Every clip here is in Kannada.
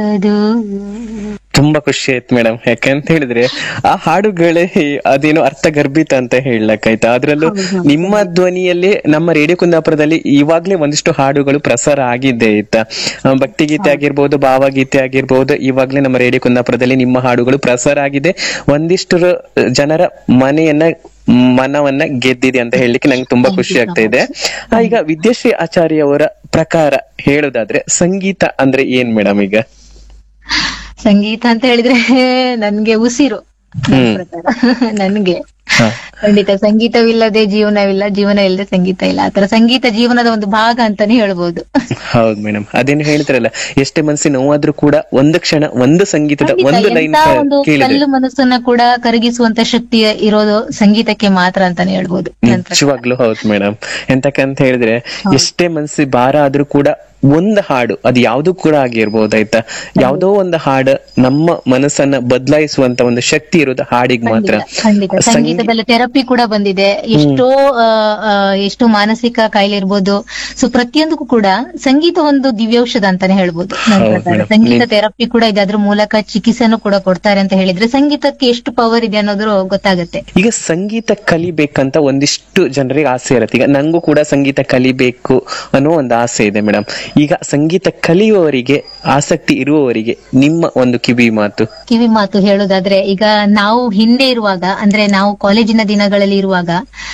ಅದು ತುಂಬಾ ಖುಷಿ ಆಯ್ತು ಮೇಡಮ್. ಯಾಕಂತ ಹೇಳಿದ್ರೆ ಆ ಹಾಡುಗಳೇ ಅದೇನೋ ಅರ್ಥಗರ್ಭಿತ ಅಂತ ಹೇಳಕ್ಕಾಯ್ತಾ. ಅದ್ರಲ್ಲೂ ನಿಮ್ಮ ಧ್ವನಿಯಲ್ಲಿ ನಮ್ಮ ರೇಡಿಯೋ ಕುಂದಾಪುರದಲ್ಲಿ ಇವಾಗ್ಲೇ ಒಂದಿಷ್ಟು ಹಾಡುಗಳು ಪ್ರಸಾರ ಆಗಿದೆ ಆಯ್ತಾ. ಭಕ್ತಿಗೀತೆ ಆಗಿರ್ಬೋದು, ಭಾವಗೀತೆ ಆಗಿರ್ಬೋದು, ಇವಾಗ್ಲೇ ನಮ್ಮ ರೇಡಿಯೋ ಕುಂದಾಪುರದಲ್ಲಿ ನಿಮ್ಮ ಹಾಡುಗಳು ಪ್ರಸಾರ ಆಗಿದೆ. ಒಂದಿಷ್ಟು ಜನರ ಮನವನ್ನ ಗೆದ್ದಿದೆ ಅಂತ ಹೇಳಲಿಕ್ಕೆ ನಂಗೆ ತುಂಬಾ ಖುಷಿ ಆಗ್ತಾ ಇದೆ. ಈಗ ವಿದ್ಯಾಶ್ರೀ ಆಚಾರ್ಯ ಅವರ ಪ್ರಕಾರ ಹೇಳೋದಾದ್ರೆ ಸಂಗೀತ ಅಂದ್ರೆ ಏನ್ ಮೇಡಮ್? ಈಗ ಸಂಗೀತ ಅಂತ ಹೇಳಿದ್ರೆ ನನ್ಗೆ ಉಸಿರು. ನನ್ಗೆ ಖಂಡಿತ ಸಂಗೀತವಿಲ್ಲದೆ ಜೀವನವಿಲ್ಲ, ಜೀವನ ಇಲ್ಲದೆ ಸಂಗೀತ ಇಲ್ಲ. ಆತರ ಸಂಗೀತ ಜೀವನದ ಒಂದು ಭಾಗ ಅಂತಾನೆ ಹೇಳ್ಬೋದು. ಹೌದು ಮೇಡಮ್, ಅದೇನು ಹೇಳ್ತಾರಲ್ಲ, ಎಷ್ಟೇ ಮನಸ್ಸಿನ ನೋವಾದ್ರೂ ಕೂಡ ಒಂದು ಕ್ಷಣ ಒಂದು ಸಂಗೀತದ ಒಂದು ಲೈನ್ ಒಂದು ಕಲ್ಲು ಮನಸ್ಸನ್ನ ಕೂಡ ಕರಗಿಸುವಂತ ಶಕ್ತಿ ಇರೋದು ಸಂಗೀತಕ್ಕೆ ಮಾತ್ರ ಅಂತಾನೆ ಹೇಳ್ಬೋದು. ನಿಜವಾಗ್ಲೂ ಹೌದು ಮೇಡಮ್. ಎಂತಕ್ಕಂತ ಹೇಳಿದ್ರೆ ಎಷ್ಟೇ ಮನಸ್ಸಿ ಭಾರ ಆದ್ರೂ ಕೂಡ ಒಂದು ಹಾಡು, ಅದು ಯಾವ್ದು ಕೂಡ ಆಗಿರ್ಬೋದು ಆಯ್ತಾ, ಯಾವ್ದೋ ಒಂದು ಹಾಡು ನಮ್ಮ ಮನಸ್ಸನ್ನ ಬದಲಾಯಿಸುವಂತ ಒಂದು ಶಕ್ತಿ ಇರೋದು ಹಾಡಿಗೆ ಮಾತ್ರ. ಸಂಗೀತದಲ್ಲಿ ಥೆರಪಿ ಕೂಡ ಬಂದಿದೆ. ಎಷ್ಟೋ ಮಾನಸಿಕ ಕಾಯಿಲೆ ಇರ್ಬೋದು. ಸೊ ಪ್ರತಿಯೊಂದಕ್ಕೂ ಕೂಡ ಸಂಗೀತ ಒಂದು ದಿವ್ಯೌಷಧ ಅಂತಾನೆ ಹೇಳ್ಬೋದು ನನ್ನ ಪ್ರಕಾರ. ಸಂಗೀತ ಥೆರಪಿ ಕೂಡ ಇದೆ, ಅದ್ರ ಮೂಲಕ ಚಿಕಿತ್ಸೆನೂ ಕೂಡ ಕೊಡ್ತಾರೆ ಅಂತ ಹೇಳಿದ್ರೆ ಸಂಗೀತಕ್ಕೆ ಎಷ್ಟು ಪವರ್ ಇದೆ ಅನ್ನೋದು ಗೊತ್ತಾಗುತ್ತೆ. ಈಗ ಸಂಗೀತ ಕಲಿಬೇಕಂತ ಒಂದಿಷ್ಟು ಜನರಿಗೆ ಆಸೆ ಇರುತ್ತೆ. ಈಗ ನಂಗೂ ಕೂಡ ಸಂಗೀತ ಕಲಿಬೇಕು ಅನ್ನೋ ಒಂದು ಆಸೆ ಇದೆ ಮೇಡಮ್. ಈಗ ಸಂಗೀತ ಕಲಿಯುವವರಿಗೆ, ಆಸಕ್ತಿ ಇರುವವರಿಗೆ ನಿಮ್ಮ ಒಂದು ಕಿವಿ ಮಾತು ಹೇಳೋದಾದ್ರೆ, ಈಗ ನಾವು ಹಿಂದೆ ಇರುವಾಗ, ಅಂದ್ರೆ ನಾವು ಕಾಲೇಜಿನ ದಿನಗಳಲ್ಲಿ ಇರುವಾಗ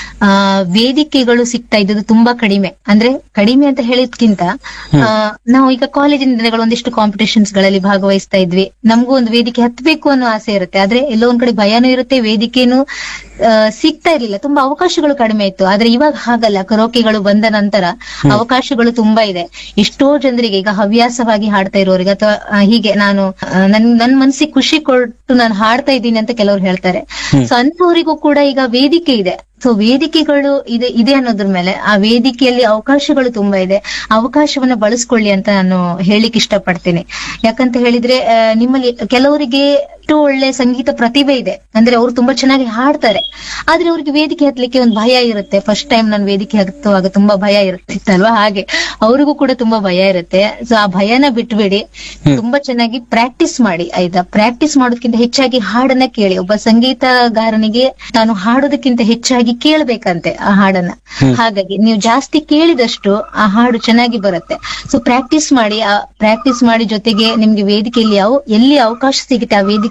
ವೇದಿಕೆಗಳು ಸಿಗ್ತಾ ಇದ್ದದ್ದು ತುಂಬಾ ಕಡಿಮೆ. ಅಂದ್ರೆ ಕಡಿಮೆ ಅಂತ ಹೇಳಿದ್ಕಿಂತ ನಾವು ಈಗ ಕಾಲೇಜಿನ ದಿನಗಳು ಒಂದಿಷ್ಟು ಕಾಂಪಿಟೇಷನ್ಸ್ ಗಳಲ್ಲಿ ಭಾಗವಹಿಸ್ತಾ ಇದ್ವಿ. ನಮಗೂ ಒಂದು ವೇದಿಕೆ ಹತ್ಬೇಕು ಅನ್ನೋ ಆಸೆ ಇರುತ್ತೆ. ಆದ್ರೆ ಎಲ್ಲೋ ಒಂದ್ ಕಡೆ ಭಯನೂ ಇರುತ್ತೆ, ವೇದಿಕೆನೂ ಸಿಗ್ತಾ ಇರ್ಲಿಲ್ಲ, ತುಂಬಾ ಅವಕಾಶಗಳು ಕಡಿಮೆ ಇತ್ತು. ಆದ್ರೆ ಇವಾಗ ಹಾಗಲ್ಲ, ಕರೋಕೆಗಳು ಬಂದ ನಂತರ ಅವಕಾಶಗಳು ತುಂಬಾ ಇದೆ. ಎಷ್ಟೋ ಜನರಿಗೆ ಈಗ ಹವ್ಯಾಸವಾಗಿ ಹಾಡ್ತಾ ಇರೋರಿಗೆ, ಅಥವಾ ಹೀಗೆ ನಾನು ನನ್ ಮನ್ಸಿಗೆ ಖುಷಿ ಕೊಟ್ಟು ನಾನು ಹಾಡ್ತಾ ಇದ್ದೀನಿ ಅಂತ ಕೆಲವ್ರು ಹೇಳ್ತಾರೆ. ಸೊ ಅಂತವರಿಗೂ ಕೂಡ ಈಗ ವೇದಿಕೆ ಇದೆ. ಸೊ ವೇದಿಕೆಗಳು ಇದೆ ಅನ್ನೋದ್ರ ಮೇಲೆ, ಆ ವೇದಿಕೆಯಲ್ಲಿ ಅವಕಾಶಗಳು ತುಂಬಾ ಇದೆ, ಅವಕಾಶವನ್ನ ಬಳಸ್ಕೊಳ್ಳಿ ಅಂತ ನಾನು ಹೇಳಿಕ್ ಇಷ್ಟಪಡ್ತೀನಿ. ಯಾಕಂತ ಹೇಳಿದ್ರೆ ನಿಮ್ಮಲ್ಲಿ ಕೆಲವರಿಗೆ ಎಷ್ಟು ಒಳ್ಳೆ ಸಂಗೀತ ಪ್ರತಿಭೆ ಇದೆ, ಅಂದ್ರೆ ಅವ್ರು ತುಂಬಾ ಚೆನ್ನಾಗಿ ಹಾಡ್ತಾರೆ. ಆದ್ರೆ ಅವ್ರಿಗೆ ವೇದಿಕೆ ಹತ್ಲಿಕ್ಕೆ ಒಂದು ಭಯ ಇರುತ್ತೆ. ಫಸ್ಟ್ ಟೈಮ್ ನಾನು ವೇದಿಕೆ ಹತ್ತುವಾಗ ತುಂಬಾ ಭಯ ಇರುತ್ತಿತ್ತಲ್ವಾ, ಹಾಗೆ ಅವ್ರಿಗೂ ಕೂಡ ತುಂಬಾ ಭಯ ಇರುತ್ತೆ. ಸೊ ಆ ಭಯನ ಬಿಟ್ಬಿಡಿ, ತುಂಬಾ ಚೆನ್ನಾಗಿ ಪ್ರಾಕ್ಟೀಸ್ ಮಾಡಿ ಆಯ್ತಾ. ಪ್ರಾಕ್ಟೀಸ್ ಮಾಡೋದಕ್ಕಿಂತ ಹೆಚ್ಚಾಗಿ ಹಾಡನ್ನ ಕೇಳಿ. ಒಬ್ಬ ಸಂಗೀತಗಾರನಿಗೆ ತಾನು ಹಾಡೋದಕ್ಕಿಂತ ಹೆಚ್ಚಾಗಿ ಕೇಳ್ಬೇಕಂತೆ ಆ ಹಾಡನ್ನ. ಹಾಗಾಗಿ ನೀವು ಜಾಸ್ತಿ ಕೇಳಿದಷ್ಟು ಆ ಹಾಡು ಚೆನ್ನಾಗಿ ಬರುತ್ತೆ. ಸೊ ಪ್ರಾಕ್ಟೀಸ್ ಮಾಡಿ ಜೊತೆಗೆ ನಿಮ್ಗೆ ವೇದಿಕೆಯಲ್ಲಿ ಎಲ್ಲಿ ಅವಕಾಶ ಸಿಗುತ್ತೆ ಆ ವೇದಿಕೆ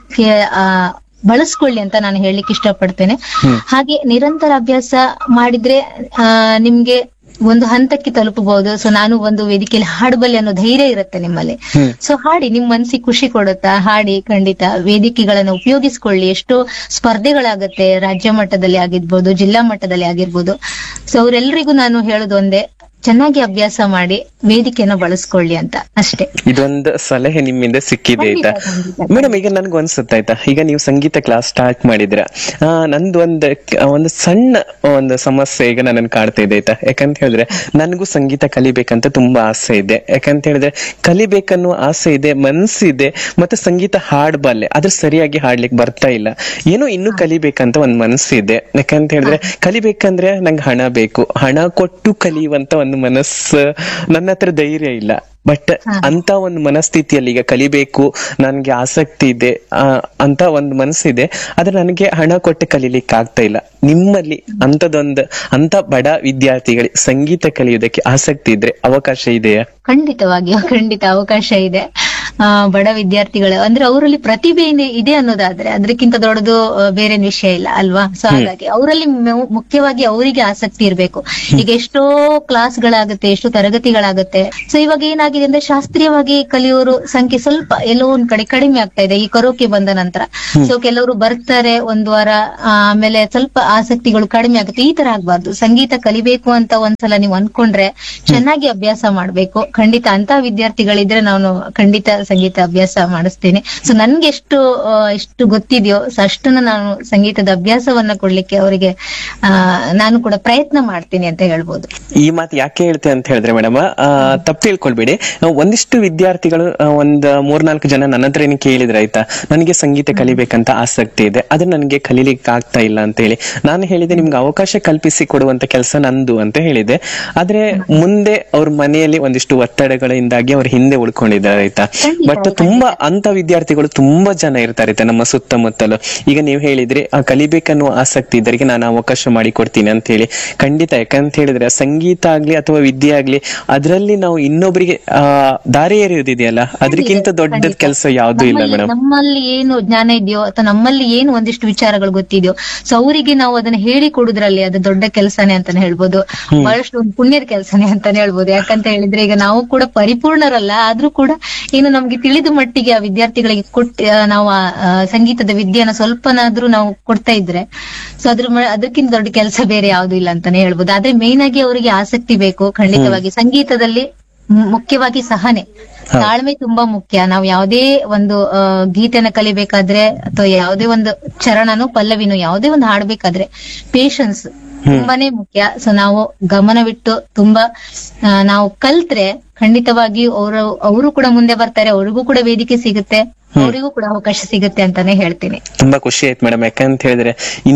ಬಳಸ್ಕೊಳ್ಳಿ ಅಂತ ನಾನು ಹೇಳಲಿಕ್ಕೆ ಇಷ್ಟಪಡ್ತೇನೆ. ಹಾಗೆ ನಿರಂತರ ಅಭ್ಯಾಸ ಮಾಡಿದ್ರೆ ನಿಮ್ಗೆ ಒಂದು ಹಂತಕ್ಕೆ ತಲುಪಬಹುದು. ಸೊ ನಾನು ಒಂದು ವೇದಿಕೆಯಲ್ಲಿ ಹಾಡಬಲ್ಲೆ ಅನ್ನೋ ಧೈರ್ಯ ಇರುತ್ತೆ ನಿಮ್ಮಲ್ಲಿ. ಸೊ ಹಾಡಿ, ನಿಮ್ ಮನ್ಸಿಗೆ ಖುಷಿ ಕೊಡುತ್ತಾ ಹಾಡಿ. ಖಂಡಿತ ವೇದಿಕೆಗಳನ್ನ ಉಪಯೋಗಿಸ್ಕೊಳ್ಳಿ. ಎಷ್ಟೋ ಸ್ಪರ್ಧೆಗಳಾಗತ್ತೆ, ರಾಜ್ಯ ಮಟ್ಟದಲ್ಲಿ ಆಗಿರ್ಬೋದು, ಜಿಲ್ಲಾ ಮಟ್ಟದಲ್ಲಿ ಆಗಿರ್ಬೋದು. ಸೊ ಅವ್ರೆಲ್ರಿಗೂ ನಾನು ಹೇಳೋದು ಒಂದೇ, ಚೆನ್ನಾಗಿ ಅಭ್ಯಾಸ ಮಾಡಿ ವೇದಿಕೆಯನ್ನ ಬಳಸ್ಕೊಳ್ಳಿ ಅಂತ ಅಷ್ಟೇ. ಇದೊಂದು ಸಲಹೆ ನಿಮ್ಮಿಂದ ಸಿಕ್ಕಿದೆ ಆಯ್ತಾ ಮೇಡಮ್. ಈಗ ನನ್ಗೂ ಅನ್ಸುತ್ತಾಯ್ತಾ, ಈಗ ನೀವು ಸಂಗೀತ ಕ್ಲಾಸ್ ಸ್ಟಾರ್ಟ್ ಮಾಡಿದ್ರ, ನಂದು ಒಂದು ಸಣ್ಣ ಒಂದು ಸಮಸ್ಯೆ ಈಗ ನನ್ನನ್ನು ಕಾಡ್ತಾ ಇದೆ ಆಯ್ತಾ. ಯಾಕಂತ ಹೇಳಿದ್ರೆ ನನ್ಗೂ ಸಂಗೀತ ಕಲಿಬೇಕಂತ ತುಂಬಾ ಆಸೆ ಇದೆ. ಯಾಕಂತ ಹೇಳಿದ್ರೆ ಕಲಿಬೇಕನ್ನೋ ಆಸೆ ಇದೆ, ಮನ್ಸಿದೆ, ಮತ್ತೆ ಸಂಗೀತ ಹಾಡ್ಬಲ್ಲೆ, ಆದ್ರೆ ಸರಿಯಾಗಿ ಹಾಡ್ಲಿಕ್ಕೆ ಬರ್ತಾ ಇಲ್ಲ. ಏನೋ ಇನ್ನೂ ಕಲಿಬೇಕಂತ ಒಂದ್ ಮನ್ಸಿದೆ. ಯಾಕಂತ ಹೇಳಿದ್ರೆ ಕಲಿಬೇಕಂದ್ರೆ ನಂಗೆ ಹಣ ಬೇಕು, ಹಣ ಕೊಟ್ಟು ಕಲಿಯುವಂತ ಒಂದು ಮನಸ್ಸು ನನ್ನ ಹತ್ರ ಧೈರ್ಯ ಇಲ್ಲ. ಬಟ್ ಅಂತ ಒಂದು ಮನಸ್ಥಿತಿಯಲ್ಲಿ ಈಗ ಕಲಿಬೇಕು, ನನ್ಗೆ ಆಸಕ್ತಿ ಇದೆ ಅಂತ ಒಂದು ಮನಸ್ಸಿದೆ, ಆದ್ರೆ ನನಗೆ ಹಣ ಕೊಟ್ಟು ಕಲೀಲಿಕ್ಕೆ ಆಗ್ತಾ ಇಲ್ಲ. ನಿಮ್ಮಲ್ಲಿ ಅಂತ ಬಡ ವಿದ್ಯಾರ್ಥಿಗಳಿಗೆ ಸಂಗೀತ ಕಲಿಯೋದಕ್ಕೆ ಆಸಕ್ತಿ ಇದ್ರೆ ಅವಕಾಶ ಇದೆಯಾ? ಖಂಡಿತವಾಗಿಯೂ ಖಂಡಿತ ಅವಕಾಶ ಇದೆ. ಬಡ ವಿದ್ಯಾರ್ಥಿಗಳು ಅಂದ್ರೆ ಅವರಲ್ಲಿ ಪ್ರತಿಭೆ ಇದೆ ಅನ್ನೋದಾದ್ರೆ ಅದಕ್ಕಿಂತ ದೊಡ್ಡದು ಬೇರೆ ವಿಷಯ ಇಲ್ಲ ಅಲ್ವಾ. ಸೊ ಹಾಗಾಗಿ ಅವರಲ್ಲಿ ಮುಖ್ಯವಾಗಿ ಅವರಿಗೆ ಆಸಕ್ತಿ ಇರ್ಬೇಕು. ಈಗ ಎಷ್ಟೋ ಕ್ಲಾಸ್ಗಳಾಗುತ್ತೆ, ಎಷ್ಟೋ ತರಗತಿಗಳಾಗುತ್ತೆ. ಸೊ ಇವಾಗ ಏನಾಗಿದೆ ಅಂದ್ರೆ ಶಾಸ್ತ್ರೀಯವಾಗಿ ಕಲಿಯೋರು ಸಂಖ್ಯೆ ಸ್ವಲ್ಪ ಎಲ್ಲೋ ಒಂದ್ ಕಡೆ ಕಡಿಮೆ ಆಗ್ತಾ ಇದೆ ಈ ಕರೋಕೆ ಬಂದ ನಂತರ. ಸೊ ಕೆಲವರು ಬರ್ತಾರೆ ಒಂದ್ ವಾರ, ಆಮೇಲೆ ಸ್ವಲ್ಪ ಆಸಕ್ತಿಗಳು ಕಡಿಮೆ ಆಗುತ್ತೆ. ಈ ತರ ಆಗ್ಬಾರ್ದು. ಸಂಗೀತ ಕಲಿಬೇಕು ಅಂತ ಒಂದ್ಸಲ ನೀವು ಅನ್ಕೊಂಡ್ರೆ ಚೆನ್ನಾಗಿ ಅಭ್ಯಾಸ ಮಾಡ್ಬೇಕು. ಖಂಡಿತ ಅಂತ ವಿದ್ಯಾರ್ಥಿಗಳಿದ್ರೆ ನಾನು ಖಂಡಿತ ಸಂಗೀತ ಅಭ್ಯಾಸ ಮಾಡಿಸ್ತೇನೆ. ಸೊ ನನ್ಗೆ ಎಷ್ಟು ಗೊತ್ತಿದೆಯೋ ಅಷ್ಟನ್ನ ನಾನು ಸಂಗೀತದ ಅಭ್ಯಾಸವನ್ನ ಕೊಡ್ಲಿಕ್ಕೆ ಅವರಿಗೆ ನಾನು ಕೂಡ ಪ್ರಯತ್ನ ಮಾಡ್ತೀನಿ ಅಂತ ಹೇಳ್ಬೋದು. ಈ ಮಾತು ಯಾಕೆ ಹೇಳ್ತೆ ಅಂತ ಹೇಳಿದ್ರೆ ಮೇಡಮ್, ತಪ್ಪು ತಿಳ್ಕೊಳ್ಬೇಡಿ. ಒಂದಿಷ್ಟು ವಿದ್ಯಾರ್ಥಿಗಳು ಒಂದ್ 3-4 ಜನ ನನ್ನ ಹತ್ರ ಏನು ಕೇಳಿದ್ರೆ ಆಯ್ತಾ, ನನಗೆ ಸಂಗೀತ ಕಲಿಬೇಕಂತ ಆಸಕ್ತಿ ಇದೆ, ಆದ್ರೆ ನನಗೆ ಕಲೀಲಿಕ್ಕೆ ಆಗ್ತಾ ಇಲ್ಲ ಅಂತ ಹೇಳಿ ನಾನು ಹೇಳಿದೆ, ನಿಮ್ಗೆ ಅವಕಾಶ ಕಲ್ಪಿಸಿ ಕೊಡುವಂತ ಕೆಲಸ ನಂದು ಅಂತ ಹೇಳಿದೆ. ಆದ್ರೆ ಮುಂದೆ ಅವ್ರ ಮನೆಯಲ್ಲಿ ಒಂದಿಷ್ಟು ಒತ್ತಡಗಳಿಂದಾಗಿ ಅವ್ರ ಹಿಂದೆ ಉಳ್ಕೊಂಡಿದ್ದಾರೆ ಆಯ್ತಾ. ಬಟ್ ತುಂಬಾ ಅಂತ ವಿದ್ಯಾರ್ಥಿಗಳು ತುಂಬಾ ಜನ ಇರ್ತಾರೆ ನಮ್ಮ ಸುತ್ತಮುತ್ತಲು. ಈಗ ನೀವು ಹೇಳಿದ್ರೆ ಕಲಿಬೇಕನ್ನುವ ಆಸಕ್ತಿ ಇದ್ದರಿಗೆ ನಾನು ಅವಕಾಶ ಮಾಡಿ ಕೊಡ್ತೀನಿ ಅಂತ ಹೇಳಿ. ಖಂಡಿತ, ಯಾಕಂತ ಹೇಳಿದ್ರೆ ಸಂಗೀತ ಆಗ್ಲಿ ಅಥವಾ ವಿದ್ಯೆ ಆಗ್ಲಿ ಅದರಲ್ಲಿ ನಾವು ಇನ್ನೊಬ್ಬರಿಗೆ ದಾರಿ ಎರೆಯುವುದಿದೆಯಲ್ಲ, ಅದಕ್ಕಿಂತ ದೊಡ್ಡ ಕೆಲಸ ಯಾವ್ದು ಇಲ್ಲ ಮೇಡಮ್. ನಮ್ಮಲ್ಲಿ ಏನು ಜ್ಞಾನ ಇದೆಯೋ ಅಥವಾ ನಮ್ಮಲ್ಲಿ ಏನು ಒಂದಿಷ್ಟು ವಿಚಾರಗಳು ಗೊತ್ತಿದೆಯೋ, ಸೊ ಅವರಿಗೆ ನಾವು ಅದನ್ನ ಹೇಳಿ ಕೊಡುದ್ರಲ್ಲಿ ಅದು ದೊಡ್ಡ ಕೆಲಸನೇ ಅಂತಾನೆ ಹೇಳ್ಬೋದು. ಬಹಳಷ್ಟು ಒಂದು ಪುಣ್ಯದ ಕೆಲಸನೇ ಅಂತಾನೆ ಹೇಳ್ಬೋದು. ಯಾಕಂತ ಹೇಳಿದ್ರೆ ಈಗ ನಾವು ಕೂಡ ಪರಿಪೂರ್ಣರಲ್ಲ, ಆದ್ರೂ ಕೂಡ ಏನು ನಮ್ಗೆ ತಿಳಿದ ಮಟ್ಟಿಗೆ ಆ ವಿದ್ಯಾರ್ಥಿಗಳಿಗೆ ನಾವು ಸಂಗೀತದ ವಿದ್ಯೆನ ಸ್ವಲ್ಪನಾದ್ರೂ ನಾವು ಕೊಡ್ತಾ ಇದ್ರೆ, ಸೊ ಅದಕ್ಕಿಂತ ದೊಡ್ಡ ಕೆಲಸ ಬೇರೆ ಯಾವ್ದು ಇಲ್ಲ ಅಂತಾನೆ ಹೇಳ್ಬೋದು. ಆದ್ರೆ ಮೇನ್ ಆಗಿ ಅವರಿಗೆ ಆಸಕ್ತಿ ಬೇಕು ಖಂಡಿತವಾಗಿ. ಸಂಗೀತದಲ್ಲಿ ಮುಖ್ಯವಾಗಿ ಸಹನೆ, ತಾಳ್ಮೆ ತುಂಬಾ ಮುಖ್ಯ. ನಾವು ಯಾವುದೇ ಒಂದು ಗೀತೆನ ಕಲಿಬೇಕಾದ್ರೆ ಅಥವಾ ಯಾವುದೇ ಒಂದು ಚರಣನು ಪಲ್ಲವಿನು ಯಾವುದೇ ಒಂದು ಹಾಡ್ಬೇಕಾದ್ರೆ ಪೇಶನ್ಸ್ ತುಂಬಾನೇ ಮುಖ್ಯ. ಸೊ ನಾವು ಗಮನವಿಟ್ಟು ತುಂಬಾ ನಾವು ಕಲ್ತ್ರೆ ಖಂಡಿತವಾಗಿ ಅವರು ಕೂಡ ಮುಂದೆ ಬರ್ತಾರೆ, ಅವ್ರಿಗೂ ಕೂಡ ವೇದಿಕೆ ಸಿಗುತ್ತೆ, ಅವರಿಗೂ ಕೂಡ ಅವಕಾಶ ಸಿಗುತ್ತೆ ಅಂತಾನೆ ಹೇಳ್ತೀನಿ. ತುಂಬಾ ಖುಷಿ ಆಯ್ತು ಮೇಡಮ್. ಯಾಕಂತ ಹೇಳಿದ್ರೆ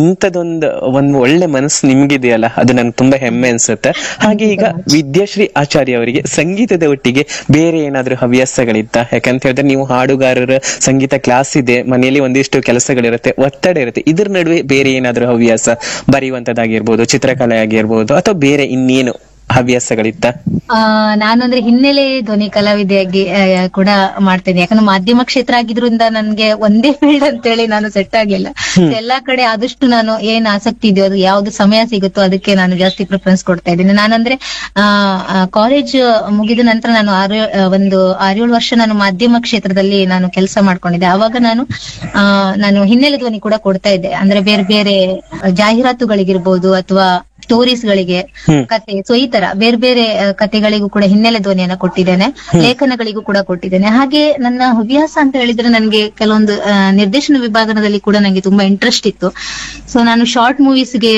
ಒಂದು ಒಳ್ಳೆ ಮನಸ್ಸು ನಿಮ್ಗಿದೆಯಲ್ಲ, ಅದು ನನ್ಗೆ ತುಂಬಾ ಹೆಮ್ಮೆ ಅನ್ಸುತ್ತೆ. ಹಾಗೆ ಈಗ ವಿದ್ಯಾಶ್ರೀ ಆಚಾರ್ಯ ಅವರಿಗೆ ಸಂಗೀತದ ಒಟ್ಟಿಗೆ ಬೇರೆ ಏನಾದ್ರೂ ಹವ್ಯಾಸಗಳಿತ್ತ? ಯಾಕಂತ ಹೇಳಿದ್ರೆ ನೀವು ಹಾಡುಗಾರರ ಸಂಗೀತ ಕ್ಲಾಸ್ ಇದೆ, ಮನೆಯಲ್ಲಿ ಒಂದಿಷ್ಟು ಕೆಲಸಗಳಿರುತ್ತೆ, ಒತ್ತಡ ಇರುತ್ತೆ, ಇದ್ರ ನಡುವೆ ಬೇರೆ ಏನಾದ್ರೂ ಹವ್ಯಾಸ, ಬರೆಯುವಂತದ್ದಾಗಿರ್ಬೋದು, ಚಿತ್ರಕಲೆ ಆಗಿರ್ಬೋದು, ಅಥವಾ ಬೇರೆ ಇನ್ನೇನು ಹವ್ಯಾಸಗಳಿತ್ತ? ನಾನು ಅಂದ್ರೆ ಹಿನ್ನೆಲೆ ಧ್ವನಿ ಕಲಾವಿದೆಯಾಗಿ ಕೂಡ ಮಾಡ್ತೇನೆ. ಯಾಕಂದ್ರೆ ಮಾಧ್ಯಮ ಕ್ಷೇತ್ರ ಆಗಿದ್ರಿಂದ ನನ್ಗೆ ಒಂದೇ ಫೀಲ್ಡ್ ಅಂತೇಳಿ ನಾನು ಸೆಟ್ ಆಗ್ಲಿಲ್ಲ. ಎಲ್ಲಾ ಕಡೆ ಆದಷ್ಟು ನಾನು ಏನ್ ಆಸಕ್ತಿ ಇದೆಯೋ ಅದು ಯಾವ್ದು ಸಮಯ ಸಿಗುತ್ತೋ ಅದಕ್ಕೆ ನಾನು ಜಾಸ್ತಿ ಪ್ರಿಫರೆನ್ಸ್ ಕೊಡ್ತಾ ಇದ್ದೀನಿ. ನಾನಂದ್ರೆ ಕಾಲೇಜ್ ಮುಗಿದ ನಂತರ ನಾನು 6-7 ವರ್ಷ ನಾನು ಮಾಧ್ಯಮ ಕ್ಷೇತ್ರದಲ್ಲಿ ನಾನು ಕೆಲಸ ಮಾಡ್ಕೊಂಡಿದ್ದೆ. ಆವಾಗ ನಾನು ಹಿನ್ನೆಲೆ ಧ್ವನಿ ಕೂಡ ಕೊಡ್ತಾ ಇದ್ದೆ. ಅಂದ್ರೆ ಬೇರೆ ಬೇರೆ ಜಾಹೀರಾತುಗಳಿಗಿರ್ಬೋದು ಅಥವಾ ಸ್ಟೋರೀಸ್ ಗಳಿಗೆ ಕತೆ, ಸೊ ಈ ತರ ಬೇರೆ ಬೇರೆ ಕತೆಗಳಿಗೂ ಕೂಡ ಹಿನ್ನೆಲೆ ಧ್ವನಿಯನ್ನ ಕೊಟ್ಟಿದ್ದೇನೆ, ಲೇಖನಗಳಿಗೂ ಕೂಡ ಕೊಟ್ಟಿದ್ದೇನೆ. ಹಾಗೆ ನನ್ನ ಹವ್ಯಾಸ ಅಂತ ಹೇಳಿದ್ರೆ ನನ್ಗೆ ಕೆಲವೊಂದು ನಿರ್ದೇಶನ ವಿಭಾಗದಲ್ಲಿ ಕೂಡ ನಂಗೆ ತುಂಬಾ ಇಂಟ್ರೆಸ್ಟ್ ಇತ್ತು. ಸೊ ನಾನು ಶಾರ್ಟ್ ಮೂವೀಸ್ಗೆ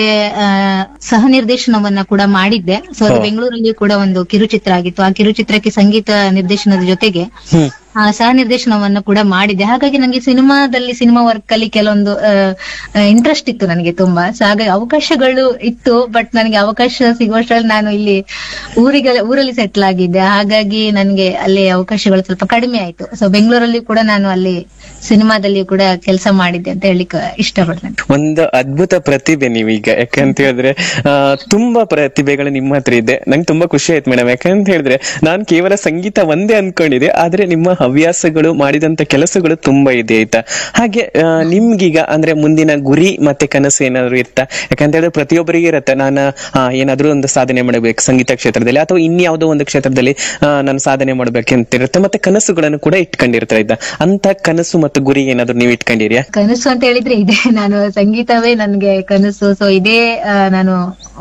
ಸಹ ನಿರ್ದೇಶನವನ್ನ ಕೂಡ ಮಾಡಿದ್ದೆ. ಸೊ ಅದು ಬೆಂಗಳೂರಲ್ಲಿ ಕೂಡ ಒಂದು ಕಿರುಚಿತ್ರ ಆಗಿತ್ತು. ಆ ಕಿರುಚಿತ್ರಕ್ಕೆ ಸಂಗೀತ ನಿರ್ದೇಶನದ ಜೊತೆಗೆ ಸಹ ನಿರ್ದೇಶನವನ್ನ ಕೂಡ ಮಾಡಿದ್ದೆ. ಹಾಗಾಗಿ ನಂಗೆ ಸಿನಿಮಾ ವರ್ಕ್ ಅಲ್ಲಿ ಕೆಲವೊಂದು ಇಂಟ್ರೆಸ್ಟ್ ಇತ್ತು ನನಗೆ ತುಂಬಾ. ಸೊ ಹಾಗಾಗಿ ಅವಕಾಶಗಳು ಇತ್ತು, ಬಟ್ ನನಗೆ ಅವಕಾಶ ಸಿಗುವಷ್ಟರಲ್ಲಿ ನಾನು ಇಲ್ಲಿ ಊರಲ್ಲಿ ಸೆಟ್ಲ್ ಆಗಿದ್ದೆ. ಹಾಗಾಗಿ ನನ್ಗೆ ಅಲ್ಲಿ ಅವಕಾಶಗಳು ಸ್ವಲ್ಪ ಕಡಿಮೆ ಆಯ್ತು. ಸೊ ಬೆಂಗಳೂರಲ್ಲಿ ಕೂಡ ನಾನು ಅಲ್ಲಿ ಸಿನಿಮಾದಲ್ಲಿ ಕೂಡ ಕೆಲಸ ಮಾಡಿದ್ದೆ ಅಂತ ಹೇಳಿಕ್ ಇಷ್ಟಪಡ್ತೇನೆ. ಒಂದು ಅದ್ಭುತ ಪ್ರತಿಭೆ ನೀವೀಗ. ಯಾಕಂತ ಹೇಳಿದ್ರೆ ತುಂಬಾ ಪ್ರತಿಭೆಗಳು ನಿಮ್ಮ ಹತ್ರ ಇದೆ. ನಂಗೆ ತುಂಬಾ ಖುಷಿ ಆಯ್ತು ಮೇಡಮ್. ಯಾಕಂತ ಹೇಳಿದ್ರೆ ನಾನು ಕೇವಲ ಸಂಗೀತ ಒಂದೇ ಅನ್ಕೊಂಡಿದ್ದೆ, ಆದ್ರೆ ನಿಮ್ಮ ಹವ್ಯಾಸಗಳು, ಮಾಡಿದಂತ ಕೆಲಸಗಳು ತುಂಬಾ ಇದೆ ಆಯ್ತಾ. ಹಾಗೆ ನಿಮ್ಗೀಗ ಅಂದ್ರೆ ಮುಂದಿನ ಗುರಿ ಮತ್ತೆ ಕನಸು ಏನಾದ್ರು ಇರ್ತಾ? ಯಾಕಂತ ಹೇಳಿದ್ರೆ ಪ್ರತಿಯೊಬ್ಬರಿಗೆ ಇರತ್ತೆ, ನಾನು ಏನಾದ್ರೂ ಒಂದು ಸಾಧನೆ ಮಾಡಬೇಕು ಸಂಗೀತ ಕ್ಷೇತ್ರದಲ್ಲಿ ಅಥವಾ ಇನ್ಯಾವುದೋ ಒಂದು ಕ್ಷೇತ್ರದಲ್ಲಿ ನಾನು ಸಾಧನೆ ಮಾಡ್ಬೇಕಂತ ಇರುತ್ತೆ, ಮತ್ತೆ ಕನಸುಗಳನ್ನು ಕೂಡ ಇಟ್ಕೊಂಡಿರ್ತಾ ಇದ್ದ. ಅಂತ ಕನಸು ಮತ್ತು ಗುರಿ ಏನಾದ್ರು ನೀವು ಇಟ್ಕೊಂಡಿರ್ಯಾ? ಕನಸು ಅಂತ ಹೇಳಿದ್ರೆ ಇದೆ, ನಾನು ಸಂಗೀತವೇ ನನ್ಗೆ ಕನಸು. ಸೊ ಇದೇ ನಾನು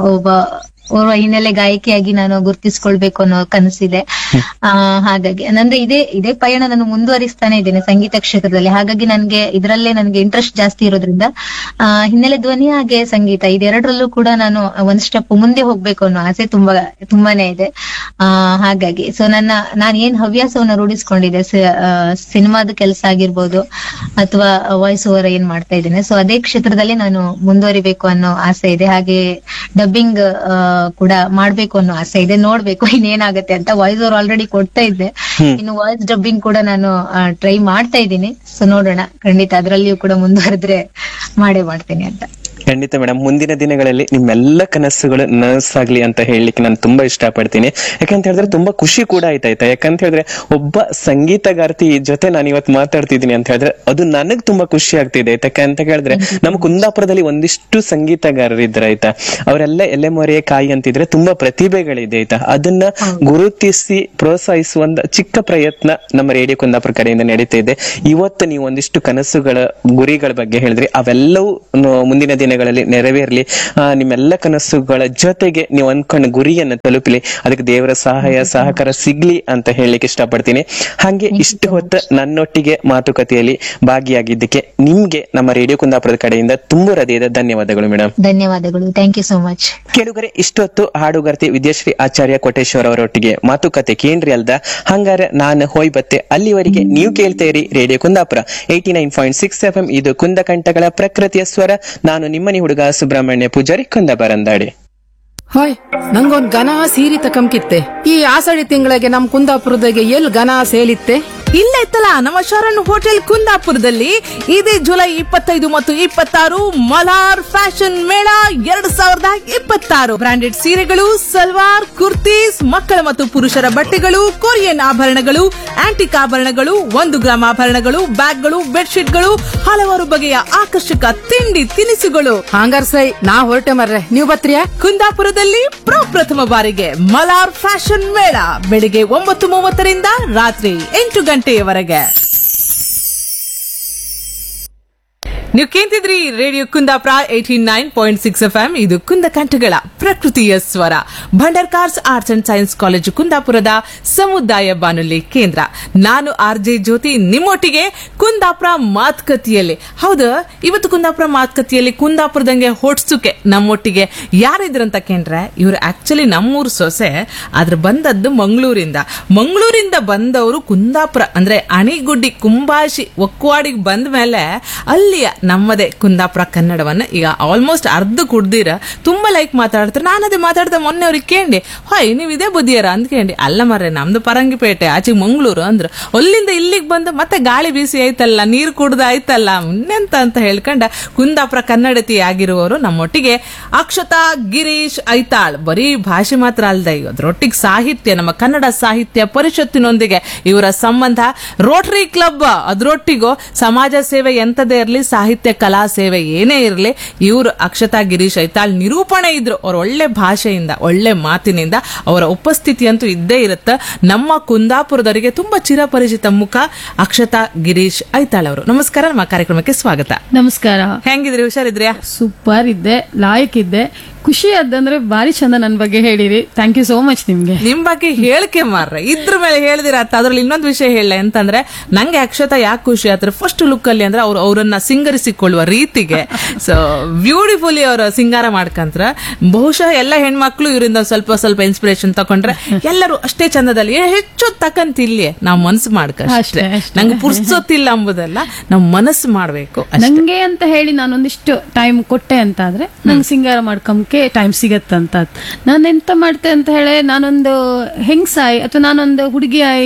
ಓರ್ವ ಹಿನ್ನೆಲೆ ಗಾಯಕಿಯಾಗಿ ನಾನು ಗುರುತಿಸ್ಕೊಳ್ಬೇಕು ಅನ್ನೋ ಕನಸಿದೆ. ಹಾಗಾಗಿ ನಂದು ಇದೇ ಪಯಣ ನಾನು ಮುಂದುವರಿಸ್ತಾನೆ ಇದ್ದೇನೆ ಸಂಗೀತ ಕ್ಷೇತ್ರದಲ್ಲಿ. ಹಾಗಾಗಿ ಇದರಲ್ಲೇ ನನ್ಗೆ ಇಂಟ್ರೆಸ್ಟ್ ಜಾಸ್ತಿ ಇರೋದ್ರಿಂದ ಹಿನ್ನೆಲೆ ಧ್ವನಿ ಹಾಗೆ ಸಂಗೀತ ಇದೆರಡರಲ್ಲೂ ಕೂಡ ನಾನು ಒಂದ್ ಸ್ಟೆಪ್ ಮುಂದೆ ಹೋಗ್ಬೇಕು ಅನ್ನೋ ಆಸೆ ತುಂಬಾನೇ ಇದೆ. ಹಾಗಾಗಿ ಸೊ ನಾನು ಏನ್ ಹವ್ಯಾಸವನ್ನ ರೂಢಿಸ್ಕೊಂಡಿದ್ದೆ, ಸಿನಿಮಾದ ಕೆಲಸ ಆಗಿರ್ಬೋದು ಅಥವಾ ವಾಯ್ಸ್ ಓವರ್ ಏನ್ ಮಾಡ್ತಾ ಇದ್ದೇನೆ, ಸೊ ಅದೇ ಕ್ಷೇತ್ರದಲ್ಲಿ ನಾನು ಮುಂದುವರಿಬೇಕು ಅನ್ನೋ ಆಸೆ ಇದೆ. ಹಾಗೆ ಡಬ್ಬಿಂಗ್ ಕೂಡ ಮಾಡ್ಬೇಕು ಅನ್ನೋ ಆಸೆ ಇದೆ. ನೋಡ್ಬೇಕು ಇನ್ನೇನಾಗತ್ತೆ ಅಂತ. ವಾಯ್ಸ್ ಓವರ್ ಆಲ್ರೆಡಿ ಕೊಡ್ತಾ ಇದ್ದೆ, ಇನ್ನು ವಾಯ್ಸ್ ಡಬ್ಬಿಂಗ್ ಕೂಡ ನಾನು ಟ್ರೈ ಮಾಡ್ತಾ ಇದ್ದೀನಿ. ಸೊ ನೋಡೋಣ, ಖಂಡಿತ ಅದರಲ್ಲಿಯೂ ಕೂಡ ಮುಂದುವರೆದ್ರೆ ಮಾಡೇ ಮಾಡ್ತೀನಿ ಅಂತ. ಖಂಡಿತ ಮೇಡಮ್, ಮುಂದಿನ ದಿನಗಳಲ್ಲಿ ನಿಮ್ಮೆಲ್ಲ ಕನಸುಗಳು ನನಸಾಗ್ಲಿ ಅಂತ ಹೇಳಲಿಕ್ಕೆ ನಾನು ತುಂಬಾ ಇಷ್ಟಪಡ್ತೀನಿ. ಯಾಕಂತ ಹೇಳಿದ್ರೆ ತುಂಬಾ ಖುಷಿ ಕೂಡ ಆಯ್ತಾಯ್ತಾ. ಯಾಕಂತ ಹೇಳಿದ್ರೆ ಒಬ್ಬ ಸಂಗೀತಗಾರ್ತಿ ಜೊತೆ ನಾನು ಇವತ್ತು ಮಾತಾಡ್ತಿದ್ದೀನಿ ಅಂತ ಹೇಳಿದ್ರೆ ಅದು ನನಗ್ ತುಂಬಾ ಖುಷಿ ಆಗ್ತಿದೆ. ಯಾಕಂತ ಹೇಳಿದ್ರೆ ನಮ್ಮ ಕುಂದಾಪುರದಲ್ಲಿ ಒಂದಿಷ್ಟು ಸಂಗೀತಗಾರರು ಇದ್ರೆ ಆಯ್ತಾ, ಅವರೆಲ್ಲ ಎಲೆಮೊರೆಯ ಕಾಯಿ ಅಂತಿದ್ರೆ ತುಂಬಾ ಪ್ರತಿಭೆಗಳಿದೆ ಆಯ್ತಾ. ಅದನ್ನ ಗುರುತಿಸಿ ಪ್ರೋತ್ಸಾಹಿಸುವ ಒಂದು ಚಿಕ್ಕ ಪ್ರಯತ್ನ ನಮ್ಮ ರೇಡಿಯೋ ಕುಂದಾಪುರ ಕಡೆಯಿಂದ ನಡೀತಾ ಇದೆ. ಇವತ್ತು ನೀವು ಒಂದಿಷ್ಟು ಕನಸುಗಳ ಗುರಿಗಳ ಬಗ್ಗೆ ಹೇಳಿದ್ರೆ ಅವೆಲ್ಲವೂ ಮುಂದಿನ ದಿನಗಳಲ್ಲಿ ನೆರವೇರ್ಲಿ. ನಿಮ್ಮೆಲ್ಲ ಕನಸುಗಳ ಜೊತೆಗೆ ನೀವು ಅನ್ಕೊಂಡ ಗುರಿಯನ್ನು ತಲುಪಲಿ, ಅದಕ್ಕೆ ದೇವರ ಸಹಾಯ ಸಹಕಾರ ಸಿಗ್ಲಿ ಅಂತ ಹೇಳಲಿಕ್ಕೆ ಇಷ್ಟಪಡ್ತೀನಿ. ಹಾಗೆ ಇಷ್ಟು ಹೊತ್ತು ನನ್ನೊಟ್ಟಿಗೆ ಮಾತುಕತೆಯಲ್ಲಿ ಭಾಗಿಯಾಗಿದ್ದಕ್ಕೆ ನಿಮ್ಗೆ ನಮ್ಮ ರೇಡಿಯೋ ಕುಂದಾಪುರದ ಕಡೆಯಿಂದ ತುಂಬಾ ಹೃದಯದ ಧನ್ಯವಾದಗಳು ಮೇಡಮ್. ಧನ್ಯವಾದಗಳು, ಥ್ಯಾಂಕ್ ಯು ಸೋ ಮಚ್. ಕೇಳುಗರೆ, ಇಷ್ಟೊತ್ತು ಹಾಡುಗಾರ್ತಿ ವಿದ್ಯಾಶ್ರೀ ಆಚಾರ್ಯ ಕೋಟೇಶ್ವರ ಅವರೊಟ್ಟಿಗೆ ಮಾತುಕತೆ ಕೇಂದ್ರಿ ಅಲ್ದ. ಹಂಗಾರೆ ನಾನು ಹೋಯ್ ಬತ್ತೆ. ಅಲ್ಲಿವರೆಗೆ ನೀವು ಕೇಳ್ತಾ ಇರಿ ರೇಡಿಯೋ ಕುಂದಾಪುರ 89.6 FM. ಇದು ಕುಂದಕಂಠಗಳ ಪ್ರಕೃತಿಯ ಸ್ವರ. ನಾನು ನಿಮ್ಮನಿ ಹುಡುಗ ಸುಬ್ರಹ್ಮಣ್ಯ ಪೂಜಾರಿ, ಕುಂದಬರಂದಾಡಿ. ಹಾಯ್, ನಂಗೊಂದ್ ಘನ ಸೀರೆ ತಕಂಕಿತ್ತೆ. ಈ ಆಷಾಢಿ ತಿಂಗಳಿಗೆ ನಮ್ ಕುಂದಾಪುರದಾಗೆ ಎಲ್ ಘನ ಸೇಲಿತ್ತೆ. ಇಲ್ಲ ಇತ್ತಲ್ಲ ನಮ್ಮ ಶರಣ್ ಹೋಟೆಲ್ ಕುಂದಾಪುರದಲ್ಲಿ ಇದೇ ಜುಲೈ 25 ಮತ್ತು 26 ಮಲಾರ್ ಫ್ಯಾಷನ್ ಮೇಳ 2026 ಬ್ರಾಂಡೆಡ್ ಸೀರೆಗಳು, ಸಲ್ವಾರ್, ಕುರ್ತೀಸ್, ಮಕ್ಕಳ ಮತ್ತು ಪುರುಷರ ಬಟ್ಟೆಗಳು, ಕೊರಿಯನ್ ಆಭರಣಗಳು, ಆಂಟಿಕ್ ಆಭರಣಗಳು, 1 ಗ್ರಾಮ್ ಆಭರಣಗಳು, ಬ್ಯಾಗ್ಗಳು, ಬೆಡ್ಶೀಟ್ಗಳು, ಹಲವಾರು ಬಗೆಯ ಆಕರ್ಷಕ ತಿಂಡಿ ತಿನಿಸುಗಳು. ಹಂಗಾರ್ ಸೈ ನಾ ಹೊರಟೆ ಮರ್ರೆ, ನೀವ್ ಬತ್ರಿಯಾ? ಕುಂದಾಪುರದಲ್ಲಿ ಪ್ರಪ್ರಥಮ ಬಾರಿಗೆ ಮಲಾರ್ ಫ್ಯಾಷನ್ ಮೇಳ ಬೆಳಿಗ್ಗೆ 9:30ರಿಂದ ರಾತ್ರಿ 8 ಗಂಟೆಯವರೆಗೆ. ನೀವು ಕೇಂತಿದ್ರಿ ರೇಡಿಯೋ ಕುಂದಾಪುರ 89.6 FM. ಇದು ಕುಂದಕಂಠಗಳ ಪ್ರಕೃತಿಯ ಸ್ವರ. Bhandarkars arts and science college ಕುಂದಾಪುರದ ಸಮುದಾಯ ಬಾನುಲಿ ಕೇಂದ್ರ. ನಾನು RJ ಜ್ಯೋತಿ ನಿಮ್ಮೊಟ್ಟಿಗೆ ಕುಂದಾಪುರ ಮಾತುಕತೆಯಲ್ಲಿ. ಹೌದು, ಇವತ್ತು ಕುಂದಾಪುರ ಮಾತುಕತೆಯಲ್ಲಿ ಕುಂದಾಪುರದಂಗೆ ಹೊಡ್ಸುಕೆ ನಮ್ಮೊಟ್ಟಿಗೆ ಯಾರಿದ್ರಂತ ಕೇಂದ್ರೆ, ಇವ್ರು ಆಕ್ಚುಲಿ ನಮ್ಮೂರು ಸೊಸೆ, ಆದ್ರೆ ಬಂದದ್ದು ಮಂಗಳೂರಿಂದ ಬಂದವರು ಕುಂದಾಪುರ ಅಂದ್ರೆ ಅಣಿಗುಡ್ಡಿ ಕುಂಬಾಶಿ ಒಕ್ಕವಾಡಿಗೆ ಬಂದ ಮೇಲೆ ಅಲ್ಲಿಯ ನಮ್ಮದೇ ಕುಂದಾಪುರ ಕನ್ನಡವನ್ನ ಈಗ ಆಲ್ಮೋಸ್ಟ್ ಅರ್ಧ ಕುಡ್ದಿರ ತುಂಬಾ ಲೈಕ್ ಮಾತಾಡ್ತಾರೆ. ನಾನು ಅದೇ ಮಾತಾಡ್ದೆ ಮೊನ್ನೆ ಅವ್ರಿಗೆ ಕೇಳಿ, ಹೊಯ್ ನೀವ್ ಇದೇ ಬುದ್ಧಿಯರ ಅಂದ್ಕೇಳಿ. ಅಲ್ಲ ಮರ್ರೆ, ನಮ್ದು ಪರಂಗಿಪೇಟೆ ಆಚೆ ಮಂಗಳೂರು ಅಂದ್ರ ಅಲ್ಲಿಂದ ಇಲ್ಲಿಗೆ ಬಂದು ಮತ್ತೆ ಗಾಳಿ ಬೀಸಿ ಆಯ್ತಲ್ಲ, ನೀರು ಕುಡ್ದು ಆಯ್ತಲ್ಲ, ಇನ್ನೆಂತ ಅಂತ ಹೇಳ್ಕೊಂಡ ಕುಂದಾಪುರ ಕನ್ನಡತಿ ಆಗಿರುವವರು ನಮ್ಮೊಟ್ಟಿಗೆ ಅಕ್ಷತಾ ಗಿರೀಶ್ ಐತಾಳ್. ಬರೀ ಭಾಷೆ ಮಾತ್ರ ಅಲ್ದ, ಅದ್ರೊಟ್ಟಿಗೆ ಸಾಹಿತ್ಯ, ನಮ್ಮ ಕನ್ನಡ ಸಾಹಿತ್ಯ ಪರಿಷತ್ತಿನೊಂದಿಗೆ ಇವರ ಸಂಬಂಧ. ರೋಟರಿ ಕ್ಲಬ್ ಅದ್ರೊಟ್ಟಿಗೂ ಸಮಾಜ ಸೇವೆ ಎಂತದೇ ಇರಲಿ, ಸಾಹಿತ್ಯ ಕಲಾ ಸೇವೆ ಏನೇ ಇರಲಿ, ಇವರು ಅಕ್ಷತಾ ಗಿರೀಶ್ ಐತಾಳ್ ನಿರೂಪಣೆ ಇದ್ರು. ಅವ್ರ ಒಳ್ಳೆ ಭಾಷೆಯಿಂದ, ಒಳ್ಳೆ ಮಾತಿನಿಂದ ಅವರ ಉಪಸ್ಥಿತಿ ಅಂತೂ ಇದ್ದೇ ಇರುತ್ತೆ. ನಮ್ಮ ಕುಂದಾಪುರದವರಿಗೆ ತುಂಬಾ ಚಿರಪರಿಚಿತ ಮುಖ ಅಕ್ಷತಾ ಗಿರೀಶ್ ಐತಾಳ್ ಅವರು. ನಮಸ್ಕಾರ, ನಮ್ಮ ಕಾರ್ಯಕ್ರಮಕ್ಕೆ ಸ್ವಾಗತ. ನಮಸ್ಕಾರ. ಹೆಂಗಿದ್ರಿ? ಹುಷಾರಿದ್ರ್ಯಾ? ಸೂಪರ್ ಇದ್ದೆ, ಲಾಯಕ್ ಇದ್ದೆ, ಖುಷಿ ಆದಂದ್ರೆ ಬಾರಿ ಚಂದ ನನ್ ಬಗ್ಗೆ ಹೇಳಿರಿ. ಥ್ಯಾಂಕ್ ಯು ಸೋ ಮಚ್ ನಿಮ್ಗೆ. ನಿಮ್ ಬಗ್ಗೆ ಹೇಳಿಕೆ ಮಾರ್ರೆ, ಇದ್ರ ಮೇಲೆ ಹೇಳಿದಿರ. ಅದ್ರಲ್ಲಿ ಇನ್ನೊಂದು ವಿಷಯ ಹೇಳ ಅಂತಂದ್ರೆ, ನಂಗೆ ಅಕ್ಷತಾ ಯಾಕೆ ಖುಷಿ ಆದ್ರೆ ಫಸ್ಟ್ ಲುಕ್ ಅಲ್ಲಿ ಅಂದ್ರೆ ಅವರನ್ನ ಸಿಂಗರಿಸಿಕೊಳ್ಳುವ ರೀತಿಗೆ ಸೊ ಬ್ಯೂಟಿಫುಲಿ ಅವರ ಸಿಂಗಾರ ಮಾಡ್ಕಂತ್ರ. ಬಹುಶಃ ಎಲ್ಲ ಹೆಣ್ಮಕ್ಳು ಇವರಿಂದ ಸ್ವಲ್ಪ ಸ್ವಲ್ಪ ಇನ್ಸ್ಪಿರೇಷನ್ ತಕೊಂಡ್ರೆ ಎಲ್ಲರೂ ಅಷ್ಟೇ ಚಂದದಲ್ಲಿ ಹೆಚ್ಚು ತಕಂತಿಲ್ಲಿ ನಾವು ಮನಸ್ಸು ಮಾಡ್ಕ ಅಷ್ಟೇ. ನಂಗೆ ಪುರ್ಸೊತ್ತಿಲ್ಲ ಅಂಬುದಲ್ಲ, ನಾವು ಮನಸ್ಸು ಮಾಡ್ಬೇಕು ನಂಗೆ ಅಂತ ಹೇಳಿ ನಾನೊಂದಿಷ್ಟು ಟೈಮ್ ಕೊಟ್ಟೆ ಅಂತ ಆದ್ರೆ ನಂಗೆ ಸಿಂಗಾರ ಮಾಡ್ಕೊಂಬ ಟೈಮ್ ಸಿಗತ್ತಂತ. ನಾನು ಎಂತ ಮಾಡ್ತೆ ಅಂತ ಹೇಳಿ, ನಾನೊಂದು ಹೆಂಗ್ಸಾಯಿ ಅಥವಾ ನಾನೊಂದು ಹುಡುಗಿಯಾಯಿ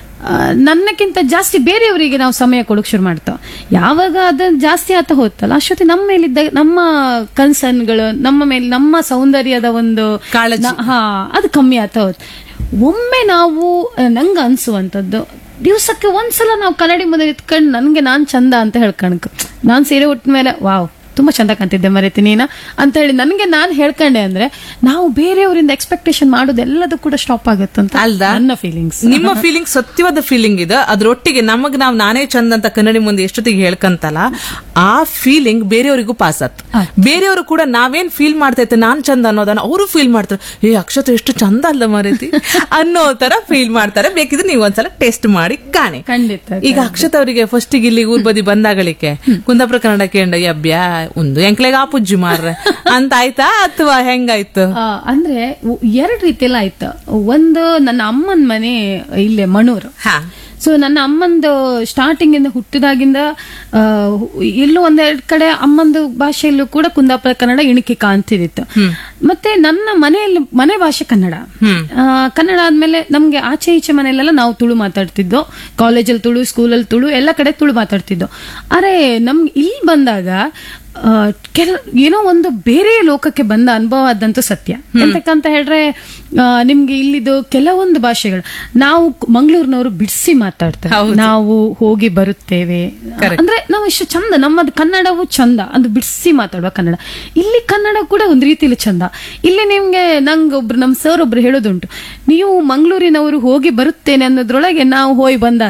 ನನ್ನಕ್ಕಿಂತ ಜಾಸ್ತಿ ಬೇರೆಯವರಿಗೆ ನಾವು ಸಮಯ ಕೊಡಕ್ ಶುರು ಮಾಡ್ತಾವ. ಯಾವಾಗ ಅದನ್ನ ಜಾಸ್ತಿ ಆತ ಹೋತಲ್ಲ, ಅಷ್ಟೊತ್ತಿ ನಮ್ಮ ಮೇಲಿದ್ದ ನಮ್ಮ ಕನ್ಸರ್ನ್ಗಳು, ನಮ್ಮ ಮೇಲೆ ನಮ್ಮ ಸೌಂದರ್ಯದ ಒಂದು ಕಾಳಜಿ ಅದು ಕಮ್ಮಿ ಆತ ಹೋತ್. ಒಮ್ಮೆ ನಾವು ನಂಗ ಅನ್ಸುವಂಥದ್ದು, ದಿವ್ಸಕ್ಕೆ ಒಂದ್ಸಲ ನಾವು ಕನ್ನಡಿ ಮುಂದೆ ನಿಂತ್ಕೊಂಡು ನನ್ಗೆ ನಾನ್ ಚಂದ ಅಂತ ಹೇಳ್ಕಣಕ್, ನಾನ್ ಸೀರೆ ಉಟ್ಟ ಮೇಲೆ ವಾವ್ ತುಂಬಾ ಚಂದ ಕಾಣ್ತಿದ್ದೆ ಮರೇತಿ ನೀನ ಅಂತ ಹೇಳಿ ನನಗೆ ನಾನು ಹೇಳ್ಕೊಂಡೆ ಅಂದ್ರೆ, ನಾವು ಬೇರೆಯವರಿಂದ ಎಕ್ಸ್ಪೆಕ್ಟೇಷನ್ ಮಾಡೋದೆಲ್ಲದೂ ಕೂಡ ಸ್ಟಾಪ್ ಆಗುತ್ತಂತ ಅಲ್ದಾ ನನ್ನ ಫೀಲಿಂಗ್ಸ್. ನಿಮ್ಮ ಫೀಲಿಂಗ್ ಸತ್ಯವಾದ ಫೀಲಿಂಗ್ ಇದೆ. ಅದ್ರೊಟ್ಟಿಗೆ ನಮಗ್ ನಾನೇ ಚಂದ ಅಂತ ಕನ್ನಡಿ ಮುಂದೆ ಎಷ್ಟೊತ್ತಿಗೆ ಹೇಳ್ಕಂತಲ್ಲ, ಆ ಫೀಲಿಂಗ್ ಬೇರೆಯವರಿಗೂ ಪಾಸ್ ಆತ್. ಬೇರೆಯವರು ಕೂಡ ನಾವೇನ್ ಫೀಲ್ ಮಾಡ್ತೈತೆ ನಾನ್ ಚಂದ ಅನ್ನೋದನ್ನ ಅವರು ಫೀಲ್ ಮಾಡ್ತಾರೆ. ಅಕ್ಷತ ಎಷ್ಟು ಚಂದ ಅಲ್ಲ ಮರೇತಿ ಅನ್ನೋ ತರ ಫೀಲ್ ಮಾಡ್ತಾರೆ. ಬೇಕಿದ್ರೆ ನೀವು ಒಂದ್ಸಲ ಟೆಸ್ಟ್ ಮಾಡಿ ಕಾಣಿ. ಖಂಡಿತ. ಈಗ ಅಕ್ಷತ ಅವರಿಗೆ ಫಸ್ಟ್ ಇಲ್ಲಿ ಊರ್ ಬದಿ ಬಂದಾಗಳಿಕೆ ಕುಂದಾಪುರ ಕನ್ನಡ ಕೇಂದ್ರ ಯಬ್ಯಾ ಒಂದು ಎಂಕ್ಲೆಗ ಪುಜ್ಜಿ ಮಾರ್ರೆ ಅಂತ ಆಯ್ತಾ ಅಥವಾ ಹೆಂಗಾಯ್ತು? ಅಂದ್ರೆ ಎರಡ್ ರೀತಿಯಲ್ಲ ಆಯ್ತು. ಒಂದು ನನ್ನ ಅಮ್ಮನ ಮನೆ ಇಲ್ಲೇ ಮಣೂರು. ಸೊ ನನ್ನ ಅಮ್ಮಂದು ಸ್ಟಾರ್ಟಿಂಗ್ ಇಂದ ಹುಟ್ಟಿದಾಗಿಂದ ಎಲ್ಲೂ ಒಂದೆರಡು ಕಡೆ ಅಮ್ಮಂದು ಭಾಷೆಯಲ್ಲೂ ಕೂಡ ಕುಂದಾಪುರ ಕನ್ನಡ ಇಣಿಕೆ ಕಾಣ್ತಿದಿತ್ತು. ಮತ್ತೆ ನನ್ನ ಮನೆ ಭಾಷೆ ಕನ್ನಡ. ಕನ್ನಡ ಆದ್ಮೇಲೆ ನಮ್ಗೆ ಆಚೆ ಈಚೆ ಮನೆಯಲ್ಲೆಲ್ಲ ನಾವು ತುಳು ಮಾತಾಡ್ತಿದ್ದೋ, ಕಾಲೇಜಲ್ಲಿ ತುಳು, ಸ್ಕೂಲಲ್ಲಿ ತುಳು, ಎಲ್ಲ ಕಡೆ ತುಳು ಮಾತಾಡ್ತಿದ್ದೋ. ಅರೆ ನಮ್ಗೆ ಇಲ್ಲಿ ಬಂದಾಗ ಏನೋ ಒಂದು ಬೇರೆ ಲೋಕಕ್ಕೆ ಬಂದ ಅನುಭವ ಆದಂತೂ ಸತ್ಯ. ಎಂತಕ್ಕಂತ ಹೇಳ್ರೆ, ನಿಮ್ಗೆ ಇಲ್ಲಿದು ಕೆಲವೊಂದು ಭಾಷೆಗಳು ನಾವು ಮಂಗಳೂರಿನವರು ಬಿಡಿಸಿ ಮಾತಾಡ್ತೇವೆ, ನಾವು ಹೋಗಿ ಬರುತ್ತೇವೆ ಅಂದ್ರೆ ನಾವು ಇಷ್ಟು ಚಂದ, ನಮ್ಮದು ಕನ್ನಡವು ಚಂದ, ಅದು ಬಿಡಿಸಿ ಮಾತಾಡುವ ಕನ್ನಡ. ಇಲ್ಲಿ ಕನ್ನಡ ಕೂಡ ಒಂದ್ ರೀತಿಲಿ ಚಂದ. ಇಲ್ಲಿ ನಿಮ್ಗೆ ನಂಗೊಬ್ರು ನಮ್ ಸರ್ ಒಬ್ರು ಹೇಳೋದುಂಟು, ನೀವು ಮಂಗಳೂರಿನವರು ಹೋಗಿ ಬರುತ್ತೇನೆ ಅನ್ನೋದ್ರೊಳಗೆ ನಾವು ಹೋಗಿ ಬಂದ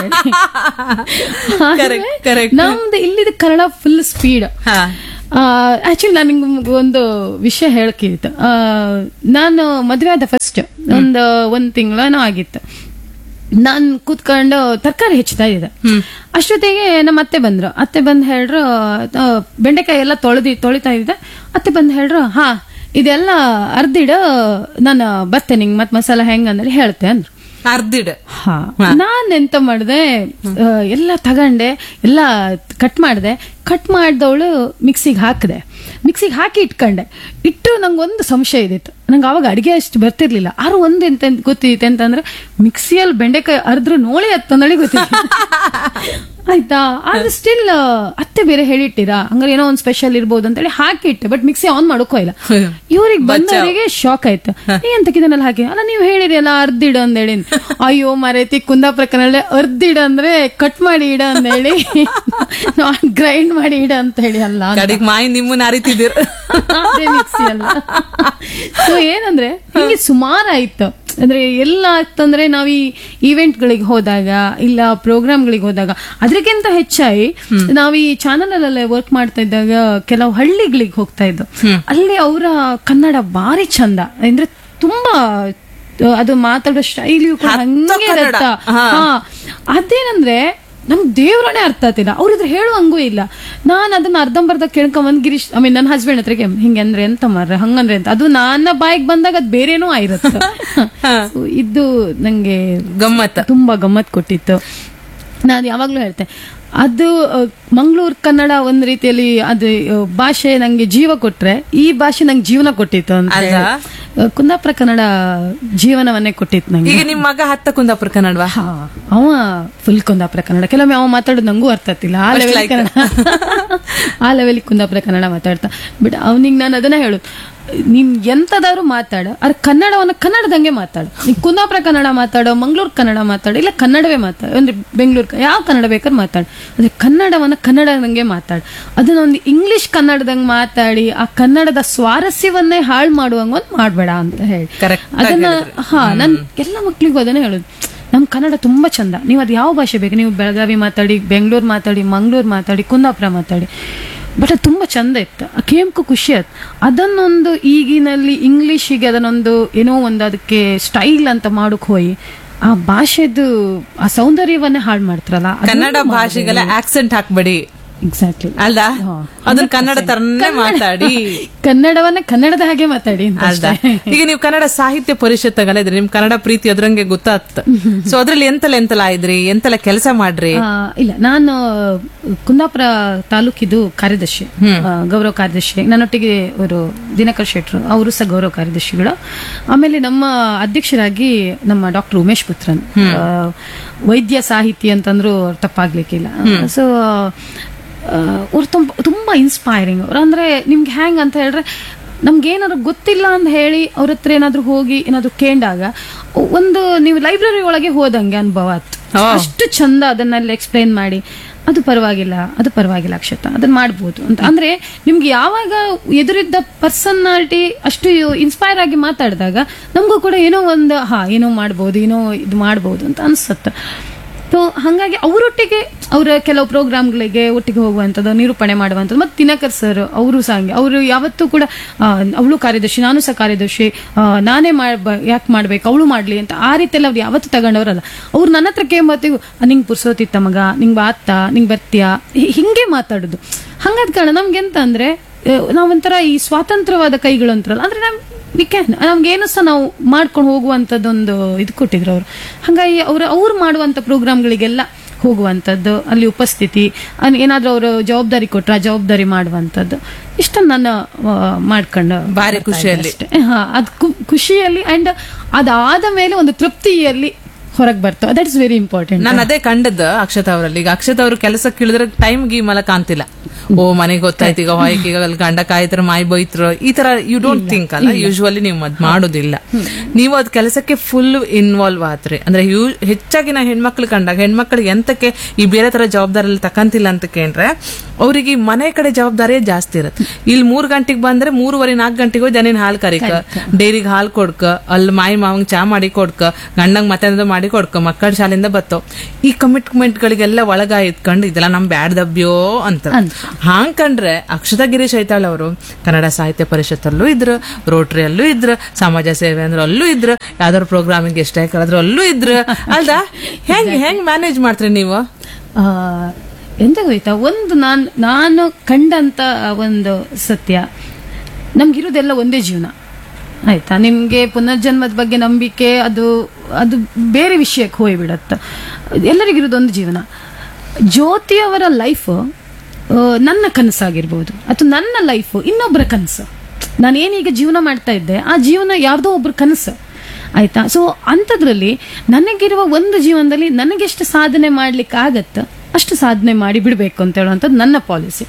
ನಮ್ದು ಇಲ್ಲಿದ ಕನ್ನಡ ಫುಲ್ ಸ್ಪೀಡ್. ಆಕ್ಚುಲಿ ನಾನು ನಿಮ್ಗೆ ಒಂದು ವಿಷಯ ಹೇಳಕ್ಕಿತ್ತು. ನಾನು ಮದುವೆ ಆದ ಫಸ್ಟ್ ಒಂದ್ ತಿಂಗಳೇನೋ ಆಗಿತ್ತು. ನಾನ್ ಕೂತ್ಕೊಂಡು ತರಕಾರಿ ಹೆಚ್ಚುತ್ತಾ ಇದ್ದೆ. ಅಷ್ಟೊತ್ತಿಗೆ ನಮ್ಮ ಅತ್ತೆ ಬಂದ್ರು. ಅತ್ತೆ ಬಂದ್ ಹೇಳ್ರು, ಬೆಂಡೆಕಾಯಿ ಎಲ್ಲ ತೊಳಿತಾ ಇದ್ದೆ. ಅತ್ತೆ ಬಂದ್ ಹೇಳ್ರು, ಇದೆಲ್ಲ ಅರ್ದಿಡ, ನಾನು ಬರ್ತೇನೆ ನಿಂಗೆ ಮತ್ ಮಸಾಲ ಹೆಂಗ ಅಂದ್ರೆ ಹೇಳ್ತೆ ಅಂದ್ರು. ಅರ್ದಿಡ್. ನಾನ್ ಎಂತ ಮಾಡ್ದೆ, ಎಲ್ಲ ತಗೊಂಡೆ, ಎಲ್ಲ ಕಟ್ ಮಾಡ್ದೆ. ಕಟ್ ಮಾಡ್ದವಳು ಮಿಕ್ಸಿಗೆ ಹಾಕಿ ಇಟ್ಕೊಂಡೆ. ಇಟ್ಟು ನಂಗೆ ಒಂದು ಸಂಶಯ ಇದಿತ್ತು, ನಂಗೆ ಅವಾಗ ಅಡಿಗೆ ಅಷ್ಟು ಬರ್ತಿರ್ಲಿಲ್ಲ. ಆರು ಒಂದು ಎಂತ ಗೊತ್ತಿತ್ತು ಅಂತಂದ್ರೆ, ಮಿಕ್ಸಿಯಲ್ಲಿ ಬೆಂಡೆಕಾಯಿ ಅರ್ದ್ರು ನೋಳಿ ಹತ್ತಂದಳಿ ಗೊತ್ತಿತ್ತು. ಆಯ್ತಾ, ಅದು ಸ್ಟಿಲ್ ಅತ್ತೆ ಬೇರೆ ಹೇಳಿಟ್ಟಿರಾ, ಹಂಗಾರೆ ಏನೋ ಒಂದ್ ಸ್ಪೆಷಲ್ ಇರ್ಬೋದು ಅಂತ ಹೇಳಿ ಹಾಕಿಟ್ಟೆ. ಬಟ್ ಮಿಕ್ಸಿ ಆನ್ ಮಾಡೋಕೋ ಇಲ್ಲ. ಇವ್ರಿಗೆ ಬಂದವರಿಗೆ ಶಾಕ್ ಆಯ್ತು, ನೀ ಎಂತಕ್ಕಿದನ್ನೆಲ್ಲ ಹಾಕಿ ಅಲ್ಲ ನೀವು ಹೇಳಿರಿ ಅಲ್ಲ ಅರ್ದಿಡು ಅಂದೇಳಿ. ಅಯ್ಯೋ ಮರೇತಿ, ಕುಂದಾಪುರ ಕನ್ನಡ ಅರ್ದಿಡ ಅಂದ್ರೆ ಕಟ್ ಮಾಡಿ ಇಡ ಅಂದೇಳಿ, ಗ್ರೈಂಡ್ ಮಾಡಿ ಇಡ ಅಂತ ಹೇಳಿ ಅಲ್ಲ, ಮಾಯಿ ನಿಮ್ಮನ್ನ ಅರಿತಿದ್ದೀರ ಮಿಕ್ಸಿ ಅಲ್ಲ. ಸೊ ಏನಂದ್ರೆ ಹಿಂಗೆ ಸುಮಾರು ಆಯ್ತು. ಅಂದ್ರೆ ಎಲ್ಲ ಆಗ್ತಂದ್ರೆ ನಾವ್ ಈ ಈವೆಂಟ್ ಗಳಿಗೆ ಹೋದಾಗ, ಇಲ್ಲ ಪ್ರೋಗ್ರಾಮ್ ಗಳಿಗೆ ಹೋದಾಗ, ಅದಕ್ಕಿಂತ ಹೆಚ್ಚಾಗಿ ನಾವ್ ಈ ಚಾನಲ್ ಅಲ್ಲೇ ವರ್ಕ್ ಮಾಡ್ತಾ ಇದ್ದಾಗ ಕೆಲವು ಹಳ್ಳಿಗಳಿಗೆ ಹೋಗ್ತಾ ಇದ್ದು, ಅಲ್ಲಿ ಅವರ ಕನ್ನಡ ಬಾರಿ ಚಂದ. ಅಂದ್ರೆ ತುಂಬಾ ಅದು ಮಾತಾಡೋ ಶೈಲಿಯು ಕೂಡ ಹಂಗೆ ಇರತ್ತ. ಅದೇನಂದ್ರೆ ನಮ್ಗೆ ದೇವ್ರನೇ ಅರ್ಥ ಆಗ್ತಿಲ್ಲ, ಅವ್ರಿದ್ರೆ ಹೇಳುವಂಗೂ ಇಲ್ಲ. ನಾನು ಅದನ್ನ ಅರ್ಧಂಬರ್ಧ ಕೇಳ್ಕೊಂಬಂದ್ ಗಿರೀಶ್ ನನ್ನ ಹಸ್ಬೆಂಡ್ ಹತ್ರಗೆ ಹಿಂಗೆ ಅಂದ್ರೆ ಎಂತ ಮಾರ್ರೆ ಹಂಗಂದ್ರೆ ಅಂತ, ಅದು ನನ್ನ ಬಾಯಿಗೆ ಬಂದಾಗ ಅದ್ ಬೇರೇನೋ ಆಗಿರುತ್ತೆ. ಇದು ನಂಗೆ ತುಂಬಾ ಗಮ್ಮತ್ ಕೊಟ್ಟಿತ್ತು. ನಾನು ಯಾವಾಗ್ಲೂ ಹೇಳ್ತೇನೆ, ಅದು ಮಂಗಳೂರು ಕನ್ನಡ ಒಂದ್ ರೀತಿಯಲ್ಲಿ ಅದು ಭಾಷೆ ನಂಗೆ ಜೀವ ಕೊಟ್ರೆ, ಈ ಭಾಷೆ ನಂಗೆ ಜೀವನ ಕೊಟ್ಟಿತ್ತು ಅಂತ. ಕುಂದಾಪುರ ಕನ್ನಡ ಜೀವನವನ್ನೇ ಕೊಟ್ಟಿತ್ತು ನಂಗೆ. ಈಗ ನಿಮ್ ಮಗ ಹತ್ತ ಕುಂದಾಪುರ ಕನ್ನಡವಾ? ಅವ ಫುಲ್ ಕುಂದಾಪುರ ಕನ್ನಡ. ಕೆಲವೊಮ್ಮೆ ಅವ ಮಾತಾಡೋದು ನಂಗೂ ಅರ್ಥ ಆಗ್ತಿಲ್ಲ, ಆ ಲೆವೆಲ್ ಕುಂದಾಪುರ ಕನ್ನಡ ಮಾತಾಡ್ತಾ. ಬಟ್ ಅವನಿಗೆ ನಾನು ಅದನ್ನ ಹೇಳುದು, ನೀನ್ ಎಂತದಾದ್ರು ಮಾತಾಡು, ಅದ್ರ ಕನ್ನಡವನ್ನ ಕನ್ನಡದಂಗೆ ಮಾತಾಡು. ನೀ ಕುಂದಾಪುರ ಕನ್ನಡ ಮಾತಾಡೋ, ಮಂಗಳೂರು ಕನ್ನಡ ಮಾತಾಡು, ಇಲ್ಲ ಕನ್ನಡವೇ ಮಾತಾಡು, ಅಂದ್ರೆ ಬೆಂಗಳೂರು ಯಾವ ಕನ್ನಡ ಬೇಕಾದ್ರೆ ಮಾತಾಡು, ಅಂದ್ರೆ ಕನ್ನಡವನ್ನ ಕನ್ನಡದಂಗೆ ಮಾತಾಡು. ಅದನ್ನ ಒಂದು ಇಂಗ್ಲಿಷ್ ಕನ್ನಡದಂಗೆ ಮಾತಾಡಿ ಆ ಕನ್ನಡದ ಸ್ವಾರಸ್ಯವನ್ನೇ ಹಾಳು ಮಾಡುವಂಗ ಒಂದ್ ಮಾಡ್ಬೇಡ ಅಂತ ಹೇಳಿ. ಅದನ್ನ ನನ್ ಎಲ್ಲ ಮಕ್ಳಿಗೂ ಅದನ್ನ ಹೇಳುದು, ನಮ್ ಕನ್ನಡ ತುಂಬಾ ಚಂದ. ನೀವು ಅದು ಯಾವ ಭಾಷೆ ಬೇಕು, ನೀವು ಬೆಳಗಾವಿ ಮಾತಾಡಿ, ಬೆಂಗಳೂರು ಮಾತಾಡಿ, ಮಂಗಳೂರು ಮಾತಾಡಿ, ಕುಂದಾಪುರ ಮಾತಾಡಿ, ಬಟ್ ಅದು ತುಂಬಾ ಚಂದ ಇತ್ತು. ಕೇಮ್ಕು ಖುಷಿ ಆಯ್ತು. ಅದನ್ನೊಂದು ಈಗಿನಲ್ಲಿ ಇಂಗ್ಲಿಷಿಗೆ ಅದನ್ನೊಂದು ಏನೋ ಒಂದು ಅದಕ್ಕೆ ಸ್ಟೈಲ್ ಅಂತ ಮಾಡಕ್ ಹೋಗಿ ಆ ಭಾಷೆದು ಆ ಸೌಂದರ್ಯವನ್ನೇ ಹಾಳು ಮಾಡ್ತಾರಲ್ಲ. ಕನ್ನಡ ಭಾಷೆಗೆಲ್ಲ ಆಕ್ಸೆಂಟ್ ಹಾಕ್ಬೇಡಿ. ಎಕ್ಸಾಕ್ಟ್ಲಿ ಅಲ್ದಾ, ಅದನ್ನ ಕನ್ನಡ ತರನೇ ಮಾತಾಡಿ, ಕನ್ನಡವನ್ನ ಕನ್ನಡದ ಹಾಗೆ ಮಾತಾಡಿ ಅಲ್ದಾ. ಈಗ ನೀವು ಕನ್ನಡ ಸಾಹಿತ್ಯ ಪರಿಷತ್ ಇದ್ರಿ, ನಿಮ್ ಕನ್ನಡ ಪ್ರೀತಿ ಅದ್ರಂಗೆ ಗೊತ್ತಾಗ್ತ. ಸೊ ಅದ್ರಲ್ಲಿ ಎಂತೆಲ್ಲ ಇದ್ರಿ, ಎಂತೆಲ್ಲ ಕೆಲಸ ಮಾಡ್ರಿ? ಇಲ್ಲ, ನಾನು ಕುಂದಾಪುರ ತಾಲೂಕಿದು ಕಾರ್ಯದರ್ಶಿ, ಗೌರವ ಕಾರ್ಯದರ್ಶಿ. ನನ್ನೊಟ್ಟಿಗೆ ಅವರು ದಿನಕರ್ ಶೆಟ್ರು, ಅವರು ಸಹ ಗೌರವ ಕಾರ್ಯದರ್ಶಿಗಳು. ಆಮೇಲೆ ನಮ್ಮ ಅಧ್ಯಕ್ಷರಾಗಿ ನಮ್ಮ ಡಾಕ್ಟರ್ ಉಮೇಶ್ ಪುತ್ರನ್, ವೈದ್ಯ ಸಾಹಿತಿ ಅಂತಂದ್ರು ತಪ್ಪಾಗ್ಲಿಕ್ಕಿಲ್ಲ. ಸೊ ಅವ್ರು ತುಂಬಾ ಇನ್ಸ್ಪೈರಿಂಗ್ ಅವ್ರು. ಅಂದ್ರೆ ನಿಮ್ಗೆ ಹೆಂಗ್ ಅಂತ ಹೇಳಿದ್ರೆ, ನಮ್ಗೆ ಏನಾದ್ರು ಗೊತ್ತಿಲ್ಲ ಅಂತ ಹೇಳಿ ಅವ್ರ ಹತ್ರ ಏನಾದ್ರು ಹೋಗಿ ಏನಾದ್ರು ಕೇಂಡಾಗ ಒಂದು ನೀವು ಲೈಬ್ರರಿ ಒಳಗೆ ಹೋದಂಗೆ ಅನುಭವ ಆಯ್ತು. ಅಷ್ಟು ಚಂದ ಅದನ್ನೆಲ್ಲ ಎಕ್ಸ್ಪ್ಲೈನ್ ಮಾಡಿ, ಅದು ಪರವಾಗಿಲ್ಲ ಅಕ್ಷತಾ, ಅದನ್ನ ಮಾಡ್ಬೋದು ಅಂತ. ಅಂದ್ರೆ ನಿಮ್ಗೆ ಯಾವಾಗ ಎದುರಿದ್ದ ಪರ್ಸನಾಲಿಟಿ ಅಷ್ಟು ಇನ್ಸ್ಪೈರ್ ಆಗಿ ಮಾತಾಡಿದಾಗ ನಮಗೂ ಕೂಡ ಏನೋ ಒಂದು ಏನೋ ಮಾಡ್ಬೋದು, ಏನೋ ಇದು ಮಾಡ್ಬೋದು ಅಂತ ಅನ್ಸುತ್ತೆ. ಸೊ ಹಾಗಾಗಿ ಅವರೊಟ್ಟಿಗೆ ಅವರ ಕೆಲವು ಪ್ರೋಗ್ರಾಮ್ಗಳಿಗೆ ಒಟ್ಟಿಗೆ ಹೋಗುವಂಥದ್ದು, ನಿರೂಪಣೆ ಮಾಡುವಂಥದ್ದು. ಮತ್ತು ದಿನಕರ್ ಸರ್ ಅವರು ಸಹ ಹಂಗೆ, ಅವರು ಯಾವತ್ತೂ ಕೂಡ ಅವಳು ಕಾರ್ಯದರ್ಶಿ, ನಾನು ಸಹ ಕಾರ್ಯದರ್ಶಿ, ನಾನೇ ಯಾಕೆ ಮಾಡ್ಬೇಕು, ಅವಳು ಮಾಡ್ಲಿ ಅಂತ ಆ ರೀತಿಯಲ್ಲಿ ಅವ್ರು ಯಾವತ್ತೂ ತಗೊಂಡವ್ರಲ್ಲ. ಅವ್ರು ನನ್ನ ಹತ್ರ ಕೇಂಬತ್ತಿಗೂ ನಿಂಗೆ ಪುರ್ಸೋತಿತ್ತ ಮಗ, ನಿಂಗೆ ಬಾತ್ತ, ನಿಂಗೆ ಬರ್ತೀಯಾ, ಹಿಂಗೆ ಮಾತಾಡೋದು. ಹಂಗಾದ ಕಾರಣ ನಮ್ಗೆ ಎಂತ ಅಂದ್ರೆ, ನಾವೊಂಥರ ಈ ಸ್ವಾತಂತ್ರ್ಯವಾದ ಕೈಗಳು ಅಂತಾರಲ್ಲ, ಅಂದ್ರೆ ನಮ್ಗೇನು ಸಹ ನಾವು ಮಾಡ್ಕೊಂಡು ಹೋಗುವಂಥದ್ದೊಂದು ಇದು ಕೊಟ್ಟಿದ್ರು ಅವರು. ಹಾಗಾಗಿ ಅವ್ರು ಮಾಡುವಂತ ಪ್ರೋಗ್ರಾಮ್ಗಳಿಗೆಲ್ಲ ಹೋಗುವಂಥದ್ದು, ಅಲ್ಲಿ ಉಪಸ್ಥಿತಿ, ಏನಾದ್ರೂ ಅವರು ಜವಾಬ್ದಾರಿ ಕೊಟ್ರ ಜವಾಬ್ದಾರಿ ಮಾಡುವಂಥದ್ದು, ಇಷ್ಟ ನಾನು ಮಾಡ್ಕೊಂಡು ಭಾರಿ ಖುಷಿಯಲ್ಲಿ, ಅದು ಖುಷಿಯಲ್ಲಿ ಅಂಡ್ ಅದಾದ ಮೇಲೆ ಒಂದು ತೃಪ್ತಿಯಲ್ಲಿ ಹೊರಗೆ ಬರ್ತಾವ. That is very important. ನಾನು ಅದೇ ಕಂಡದ್ದು ಅಕ್ಷತಾ ಅವರಲ್ಲಿ. ಈಗ ಅಕ್ಷತಾ ಅವರು ಕೆಲಸಕ್ಕೆ ಇಳಿದ್ರೆ ಟೈಮ್ ಗೀಮಲ ಕಾಣ್ತಿಲ್ಲ. ಓ ಮನೆಗೆ ಗೊತ್ತಾಯ್ತು, ಈಗ ಹೊಯ್ಕೆ ಗಂಡ ಕಾಯ್ತರ ಮಾಯಿ ಬೈತ್ರ, ಈ ತರ ಯು ಡೋಂಟ್ ಥಿಂಕ್ ಅಲ್ಲ. ಯೂಶುವಲಿ ನೀವು ಅದ್ ಮಾಡೋದಿಲ್ಲ. ನೀವು ಅದ್ ಕೆಲಸಕ್ಕೆ ಫುಲ್ ಇನ್ವಾಲ್ವ್ ಆತ್ರಿ. ಅಂದ್ರೆ ಹೆಚ್ಚಾಗಿ ನಾ ಹೆಣ್ಮಕ್ಳು ಕಂಡಾಗ, ಹೆಣ್ಮಕ್ಳಿಗೆ ಎಂತಕ್ಕೆ ಈ ಬೇರೆ ತರ ಜವಾಬ್ದಾರಿ ತಕಂತಿಲ್ಲ ಅಂತ ಕೇಂದ್ರೆ, ಅವ್ರಿಗೆ ಮನೆ ಕಡೆ ಜವಾಬ್ದಾರಿಯೇ ಜಾಸ್ತಿ ಇರುತ್ತೆ. ಇಲ್ಲಿ 3 ಗಂಟೆಗೆ ಬಂದ್ರೆ 3:30-4 ಗಂಟೆಗೆ ಹೋಗಿ ದನಿನ ಹಾಲು ಕರಿಕ, ಡೈರಿಗೆ ಹಾಲು ಕೊಡ್ಕ, ಅಲ್ಲಿ ಮಾಯಿ ಮಾವಂಗ್ ಚಾ ಮಾಡಿ ಕೊಡ್ಕ, ಗಂಡಂಗ್ ಮತ್ತೆ ಮಾಡಿ ಕೊಡ್ಕ, ಮಕ್ಕಳ ಶಾಲೆಯಿಂದ ಬತ್ತೋ. ಈ ಕಮಿಟ್ಮೆಂಟ್ ಗಳಿಗೆಲ್ಲ ಒಳಗ ಇಟ್ಕೊಂಡು ಇದೆಲ್ಲ ನಮ್ ಬ್ಯಾಡ್ ದಬ್ಬ್ಯೋ ಅಂತ ಹಾಂಗ್ ಕಂಡ್ರೆ, ಅಕ್ಷತಾ ಗಿರೀಶ್ ಐತಾಳ್ ಅವರು ಕನ್ನಡ ಸಾಹಿತ್ಯ ಪರಿಷತ್ತಲ್ಲೂ ಇದ್ರು, ರೋಟರಿಯಲ್ಲೂ ಇದ್ರು, ಸಮಾಜ ಸೇವೆ ಅಂದ್ರೆ ಅಲ್ಲೂ ಇದ್ರು, ಯಾವ್ದಾದ್ರು ಪ್ರೋಗ್ರಾಮಿಂಗ್ ಎಷ್ಟೇ ಕಳೆದ್ರು ಅಲ್ಲೂ ಇದ್ರು. ಅಲ್ದಾ, ಹೆಂಗ್ ಮ್ಯಾನೇಜ್ ಮಾಡ್ತೀರಿ ನೀವು? ಎಂತ ಗೊತ್ತಾ, ಒಂದು ನಾನು ಕಂಡಂತ ಒಂದು ಸತ್ಯ, ನಮ್ಗಿರೋದೆಲ್ಲ ಒಂದೇ ಜೀವನ. ಆಯ್ತಾ. ನಿಮ್ಗೆ ಪುನರ್ಜನ್ಮದ ಬಗ್ಗೆ ನಂಬಿಕೆ ಅದು ಅದು ಬೇರೆ ವಿಷಯಕ್ಕೆ ಹೋಗ್ಬಿಡತ್ತ. ಎಲ್ಲರಿಗಿರೋದೊಂದು ಜೀವನ. ಜ್ಯೋತಿಯವರ ಲೈಫ್ ನನ್ನ ಕನಸಾಗಿರ್ಬೋದು ಅಥವಾ ನನ್ನ ಲೈಫ್ ಇನ್ನೊಬ್ಬರ ಕನಸು. ನಾನೇನೀಗ ಜೀವನ ಮಾಡ್ತಾ ಇದ್ದೆ ಆ ಜೀವನ ಯಾವ್ದೋ ಒಬ್ರ ಕನಸು, ಆಯ್ತಾ. ಸೊ ಅಂಥದ್ರಲ್ಲಿ ನನಗಿರುವ ಒಂದು ಜೀವನದಲ್ಲಿ ನನಗೆಷ್ಟು ಸಾಧನೆ ಮಾಡ್ಲಿಕ್ಕೆ ಆಗತ್ತ ಅಷ್ಟು ಸಾಧನೆ ಮಾಡಿ ಬಿಡಬೇಕು ಅಂತ ಹೇಳುವಂಥದ್ದು ನನ್ನ ಪಾಲಿಸಿ.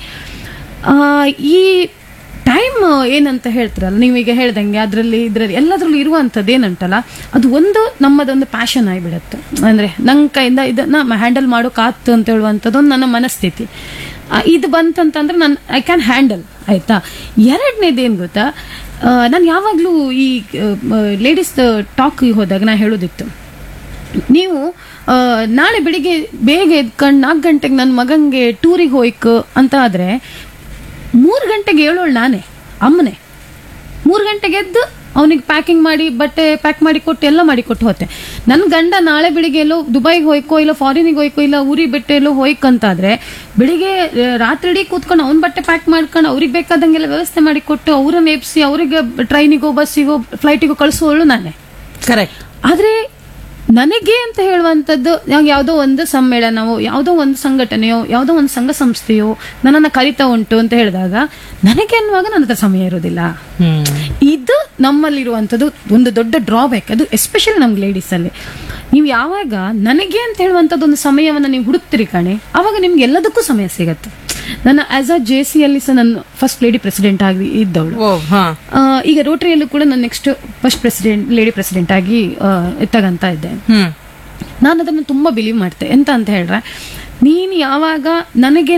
ಈ ಟೈಮ್ ಏನಂತ ಹೇಳ್ತಾರಲ್ಲ ನೀವೀಗ ಹೇಳ್ದಂಗೆ ಇದ್ರಲ್ಲಿ ಎಲ್ಲದ್ರಲ್ಲೂ ಇರುವಂಥದ್ದು ಏನಂತಲ್ಲ, ಅದು ಒಂದು ನಮ್ಮದೊಂದು ಪ್ಯಾಷನ್ ಆಗಿಬಿಡತ್ತೆ. ಅಂದರೆ ನನ್ನ ಕೈಯಿಂದ ಇದನ್ನ ಹ್ಯಾಂಡಲ್ ಮಾಡೋಕ್ಕಾಗ್ತು ಅಂತ ಹೇಳುವಂಥದ್ದು ಒಂದು ನನ್ನ ಮನಸ್ಥಿತಿ. ಇದು ಬಂತಂತಂದ್ರೆ ನಾನು ಐ ಕ್ಯಾನ್ ಹ್ಯಾಂಡಲ್, ಆಯ್ತಾ. ಎರಡನೇದೇನು ಗೊತ್ತಾ, ನಾನು ಯಾವಾಗಲೂ ಈ ಲೇಡೀಸ್ ಟಾಕ್ ಹೋದಾಗ ನಾ ಹೇಳೋದಿತ್ತು, ನೀವು ನಾಳೆ ಬೆಳಿಗ್ಗೆ ಬೇಗ ಎದ್ಕೊಂಡು 4 ಗಂಟೆಗೆ ನನ್ನ ಮಗಂಗೆ ಟೂರಿಗೆ ಹೋಯ್ಕು ಅಂತ ಆದರೆ 3 ಗಂಟೆಗೆ ಹೇಳೋಳು ನಾನೇ, ಅಮ್ಮನೇ. 3 ಗಂಟೆಗೆ ಎದ್ದು ಅವನಿಗೆ ಪ್ಯಾಕಿಂಗ್ ಮಾಡಿ ಬಟ್ಟೆ ಪ್ಯಾಕ್ ಮಾಡಿ ಕೊಟ್ಟು ಎಲ್ಲ ಮಾಡಿ ಕೊಟ್ಟು ಹೋತೆ. ನನ್ನ ಗಂಡ ನಾಳೆ ಬೆಳಿಗ್ಗೆ ಎಲ್ಲೋ ದುಬೈಗೆ ಹೋಯ್ಕೋ ಇಲ್ಲ ಫಾರಿನಿಗೆ ಹೋಯ್ಕೋ ಇಲ್ಲ ಊರಿ ಬೆಟ್ಟೆ ಎಲ್ಲೋ ಹೋಯ್ಕಂತಾದ್ರೆ ಬೆಳಿಗ್ಗೆ ರಾತ್ರಿ ಕೂತ್ಕೊಂಡು ಅವ್ನ ಬಟ್ಟೆ ಪ್ಯಾಕ್ ಮಾಡ್ಕೊಂಡು ಅವ್ರಿಗೆ ಬೇಕಾದಂಗೆಲ್ಲ ವ್ಯವಸ್ಥೆ ಮಾಡಿ ಕೊಟ್ಟು ಅವ್ರನ್ನ ಎಬ್ಸಿ ಅವರಿಗೆ ಟ್ರೈನಿಗೋ ಬಸ್ಸಿಗೋ ಫ್ಲೈಟಿಗೋ ಕಳಿಸೋಳು ನಾನೇ. ಕರೆಕ್ಟ್. ಆದ್ರೆ ನನಗೆ ಅಂತ ಹೇಳುವಂಥದ್ದು ಯಾವುದೋ ಒಂದು ಸಮ್ಮೇಳನವೋ ಯಾವುದೋ ಒಂದು ಸಂಘಟನೆಯೋ ಯಾವುದೋ ಒಂದು ಸಂಘ ಸಂಸ್ಥೆಯೋ ನನ್ನನ್ನು ಕರಿತಾ ಉಂಟು ಅಂತ ಹೇಳಿದಾಗ ನನಗೆ ಅನ್ನುವಾಗ ನನ್ನ ಹತ್ರ ಸಮಯ ಇರೋದಿಲ್ಲ. ಇದು ನಮ್ಮಲ್ಲಿರುವಂಥದ್ದು ಒಂದು ದೊಡ್ಡ ಡ್ರಾಬ್ಯಾಕ್. ಅದು ಎಸ್ಪೆಷಲಿ ನಮ್ಗೆ ಲೇಡೀಸ್ ಅಲ್ಲಿ. ನೀವು ಯಾವಾಗ ನನಗೆ ಅಂತ ಹೇಳುವಂಥದ್ದು ಒಂದು ಸಮಯವನ್ನು ನೀವು ಹುಡುಕ್ತಿರಿ ಕಣೆ, ಅವಾಗ ನಿಮ್ಗೆ ಎಲ್ಲದಕ್ಕೂ ಸಮಯ ಸಿಗತ್ತೆ. ನನ್ನ ಆಸ್ ಅ JC ಅಲ್ಲಿ ಸಹ ನಾನು ಫಸ್ಟ್ ಲೇಡಿ ಪ್ರೆಸಿಡೆಂಟ್ ಆಗಿ ಇದ್ದವಳು. ಈಗ ರೋಟರಿಯಲ್ಲೂ ಕೂಡ ನಾನು ನೆಕ್ಸ್ಟ್ ಫಸ್ಟ್ ಲೇಡಿ ಪ್ರೆಸಿಡೆಂಟ್ ಆಗಿ ತಗಂತ ಇದ್ದೆ. ನಾನು ಅದನ್ನು ತುಂಬಾ ಬಿಲೀವ್ ಮಾಡ್ತೆ. ಎಂತ ಅಂತ ಹೇಳ್ರೆ, ನೀನು ಯಾವಾಗ ನನಗೆ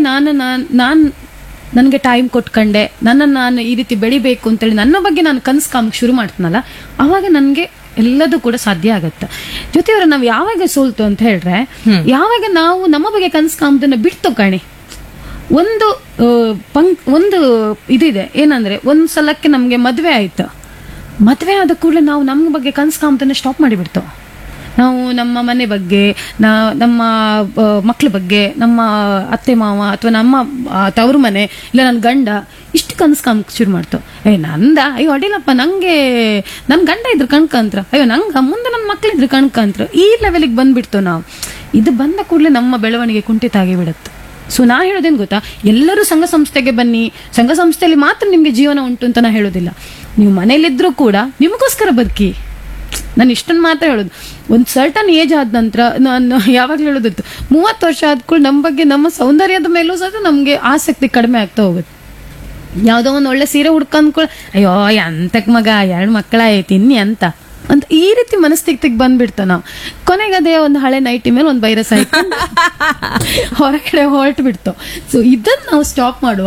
ನನಗೆ ಟೈಮ್ ಕೊಟ್ಕೊಂಡೆ ನಾನು ಈ ರೀತಿ ಬೆಳಿಬೇಕು ಅಂತೇಳಿ ನನ್ನ ಬಗ್ಗೆ ನಾನು ಕನಸು ಕಾಮಕ್ಕೆ ಶುರು ಮಾಡ್ತೀನಲ್ಲ, ಅವಾಗ ನನಗೆ ಎಲ್ಲದೂ ಕೂಡ ಸಾಧ್ಯ ಆಗತ್ತೆ. ಜೊತೆಯವರು ನಾವು ಯಾವಾಗ ಸೋಲ್ತು ಅಂತ ಹೇಳ್ರೆ, ಯಾವಾಗ ನಾವು ನಮ್ಮ ಬಗ್ಗೆ ಕನಸು ಕಾಮದನ್ನ ಬಿಡ್ತು ಕಣೆ. ಒಂದು ಇದಿದೆ ಏನಂದ್ರೆ, ಒಂದ್ ಸಲಕ್ಕೆ ನಮ್ಗೆ ಮದ್ವೆ ಆಯ್ತು, ಮದ್ವೆ ಆದ ಕೂಡಲೇ ನಾವು ನಮ್ಮ ಬಗ್ಗೆ ಕನಸು ಕಾಮದನ್ನ ಸ್ಟಾಪ್ ಮಾಡಿಬಿಡ್ತು. ನಾವು ನಮ್ಮ ಮನೆ ಬಗ್ಗೆ, ನಮ್ಮ ಮಕ್ಳ ಬಗ್ಗೆ, ನಮ್ಮ ಅತ್ತೆ ಮಾವ ಅಥವಾ ನಮ್ಮ ತವರು ಮನೆ ಇಲ್ಲ ನನ್ನ ಗಂಡ ಇಷ್ಟು ಕನಸು ಕಾಮಕ್ಕೆ ಶುರು ಮಾಡ್ತು. ಅಯ್ಯೋ ಅಡಿಲಪ್ಪ, ನಂಗೆ ನನ್ನ ಗಂಡ ಇದ್ರು ಕಣ್ಕಂತ್ರ, ಅಯ್ಯೋ ನಂಗೆ ಮುಂದೆ ನನ್ನ ಮಕ್ಳಿದ್ರು ಕಣ್ಕಂತ್ರ, ಈ ಲೆವೆಲಿಗೆ ಬಂದ್ಬಿಡ್ತು ನಾವು. ಇದು ಬಂದ ಕೂಡಲೇ ನಮ್ಮ ಬೆಳವಣಿಗೆ ಕುಂಠಿತ ಆಗಿಬಿಡುತ್ತೆ. ಸೊ ನಾ ಹೇಳೋದೇನು ಗೊತ್ತಾ, ಎಲ್ಲರೂ ಸಂಘ ಸಂಸ್ಥೆಗೆ ಬನ್ನಿ, ಸಂಘ ಸಂಸ್ಥೆಯಲ್ಲಿ ಮಾತ್ರ ನಿಮ್ಗೆ ಜೀವನ ಉಂಟು ಅಂತ ನಾ ಹೇಳೋದಿಲ್ಲ. ನೀವು ಮನೇಲಿದ್ರೂ ಕೂಡ ನಿಮಗೋಸ್ಕರ ಬದುಕಿ. ನಾನು ಇಷ್ಟನ್ನು ಮಾತ್ರ ಹೇಳೋದು. ಒಂದು ಸರ್ಟನ್ ಏಜ್ ಆದ ನಂತರ ನಾನು ಯಾವಾಗಲೂ ಹೇಳೋದಿತ್ತು, 30 ವರ್ಷ ಆದ್ಕೂಡ ನಮ್ಮ ಬಗ್ಗೆ ನಮ್ಮ ಸೌಂದರ್ಯದ ಮೇಲೂ ಸಹ ನಮ್ಗೆ ಆಸಕ್ತಿ ಕಡಿಮೆ ಆಗ್ತಾ ಹೋಗುತ್ತೆ. ಯಾವುದೋ ಒಂದು ಒಳ್ಳೆ ಸೀರೆ ಹುಡ್ಕೊಂಡ್ಕೊಳ, ಅಯ್ಯೋ ಅಂತಕ್ ಮಗ 2 ಮಕ್ಕಳಾಯ್ತು ಇನ್ನಿ ಅಂತ ಈ ರೀತಿ ಮನಸ್ಥಿತಿಗೆ ಬಂದ್ಬಿಡ್ತ ನಾವು. ಕೊನೆಗೆ ಅದೇ ಒಂದು ಹಳೆ ನೈಟಿ ಮೇಲೆ ಒಂದು ವೈರಸ್ ಆಯ್ತು, ಹೊರಗಡೆ ಹೊರಟು ಬಿಡ್ತು. ಸೊ ಇದನ್ನ ನಾವು ಸ್ಟಾಪ್ ಮಾಡುವ.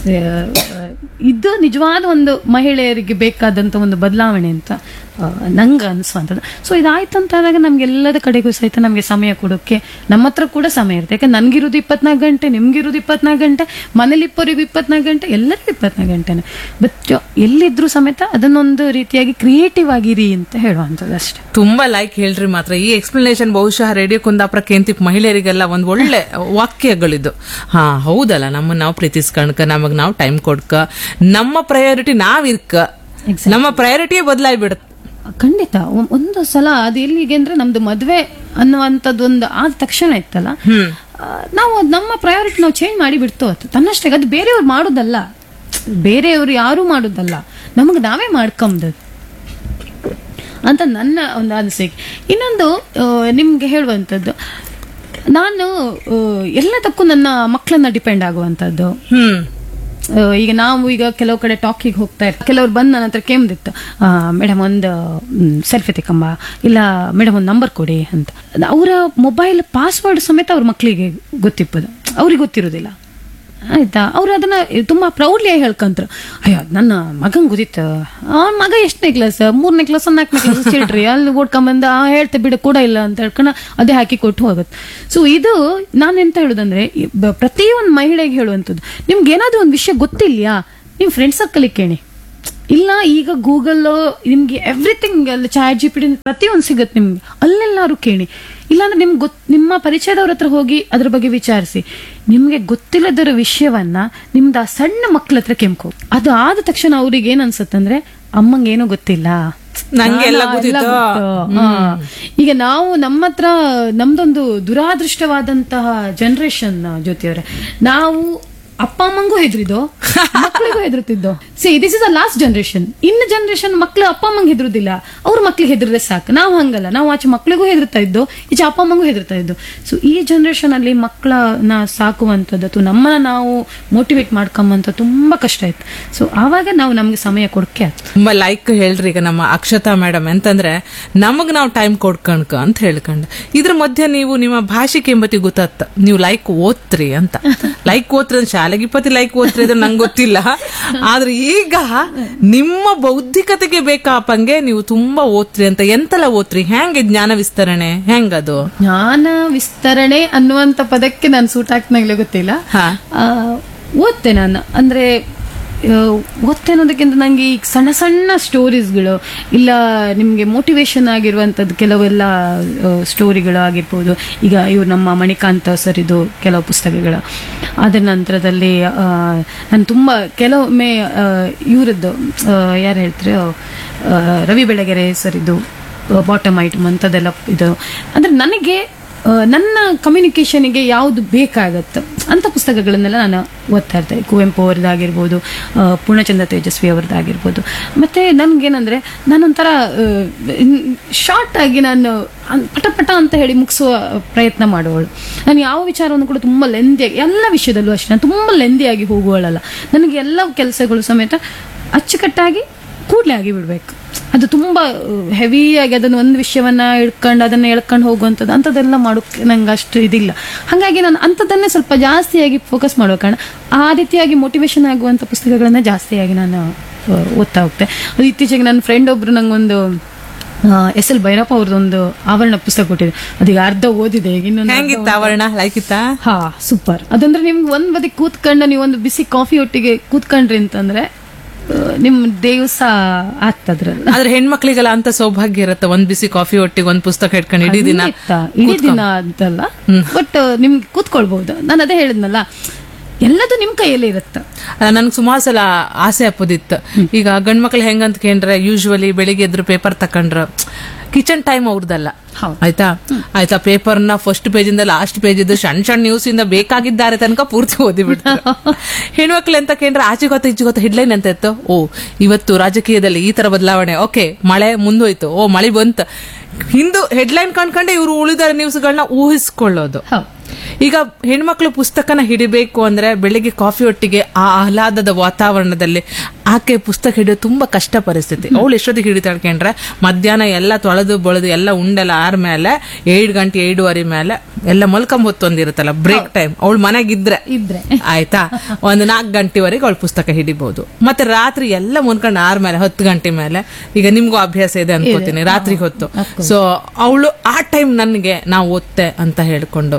ಇದು ನಿಜವಾದ ಒಂದು ಮಹಿಳೆಯರಿಗೆ ಬೇಕಾದಂತ ಒಂದು ಬದಲಾವಣೆ ಅಂತ ನಂಗೆ ಅನ್ಸುವಂಥದ್ದು. ಸೊ ಇದಾಯ್ತು ಅಂತ ಆದಾಗ ನಮ್ಗೆಲ್ಲದ ಕಡೆಗೂ ಸಹಿತ ನಮ್ಗೆ ಸಮಯ ಕೊಡೋಕೆ ನಮ್ಮ ಹತ್ರ ಕೂಡ ಸಮಯ ಇರುತ್ತೆ. ಯಾಕಂದ್ರೆ ನನ್ಗಿರೋದು 24 ಗಂಟೆ, ನಿಮ್ಗಿರೋದು 24 ಗಂಟೆ, ಮನೇಲಿ ಇಪ್ಪರಿಗೂ 24 ಗಂಟೆ, ಎಲ್ಲರಿಗೂ 24 ಗಂಟೆನೆ. ಬಟ್ ಎಲ್ಲಿದ್ರು ಸಮೇತ ಅದನ್ನೊಂದು ರೀತಿಯಾಗಿ ಕ್ರಿಯೇಟಿವ್ ಆಗಿರಿ ಅಂತ ಹೇಳುವಂಥದ್ದು ಅಷ್ಟೇ. ತುಂಬಾ ಲೈಕ್ ಹೇಳ್ರಿ ಮಾತ್ರ. ಈ ಎಕ್ಸ್ಪ್ಲನೇಷನ್ ಬಹುಶಃ ರೇಡಿಯೋ ಕುಂದಾಪುರ ಕೇಂತಿಪ್ ಮಹಿಳೆಯರಿಗೆಲ್ಲ ಒಂದ್ ಒಳ್ಳೆ ವಾಕ್ಯಗಳಿದ್ದು. ಹೌದಲ್ಲ, ನಮ್ಮನ್ನ ನಾವು ಪ್ರೀತಿಸ್ಕಣಕ, ನಮಗ್ ನಾವು ಟೈಮ್ ಕೊಡ್ಕ, ನಮ್ಮ ಪ್ರಯಾರಿಟಿ ನಾವ್ ಇರ್ಕ, ನಮ್ಮ ಪ್ರಯಾರಿಟಿಯೇ ಬದಲಾಗ್ಬಿಡುತ್ತೆ. ಖಂಡಿತ. ಒಂದು ಸಲ ಅದು ಎಲ್ಲಿಗೆ ಅಂದ್ರೆ, ನಮ್ದು ಮದ್ವೆ ಅನ್ನುವಂಥದ್ದು ಒಂದು ಆದ ತಕ್ಷಣ ಇತ್ತಲ್ಲ, ನಾವು ನಮ್ಮ ಪ್ರಯಾರಿಟಿ ನಾವು ಚೇಂಜ್ ಮಾಡಿ ಬಿಡ್ತು. ತನ್ನಷ್ಟೇ. ಅದು ಬೇರೆಯವ್ರು ಮಾಡೋದಲ್ಲ, ಬೇರೆಯವ್ರು ಯಾರು ಮಾಡೋದಲ್ಲ, ನಮಗೆ ನಾವೇ ಮಾಡ್ಕೊಂಬುದು ಅಂತ ನನ್ನ ಒಂದು ಅನಿಸಿಕೆ. ಇನ್ನೊಂದು ನಿಮ್ಗೆ ಹೇಳುವಂಥದ್ದು, ನಾನು ಎಲ್ಲದಕ್ಕೂ ನನ್ನ ಮಕ್ಕಳನ್ನ ಡಿಪೆಂಡ್ ಆಗುವಂಥದ್ದು. ಈಗ ಕೆಲವು ಕಡೆ ಟಾಕಿಗೆ ಹೋಗ್ತಾ ಇರ್ತಾರೆ, ಕೆಲವ್ರು ಬಂದು ನನ್ನ ಹತ್ರ ಕೇಮ್ದಿತ್ತು, ಮೇಡಮ್ ಒಂದು ಸೆಲ್ಫಿ ತೆಕ್ಕಂಬ, ಇಲ್ಲ ಮೇಡಮ್ ಒಂದು ನಂಬರ್ ಕೊಡಿ ಅಂತ. ಅವರ ಮೊಬೈಲ್ ಪಾಸ್ವರ್ಡ್ ಸಮೇತ ಅವ್ರ ಮಕ್ಕಳಿಗೆ ಗೊತ್ತಿಪ್ಪದು, ಅವ್ರಿಗೆ ಗೊತ್ತಿರೋದಿಲ್ಲ. ಆಯ್ತಾ. ಅವ್ರು ಅದನ್ನ ತುಂಬಾ ಪ್ರೌಡ್ಲಿ ಹೇಳ್ಕಂದ್ರು. ಅಯ್ಯೋ ನನ್ನ ಮಗಂಗೆ ಗೊತ್ತಿತ್ತು, ಅವನ ಮಗ ಎಷ್ಟನೇ ಕ್ಲಾಸ್, 3ನೇ ಕ್ಲಾಸ್ 4ನೇ ಕ್ಲಾಸ್ ಚಿಲ್ಡ್ರಿ, ಅಲ್ಲಿ ಓಡ್ಕೊಂಬಂದ ಹೇಳ್ತೆ ಬಿಡ ಕೂಡ ಇಲ್ಲ ಅಂತ ಹೇಳ್ಕೊಂಡು ಅದೇ ಹಾಕಿ ಕೊಟ್ಟು ಹೋಗುತ್ತೆ. ಸೊ ಇದು ನಾನೆಂತ ಹೇಳುದಂದ್ರೆ, ಪ್ರತಿಯೊಂದು ಮಹಿಳೆಗೆ ಹೇಳುವಂಥದ್ದು, ನಿಮ್ಗೆ ಏನಾದ್ರೂ ಒಂದು ವಿಷಯ ಗೊತ್ತಿಲ್ಯಾ, ನಿಮ್ ಫ್ರೆಂಡ್ ಸರ್ಕಲ್ ಕೇಳಿ. ಇಲ್ಲ ಈಗ ಗೂಗಲ್ ನಿಮ್ಗೆ ಎವ್ರಿಥಿಂಗ್, ಚಾಟ್ GPT ಪ್ರತಿಯೊಂದು ಸಿಗುತ್ತೆ ನಿಮ್ಗೆ, ಅಲ್ಲೆಲ್ಲಾರು ಕೇಳಿ. ಇಲ್ಲಾಂದ್ರೆ ನಿಮ್ಮ ಪರಿಚಯದವ್ರ ಹತ್ರ ಹೋಗಿ ಅದ್ರ ಬಗ್ಗೆ ವಿಚಾರಿಸಿ. ನಿಮ್ಗೆ ಗೊತ್ತಿಲ್ಲದರ ವಿಷಯವನ್ನ ನಿಮ್ದು ಆ ಸಣ್ಣ ಮಕ್ಳ ಹತ್ರ ಕೆಂಪು. ಅದು ಆದ ತಕ್ಷಣ ಅವ್ರಿಗೆ ಏನ್ ಅನ್ಸುತ್ತಂದ್ರೆ ಅಮ್ಮಂಗೇನೋ ಗೊತ್ತಿಲ್ಲ, ನಂಗೆಲ್ಲ ಗೊತ್ತಿತ್ತು. ಈಗ ನಾವು ನಮ್ಮ ಹತ್ರ ನಮ್ದೊಂದು ದುರಾದೃಷ್ಟವಾದಂತಹ ಜನರೇಷನ್ ಜ್ಯೋತಿಯವರೇ, ನಾವು ಅಪ್ಪ ಅಮ್ಮಂಗೂ ಹೆದರಿದೋ, ಮಕ್ಕಳಿಗೂ ಹೆದರುತ್ತಿದ್ದೋ. This is a last generation. ಇನ್ನು ಜನರೇಷನ್ ಮಕ್ಳು ಅಪ್ಪ ಅಮ್ಮಂಗೆ ಹೆದರುದಿಲ್ಲ, ಅವ್ರ ಮಕ್ಳಿಗೆ ಹೆದರಿದ್ರೆ ಸಾಕು. ನಾವು ಹಂಗಲ್ಲ, ನಾವು ಆಚೆ ಮಕ್ಳಿಗೂ ಹೆದರ್ತಾ ಇದ್ದೋ, ಈಚೆ ಅಪ್ಪ ಅಮ್ಮಂಗೂ ಹೆದರ್ತಾ ಇದ್ದೋ. ಸೊ ಈ ಜನರೇಷನ್ ಅಲ್ಲಿ ಮಕ್ಕಳನ್ನ ಸಾಕುವಂಥದ್ದು ಅಥವಾ ನಮ್ಮನ್ನ ನಾವು ಮೋಟಿವೇಟ್ ಮಾಡ್ಕೊಂಬಂತ ತುಂಬಾ ಕಷ್ಟ ಆಯ್ತು. ಸೊ ಆವಾಗ ನಾವು ನಮ್ಗೆ ಸಮಯ ಕೊಡಕ್ಕೆ ಆಯ್ತು. ತುಂಬಾ ಲೈಕ್ ಹೇಳ್ರಿ ಈಗ ನಮ್ಮ ಅಕ್ಷತಾ ಮೇಡಮ್ ಎಂತಂದ್ರೆ ನಮಗ್ ನಾವು ಟೈಮ್ ಕೊಡ್ಕಣ್ಕ ಅಂತ ಹೇಳ್ಕೊಂಡ್ ಇದ್ರ ಮಧ್ಯೆ ನೀವು ನಿಮ್ಮ ಭಾಷೆ ಕೆಂಬತಿ ಗೊತ್ತಾತ ನೀವು ಲೈಕ್ ಓದ್ತ್ರಿ ಅಂತ. ಲೈಕ್ ಓದ್ರಿ ಶಾಲೆಗೆ 20 ಲೈಕ್ ಓದ್ರಿ ಅಂದ್ರೆ ನಂಗೆ ಗೊತ್ತಿಲ್ಲ. ಆದ್ರೆ ಈಗ ನಿಮ್ಮ ಬೌದ್ಧಿಕತೆಗೆ ಬೇಕಾಪಂಗೆ ನೀವು ತುಂಬಾ ಓದ್ರಿ ಅಂತ. ಎಂತೆಲ್ಲ ಓದ್ರಿ? ಹೆಂಗೆ ಜ್ಞಾನ ವಿಸ್ತರಣೆ? ಹೆಂಗದು ಜ್ಞಾನ ವಿಸ್ತರಣೆ ಅನ್ನುವಂತ ಪದಕ್ಕೆ ನಾನು ಸೂಟ್ ಹಾಕ್ನಾಗ್ಲೇ ಗೊತ್ತಿಲ್ಲ. ಓದ್ತೆ ನಾನು. ಅಂದ್ರೆ ಓದ್ತೆ ಅನ್ನೋದಕ್ಕಿಂತ ನಂಗೆ ಈಗ ಸಣ್ಣ ಸಣ್ಣ ಸ್ಟೋರೀಸ್ಗಳು ಇಲ್ಲ ನಿಮ್ಗೆ ಮೋಟಿವೇಶನ್ ಆಗಿರುವಂತದ್ದು ಕೆಲವೆಲ್ಲ ಸ್ಟೋರಿಗಳು ಆಗಿರ್ಬೋದು. ಈಗ ಇವ್ರು ನಮ್ಮ ಮಣಿಕಾಂತ ಸರ್ ಇದು ಕೆಲವು ಪುಸ್ತಕಗಳು. ಅದರ ನಂತರದಲ್ಲಿ ನಾನು ತುಂಬಾ ಕೆಲವೊಮ್ಮೆ ಇವರದ್ದು ಯಾರು ಹೇಳ್ತಾರೆ ರವಿ ಬೆಳಗೆರೆ ಸರ್ ಇದು ಬಾಟಮ್ ಐಟಮ್ ಅಂತದೆಲ್ಲ ಇದು. ಅಂದ್ರೆ ನನಗೆ ನನ್ನ ಕಮ್ಯುನಿಕೇಶನ್ಗೆ ಯಾವುದು ಬೇಕಾಗತ್ತೆ ಅಂತ ಪುಸ್ತಕಗಳನ್ನೆಲ್ಲ ನಾನು ಓದ್ತಾ ಇರ್ತೇನೆ. ಕುವೆಂಪು ಅವ್ರದ್ದಾಗಿರ್ಬೋದು, ಪೂರ್ಣಚಂದ್ರ ತೇಜಸ್ವಿ ಅವ್ರದ್ದಾಗಿರ್ಬೋದು. ಮತ್ತೆ ನನ್ಗೇನಂದ್ರೆ ನಾನೊಂಥರ ಶಾರ್ಟ್ ಆಗಿ ನಾನು ಪಟ ಅಂತ ಹೇಳಿ ಮುಗಿಸುವ ಪ್ರಯತ್ನ ಮಾಡುವಳು. ನಾನು ಯಾವ ವಿಚಾರವನ್ನು ಕೂಡ ತುಂಬಾ ಲೆಂದಿಯಾಗಿ, ಎಲ್ಲ ವಿಷಯದಲ್ಲೂ ಅಷ್ಟೇ ನಾನು ತುಂಬಾ ಲೆಂದಿಯಾಗಿ ಹೋಗುವಳಲ್ಲ. ನನಗೆ ಎಲ್ಲ ಕೆಲಸಗಳು ಸಮೇತ ಅಚ್ಚುಕಟ್ಟಾಗಿ ಕೂಡಲೇ ಆಗಿ ಬಿಡ್ಬೇಕು. ಅದು ತುಂಬಾ ಹೆವಿಯಾಗಿ ಅದನ್ನ ಒಂದು ವಿಷಯವನ್ನ ಅದನ್ನ ಎಳ್ಕೊಂಡು ಹೋಗುವಂಥದ್ದು ಅಂಥದ್ದೆಲ್ಲ ಮಾಡೋಕೆ ನಂಗೆ ಅಷ್ಟು ಇದಿಲ್ಲ. ಹಾಗಾಗಿ ನಾನು ಅಂಥದ್ದನ್ನೇ ಸ್ವಲ್ಪ ಜಾಸ್ತಿಯಾಗಿ ಫೋಕಸ್ ಮಾಡೋ ಕಾರಣ ಆ ರೀತಿಯಾಗಿ ಮೋಟಿವೇಶನ್ ಆಗುವಂಥ ಪುಸ್ತಕಗಳನ್ನ ಜಾಸ್ತಿಯಾಗಿ ನಾನು ಓದ್ತಾ ಹೋಗ್ತೆ. ಅದು ಇತ್ತೀಚೆಗೆ ನನ್ನ ಫ್ರೆಂಡ್ ಒಬ್ರು ನಂಗೊಂದು SL ಭೈರಪ್ಪ ಅವ್ರದ್ದೊಂದು ಆವರಣ ಪುಸ್ತಕ ಕೊಟ್ಟಿದೆ. ಅದೀಗ ಅರ್ಧ ಓದಿದೆ. ಇನ್ನೊಂದು ಆವರಣ ಲೈಕ್ ಇತ್ತಾ? ಹಾ, ಸೂಪರ್. ಅದಂದ್ರೆ ನಿಮ್ಗೆ ಒಂದ್ ಬದಿ ಕೂತ್ಕೊಂಡು ನೀವು ಒಂದು ಬಿಸಿ ಕಾಫಿ ಒಟ್ಟಿಗೆ ಕೂತ್ಕೊಂಡ್ರಿ ಅಂತಂದ್ರೆ ನಿಮ್ ದಿವಸ ಆಗ್ತದ್ರಲ್ಲ. ಆದ್ರೆ ಹೆಣ್ಮಕ್ಳಿಗೆಲ್ಲ ಅಂತ ಸೌಭಾಗ್ಯ ಇರುತ್ತೆ, ಒಂದ್ ಬಿಸಿ ಕಾಫಿ ಒಟ್ಟಿಗೆ ಒಂದ್ ಪುಸ್ತಕ ಇಟ್ಕೊಂಡು ಇಡೀ ದಿನ ಅಂತಲ್ಲ. ಬಟ್ ನಿಮ್ಗೆ ಕೂತ್ಕೊಳ್ಬಹುದು. ನಾನು ಅದೇ ಹೇಳಿದ್ನಲ್ಲ, ಎಲ್ಲದು ನಿಮ್ ಕೈಯಲ್ಲೇ ಇರುತ್ತೆ. ನನ್ಗೆ ಸುಮಾರು ಸಲ ಆಸೆ ಅಪ್ಪದಿತ್ತು. ಈಗ ಗಂಡ್ಮಕ್ಳು ಹೆಂಗಂತ ಕೇಂದ್ರ ಯೂಶುವಲಿ ಬೆಳಿಗ್ಗೆ ಎದ್ರು ಪೇಪರ್ ತಕೊಂಡ್ರ ಕಿಚನ್ ಟೈಮ್ ಅವ್ರದಲ್ಲ, ಆಯ್ತಾ ಪೇಪರ್ನ ಫಸ್ಟ್ ಪೇಜ್ ಇಂದ ಲಾಸ್ಟ್ ಪೇಜ್ ಇದ್ದು ಸಣ್ಣ ನ್ಯೂಸ್ ಇಂದ ಬೇಕಾಗಿದ್ದಾರೆ ತನಕ ಪೂರ್ತಿ ಓದಿ ಬಿಡ್ತಾರೆ. ಹೆಣ್ಮಕ್ಳು ಅಂತ ಕೇಂದ್ರ ಆಚೆ ಗೊತ್ತ ಹೆಡ್ಲೈನ್ ಅಂತ ಇತ್ತು, ಓ ಇವತ್ತು ರಾಜಕೀಯದಲ್ಲಿ ಈ ತರ ಬದಲಾವಣೆ, ಓಕೆ ಮಳೆ ಮುಂದೋಯ್ತು, ಓ ಮಳೆ ಬಂತು, ಹಿಂದೂ ಹೆಡ್ಲೈನ್ ಕಂಡ್ಕೊಂಡೆ ಇವರು ಉಳಿದ ನ್ಯೂಸ್ಗಳನ್ನ ಊಹಿಸ್ಕೊಳ್ಳೋದು. ಈಗ ಹೆಣ್ಮಕ್ಳು ಪುಸ್ತಕನ ಹಿಡಿಬೇಕು ಅಂದ್ರೆ ಬೆಳಿಗ್ಗೆ ಕಾಫಿ ಒಟ್ಟಿಗೆ ಆ ಆಹ್ಲಾದದ ವಾತಾವರಣದಲ್ಲಿ ಆಕೆ ಪುಸ್ತಕ ಹಿಡಿಯೋದು ತುಂಬಾ ಕಷ್ಟ ಪರಿಸ್ಥಿತಿ. ಅವಳು ಎಷ್ಟೊತ್ತಿಗೆ ಹಿಡಿತಾಳೆ ಕೇಂದ್ರ ಮಧ್ಯಾಹ್ನ ಎಲ್ಲ ತೊಳೆದು ಬಳೆದು ಎಲ್ಲ ಉಂಡೆಲ್ಲ ಆರ್ಮೇಲೆ 7 ಗಂಟೆ 7:30 ಮೇಲೆ ಎಲ್ಲ ಮಲ್ಕೊಂಡ್ ಹೊತ್ತೊಂದಿರುತ್ತಲ್ಲ ಬ್ರೇಕ್ ಟೈಮ್, ಅವಳು ಮನೆಗಿದ್ರೆ ಆಯ್ತಾ ಒಂದು 4 ಗಂಟೆವರೆಗೆ ಅವಳು ಪುಸ್ತಕ ಹಿಡಿಬಹುದು. ಮತ್ತೆ ರಾತ್ರಿ ಎಲ್ಲ ಮುನ್ಕೊಂಡು ಆರ್ಮೇಲೆ 10 ಗಂಟೆ ಮೇಲೆ, ಈಗ ನಿಮ್ಗೂ ಅಭ್ಯಾಸ ಇದೆ ಅನ್ಕೋತೀನಿ ರಾತ್ರಿ ಹೊತ್ತು. ಸೊ ಅವಳು ಆ ಟೈಮ್ ನನ್ಗೆ ನಾವು ಓದ್ತೆ ಅಂತ ಹೇಳ್ಕೊಂಡು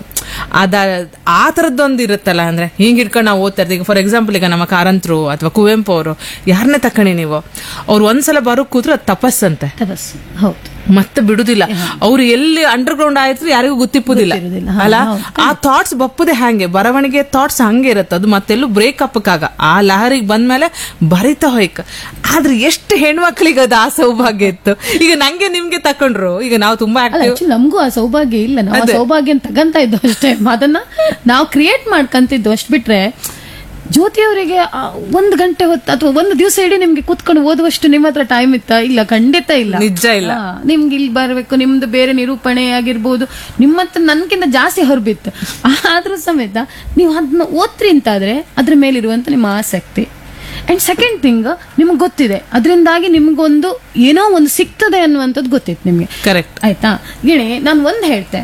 ಆ ತರದ್ದೊಂದು ಇರುತ್ತಲ್ಲ, ಅಂದ್ರೆ ಹಿಂಗ್ ಹಿಡ್ಕೊಂಡು ನಾವು ಓದ್ತಾ ಇರ್ತೀವಿ. ಫಾರ್ ಎಕ್ಸಾಂಪಲ್ ಈಗ ನಮ್ಮ ಕಾರಂತರು ಅಥವಾ ಕುವೆಂಪು ಅವರು ಯಾರನ್ನೇ ತಕೊಂಡಿ ನೀವು, ಅವ್ರು ಒಂದ್ಸಲ ಬರೋ ಕೂತ್ರು ಅದು ತಪಸ್ಸಂತೆ, ಮತ್ತೆ ಬಿಡುದಿಲ್ಲ. ಅವ್ರು ಎಲ್ಲಿ ಅಂಡರ್ ಗ್ರೌಂಡ್ ಆಯ್ತು ಯಾರಿಗೂ ಗೊತ್ತಿಪ್ಪುದಿಲ್ಲ ಅಲ್ಲ. ಆ ಥಾಟ್ಸ್ ಬಪ್ಪದೆ ಹಂಗೆ ಬರವಣಿಗೆ ಥಾಟ್ಸ್ ಹಂಗೆ ಇರುತ್ತೆ. ಅದು ಮತ್ತೆಲ್ಲೂ ಬ್ರೇಕಪ್ ಆಗ ಆ ಲಹರಿಗೆ ಬಂದ್ಮೇಲೆ ಬರಿತಾ ಹೋಯ್ಕ. ಆದ್ರೆ ಎಷ್ಟು ಹೆಣ್ಮಕ್ಳಿಗೆ ಅದು ಆ ಸೌಭಾಗ್ಯ ಇತ್ತು. ಈಗ ನಂಗೆ ನಿಮ್ಗೆ ತಕೊಂಡ್ರು, ಈಗ ನಾವು ತುಂಬಾ ನಮಗೂ ಆ ಸೌಭಾಗ್ಯ ಇಲ್ಲ. ನಾವು ಸೌಭಾಗ್ಯ ತಗಂತ ಇದ್ದು ಅಷ್ಟೇ, ಅದನ್ನ ನಾವು ಕ್ರಿಯೇಟ್ ಮಾಡ್ಕಂತಿದ್ದು ಅಷ್ಟ್ ಬಿಟ್ರೆ ಜ್ಯೋತಿಯವರಿಗೆ 1 ಗಂಟೆ ಹೊತ್ತು ಅಥವಾ 1 ದಿವಸ ಇಡೀ ನಿಮ್ಗೆ ಕೂತ್ಕೊಂಡು ಓದುವಷ್ಟು ನಿಮ್ಮ ಹತ್ರ ಟೈಮ್ ಇತ್ತಾ? ಇಲ್ಲ, ಖಂಡಿತ ಇಲ್ಲ, ನಿಜ ಇಲ್ಲ. ನಿಮ್ಗೆ ಇಲ್ಲಿ ಬರ್ಬೇಕು, ನಿಮ್ದು ಬೇರೆ ನಿರೂಪಣೆ ಆಗಿರ್ಬೋದು, ನಿಮ್ಮ ಹತ್ರ ನನ್ಕಿಂತ ಜಾಸ್ತಿ ಹೊರಬಿತ್ತು. ಆದ್ರೂ ಸಮೇತ ನೀವು ಅದನ್ನ ಓದ್ರಿ ಅಂತಾದ್ರೆ ಅದ್ರ ಮೇಲಿರುವಂತ ನಿಮ್ಮ ಆಸಕ್ತಿ. ಅಂಡ್ ಸೆಕೆಂಡ್ ಥಿಂಗ್, ನಿಮ್ಗೆ ಗೊತ್ತಿದೆ ಅದರಿಂದಾಗಿ ನಿಮ್ಗೊಂದು ಏನೋ ಒಂದು ಸಿಗ್ತದೆ ಅನ್ನುವಂಥದ್ದು ಗೊತ್ತಿತ್ತು ನಿಮ್ಗೆ. ಕರೆಕ್ಟ್ ಆಯ್ತಾ? ಗಿಣಿ ನಾನು ಒಂದ್ ಹೇಳ್ತೆ,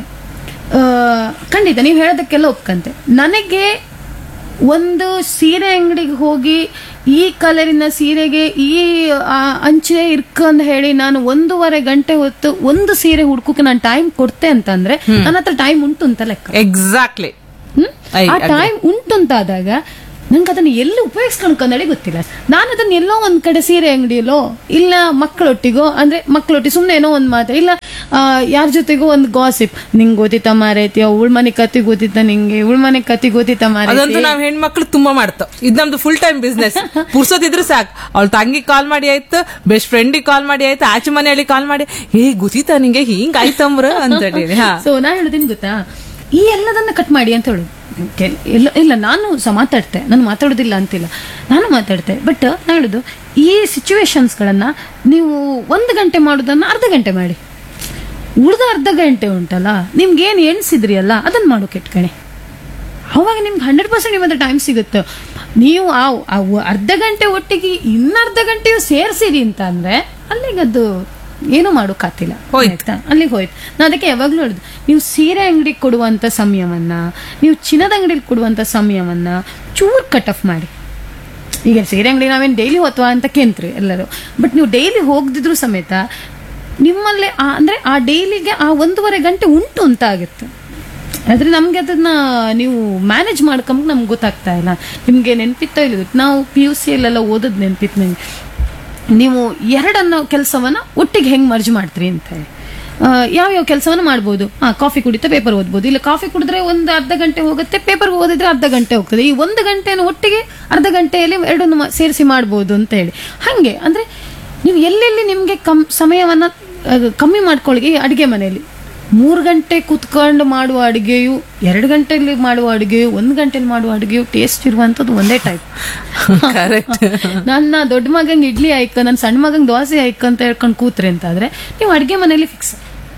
ಖಂಡಿತ ನೀವು ಹೇಳೋದಕ್ಕೆಲ್ಲ ಒಪ್ಕಂತೆ. ನನಗೆ ಒಂದು ಸೀರೆ ಅಂಗಡಿಗೆ ಹೋಗಿ ಈ ಕಲರಿನ ಸೀರೆಗೆ ಈ ಅಂಚೆ ಇರ್ಕ ಅಂತ ಹೇಳಿ ನಾನು 1.5 ಗಂಟೆ ಹೊತ್ತು ಒಂದು ಸೀರೆ ಹುಡ್ಕೋಕೆ ನಾನು ಟೈಮ್ ಕೊಡ್ತೆ ಅಂತಂದ್ರೆ ನನ್ನ ಹತ್ರ ಟೈಮ್ ಉಂಟು ಅಂತ ಲೆಕ್ಕ. ಎಕ್ಸಾಕ್ಟ್ಲಿ. ಆ ಟೈಮ್ ಉಂಟು ಅಂತಾದಾಗ ನಂಗೆ ಅದನ್ನ ಎಲ್ಲಿ ಉಪಯೋಗಿಸ್ಕೊಂಡ್ಕೊಂಡಳಿ ಗೊತ್ತಿಲ್ಲ. ನಾನು ಅದನ್ನ ಎಲ್ಲೋ ಒಂದ್ ಕಡೆ ಸೀರೆ ಅಂಗಡಿಯಲ್ಲೋ ಇಲ್ಲ ಮಕ್ಕಳೊಟ್ಟಿಗೋ, ಅಂದ್ರೆ ಮಕ್ಕಳೊಟ್ಟಿಗೆ ಸುಮ್ನೆ ಏನೋ ಒಂದ್ ಮಾತು, ಇಲ್ಲ ಯಾರ ಜೊತೆಗೋ ಒಂದು ಗಾಸಿಪ್, ನಿಂಗೆ ಗೊತ್ತಿತ್ತ ಮಾರೈತಿ ಉಳ್ಮನೆ ಕತ್ತಿ ಗೊತ್ತಿತ್ತ, ನಿಂಗೆ ಉಳ್ಮನೆ ಕತ್ತಿ ಗೊತ್ತಿತ್ತ ಅದಂತೂ ಮಾರೈತಿ. ನಾವ್ ಹೆಣ್ಮಕ್ಳು ತುಂಬಾ ಮಾಡ್ತಾವ್. ಇದ್ ನಮ್ದು ಫುಲ್ ಟೈಮ್ ಬಿಸ್ನೆಸ್. ಪುರ್ಸೋದಿದ್ರೆ ಸಾಕು, ಅವ್ಳ ತಂಗಿ ಕಾಲ್ ಮಾಡಿ ಆಯ್ತು, ಬೆಸ್ಟ್ ಫ್ರೆಂಡಿಗೆ ಕಾಲ್ ಮಾಡಿ ಆಯ್ತು, ಆಚೆ ಮನೆಯಲ್ಲಿ ಕಾಲ್ ಮಾಡಿ ಗೊತ್ತಿತ್ತಾ ನಿಂಗೆ ಹಿಂಗ್ ಆಯ್ತಂಬ್ರ ಅಂತ ಹೇಳಿ. ಸೊ ನಾ ಹೇಳುದೇನ್ ಗೊತ್ತಾ, ಈ ಎಲ್ಲದನ್ನ ಕಟ್ ಮಾಡಿ ಅಂತ ಹೇಳುದು. ಇಲ್ಲ ನಾನು ಮಾತಾಡ್ತೆ, ನಾನು ಮಾತಾಡೋದಿಲ್ಲ ಅಂತಿಲ್ಲ, ನಾನು ಮಾತಾಡ್ತೆ. ಬಟ್ ನಾ ಹೇಳುದು, ಈ ಸಿಚುವೇಶನ್ಸ್ಗಳನ್ನ ನೀವು 1 ಗಂಟೆ ಮಾಡೋದನ್ನ ಅರ್ಧ ಗಂಟೆ ಮಾಡಿ, ಉಳಿದ ಅರ್ಧ ಗಂಟೆ ಉಂಟಲ್ಲ ನಿಮ್ಗೆ ಏನ್ ಎಣ್ಸಿದ್ರಿ ಅಲ್ಲ ಅದನ್ನ ಮಾಡು ಕೆಟ್ಕಣೆ. ಅವಾಗ ನಿಮ್ಗೆ 100% ನಿಮ್ಮ ಟೈಮ್ ಸಿಗುತ್ತೆ. ನೀವು ಆ ಅರ್ಧ ಗಂಟೆ ಒಟ್ಟಿಗೆ ಇನ್ನರ್ಧ ಗಂಟೆಯು ಸೇರಿಸಿರಿ ಅಂತ ಅಂದ್ರೆ ಅಲ್ಲಿಗದು ಏನೂ ಮಾಡೋಕ್ಕಾಗ್ತಿಲ್ಲ, ಅಲ್ಲಿಗೆ ಹೋಯ್ತು. ನಾ ಅದಕ್ಕೆ ಯಾವಾಗ್ಲೂ ಹೇಳುದು, ನೀವು ಸೀರೆ ಅಂಗಡಿಗೆ ಕೊಡುವಂತ ಸಮಯವನ್ನ, ನೀವು ಚಿನ್ನದ ಅಂಗಡಿಗೆ ಕೊಡುವಂತ ಸಮಯವನ್ನ ಚೂರ್ ಕಟ್ ಆಫ್ ಮಾಡಿ. ಈಗ ಸೀರೆ ಅಂಗಡಿ ನಾವೇನು ಡೈಲಿ ಹೋತ್ವಾ ಅಂತ ಕೇಂತ್ರಿ ಎಲ್ಲರೂ, ಬಟ್ ನೀವು ಡೈಲಿ ಹೋಗದಿದ್ರು ಸಮೇತ ನಿಮ್ಮಲ್ಲೇ ಅಂದ್ರೆ ಆ ಡೈಲಿಗೆ ಆ 1.5 ಗಂಟೆ ಉಂಟು ಅಂತ ಆಗುತ್ತೆ. ಆದ್ರೆ ನಮ್ಗೆ ಅದನ್ನ ನೀವು ಮ್ಯಾನೇಜ್ ಮಾಡ್ಕೊಂಬ ನಮ್ಗೆ ಗೊತ್ತಾಗ್ತಾ ಇಲ್ಲ. ನಿಮ್ಗೆ ನೆನ್ಪಿತ್ತೋ ಇಲ್ಲ, ನಾವು PUC ಅಲ್ಲೆಲ್ಲ ಓದದ್ ನೆನ್ಪಿತ್ತು ನಂಗೆ. ನೀವು ಎರಡನ್ನೋ ಕೆಲಸವನ್ನ ಒಟ್ಟಿಗೆ ಹೆಂಗ್ ಮರ್ಜ್ ಮಾಡ್ತೀರಿ ಅಂತ. ಯಾವ್ಯಾವ ಕೆಲಸವನ್ನ ಮಾಡ್ಬೋದು, ಕಾಫಿ ಕುಡಿತಾ ಪೇಪರ್ ಓದ್ಬೋದು, ಇಲ್ಲ ಕಾಫಿ ಕುಡಿದ್ರೆ ಒಂದು ಅರ್ಧ ಗಂಟೆ ಹೋಗುತ್ತೆ, ಪೇಪರ್ ಓದಿದ್ರೆ ಅರ್ಧ ಗಂಟೆ ಹೋಗ್ತದೆ. ಈ 1 ಗಂಟೆನ ಒಟ್ಟಿಗೆ ಅರ್ಧ ಗಂಟೆಯಲ್ಲಿ ಎರಡನ್ನು ಸೇರಿಸಿ ಮಾಡ್ಬೋದು ಅಂತ ಹೇಳಿ. ಹಂಗೆ ಅಂದ್ರೆ ನೀವು ಎಲ್ಲೆಲ್ಲಿ ನಿಮ್ಗೆ ಸಮಯವನ್ನ ಕಮ್ಮಿ ಮಾಡ್ಕೊಳ್ಳಿ. ಅಡಿಗೆ ಮನೆಯಲ್ಲಿ 3 ಗಂಟೆ ಕುತ್ಕೊಂಡು ಮಾಡುವ ಅಡುಗೆಯು, 2 ಗಂಟೆಯಲ್ಲಿ ಮಾಡುವ ಅಡುಗೆಯು, 1 ಗಂಟೆಯಲ್ಲಿ ಮಾಡುವ ಅಡುಗೆಯು ಟೇಸ್ಟ್ ಇರುವಂತದ್ದು ಒಂದೇ ಟೈಪ್. ನನ್ನ ದೊಡ್ಡ ಮಗಂಗೆ ಇಡ್ಲಿ ಆಯ್ಕ, ನನ್ನ ಸಣ್ಣ ಮಗಂಗೆ ದೋಸೆ ಆಯ್ಕ ಅಂತ ಹೇಳ್ಕೊಂಡು ಕೂತ್ರಿ ಅಂತಾದ್ರೆ ನೀವು ಅಡುಗೆ ಮನೆಯಲ್ಲಿ ಫಿಕ್ಸ್.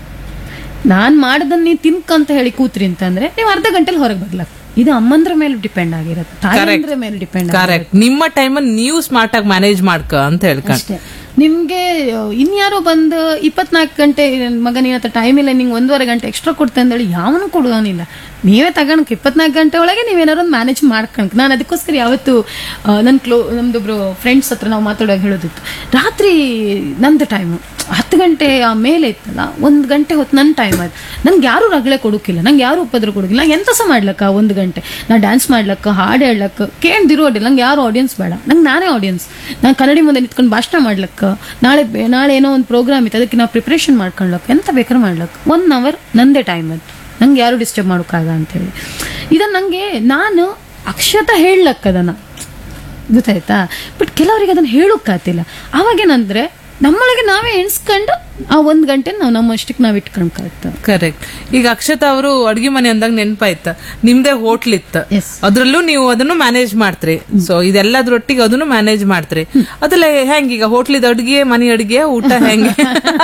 ನಾನ್ ಮಾಡದನ್ನ ನೀವು ತಿನ್ಕಂತ ಹೇಳಿ ಕೂತ್ರಿ ಅಂತಂದ್ರೆ ನೀವು ಅರ್ಧ ಗಂಟೆಲಿ ಹೊರಗೆ ಬರ್ಲಾಕ. ಇದು ಅಮ್ಮಂದ್ರ ಮೇಲೆ ಡಿಪೆಂಡ್ ಆಗಿರುತ್ತೆ, ತಾಯಂದ್ರ ಮೇಲೆ ಡಿಪೆಂಡ್. ನಿಮ್ಮ ಟೈಮನ್ನು ನೀವು ಸ್ಮಾರ್ಟ್ ಆಗಿ ಮ್ಯಾನೇಜ್ ಮಾಡ್ಕ ಅಂತ ಹೇಳ್ಕೊಂಡು. ನಿಮ್ಗೆ ಇನ್ಯಾರೋ ಬಂದು 24 ಗಂಟೆ ಮಗ ನಿನ್ನ ಹತ್ರ ಟೈಮ್ ಇಲ್ಲ, ನಿಂಗೆ 1.5 ಗಂಟೆ ಎಕ್ಸ್ಟ್ರಾ ಕೊಡ್ತೆ ಅಂದೇಳಿ ಯಾವನು ಕೊಡುವನಿಲ್ಲ. ನೀವೇ ತಗೊಂಡ್ 24 ಗಂಟೆ ಒಳಗೆ ನೀವೇನಾರು ಒಂದು ಮ್ಯಾನೇಜ್ ಮಾಡ್ಕೊಂಡ್. ನಾನು ಅದಕ್ಕೋಸ್ಕರ ಯಾವತ್ತು ನಮ್ದೊಬ್ರು ಫ್ರೆಂಡ್ಸ್ ಹತ್ರ ನಾವು ಮಾತಾಡುವಾಗ ಹೇಳೋದಿತ್ತು, ರಾತ್ರಿ ನಂದು ಟೈಮು 10 ಗಂಟೆ ಮೇಲೆ ಇತ್ತಲ್ಲ, 1 ಗಂಟೆ ಹೊತ್ತು ನನ್ನ ಟೈಮ್ ಅದು. ನಂಗೆ ಯಾರು ರಗಳೆ ಕೊಡೋಕಿಲ್ಲ, ನಂಗೆ ಯಾರು ಉಪದ್ರ ಕೊಡೋಕಿಲ್ಲ. ನಂಗೆ ಎಂತ ಸಹ ಮಾಡ್ಲಕ್ಕ 1 ಗಂಟೆ ನಾ ಡ್ಯಾನ್ಸ್ ಮಾಡ್ಲಕ್ಕ, ಹಾಡು ಹೇಳಕ್ಕ, ಕೇಳ್ದಿರೋದಿಲ್ಲ. ನಂಗೆ ಯಾರು ಆಡಿಯನ್ಸ್ ಬೇಡ, ನಂಗೆ ನಾನೇ ಆಡಿಯನ್ಸ್. ನಾನು ಕನ್ನಡಿ ಮುಂದೆ ನಿಂತ್ಕೊಂಡು ಭಾಷಣ ಮಾಡ್ಲಕ್ಕ, ನಾಳೆ ಏನೋ ಒಂದು ಪ್ರೋಗ್ರಾಮ್ ಇತ್ತು ಅದಕ್ಕೆ ನಾವು ಪ್ರಿಪ್ರೇಷನ್ ಮಾಡ್ಕೊಳ್ಲಕ್ಕ, ಎಂತ ಬೇಕಾದ್ರೂ ಮಾಡ್ಲಕ್ಕ 1 ಅವರ್ ನಂದೇ ಟೈಮ್ ಅದು. ನಂಗೆ ಯಾರು ಡಿಸ್ಟರ್ಬ್ ಮಾಡೋಕ್ಕಾಗ ಅಂತೇಳಿ ಇದನ್ನ ನಂಗೆ ನಾನು ಅಕ್ಷತ ಹೇಳಕ್ಕ ಅದನ್ನ, ಗೊತ್ತಾಯ್ತಾ. ಬಟ್ ಕೆಲವರಿಗೆ ಅದನ್ನ ಹೇಳೋಕ್ಕಾಗ್ತಿಲ್ಲ. ಅವಾಗೇನಂದ್ರೆ ನಮ್ಮೊಳಗೆ ನಾವೇ ಎಣ್ಸ್ಕೊಂಡು ಆ 1 ಗಂಟೆ ನಾವು ನಮ್ಮಷ್ಟಕ್ಕೆ ನಾವ್ ಇಟ್ಕೊಂಡ್ಕಾಗ್ತ. ಕರೆಕ್ಟ್. ಈಗ ಅಕ್ಷತಾ ಅವರು ಅಡ್ಗೆ ಮನೆ ಅಂದಾಗ ನೆನಪಾಯ್ತ, ನಿಮ್ದೇ ಹೋಟ್ಲ್ ಇತ್ತ, ಅದ್ರಲ್ಲೂ ನೀವು ಅದನ್ನು ಮ್ಯಾನೇಜ್ ಮಾಡ್ತೀರಿ. ಸೊ ಇದೆಲ್ಲದ್ರೊಟ್ಟಿಗೆ ಅದನ್ನು ಮ್ಯಾನೇಜ್ ಮಾಡ್ತೀರಿ. ಅದೆಲ್ಲ ಹೆಂಗ, ಈಗ ಹೋಟ್ಲಿದ ಅಡ್ಗೆ, ಮನೆ ಅಡ್ಗೆ, ಊಟ ಹೆಂಗೆ?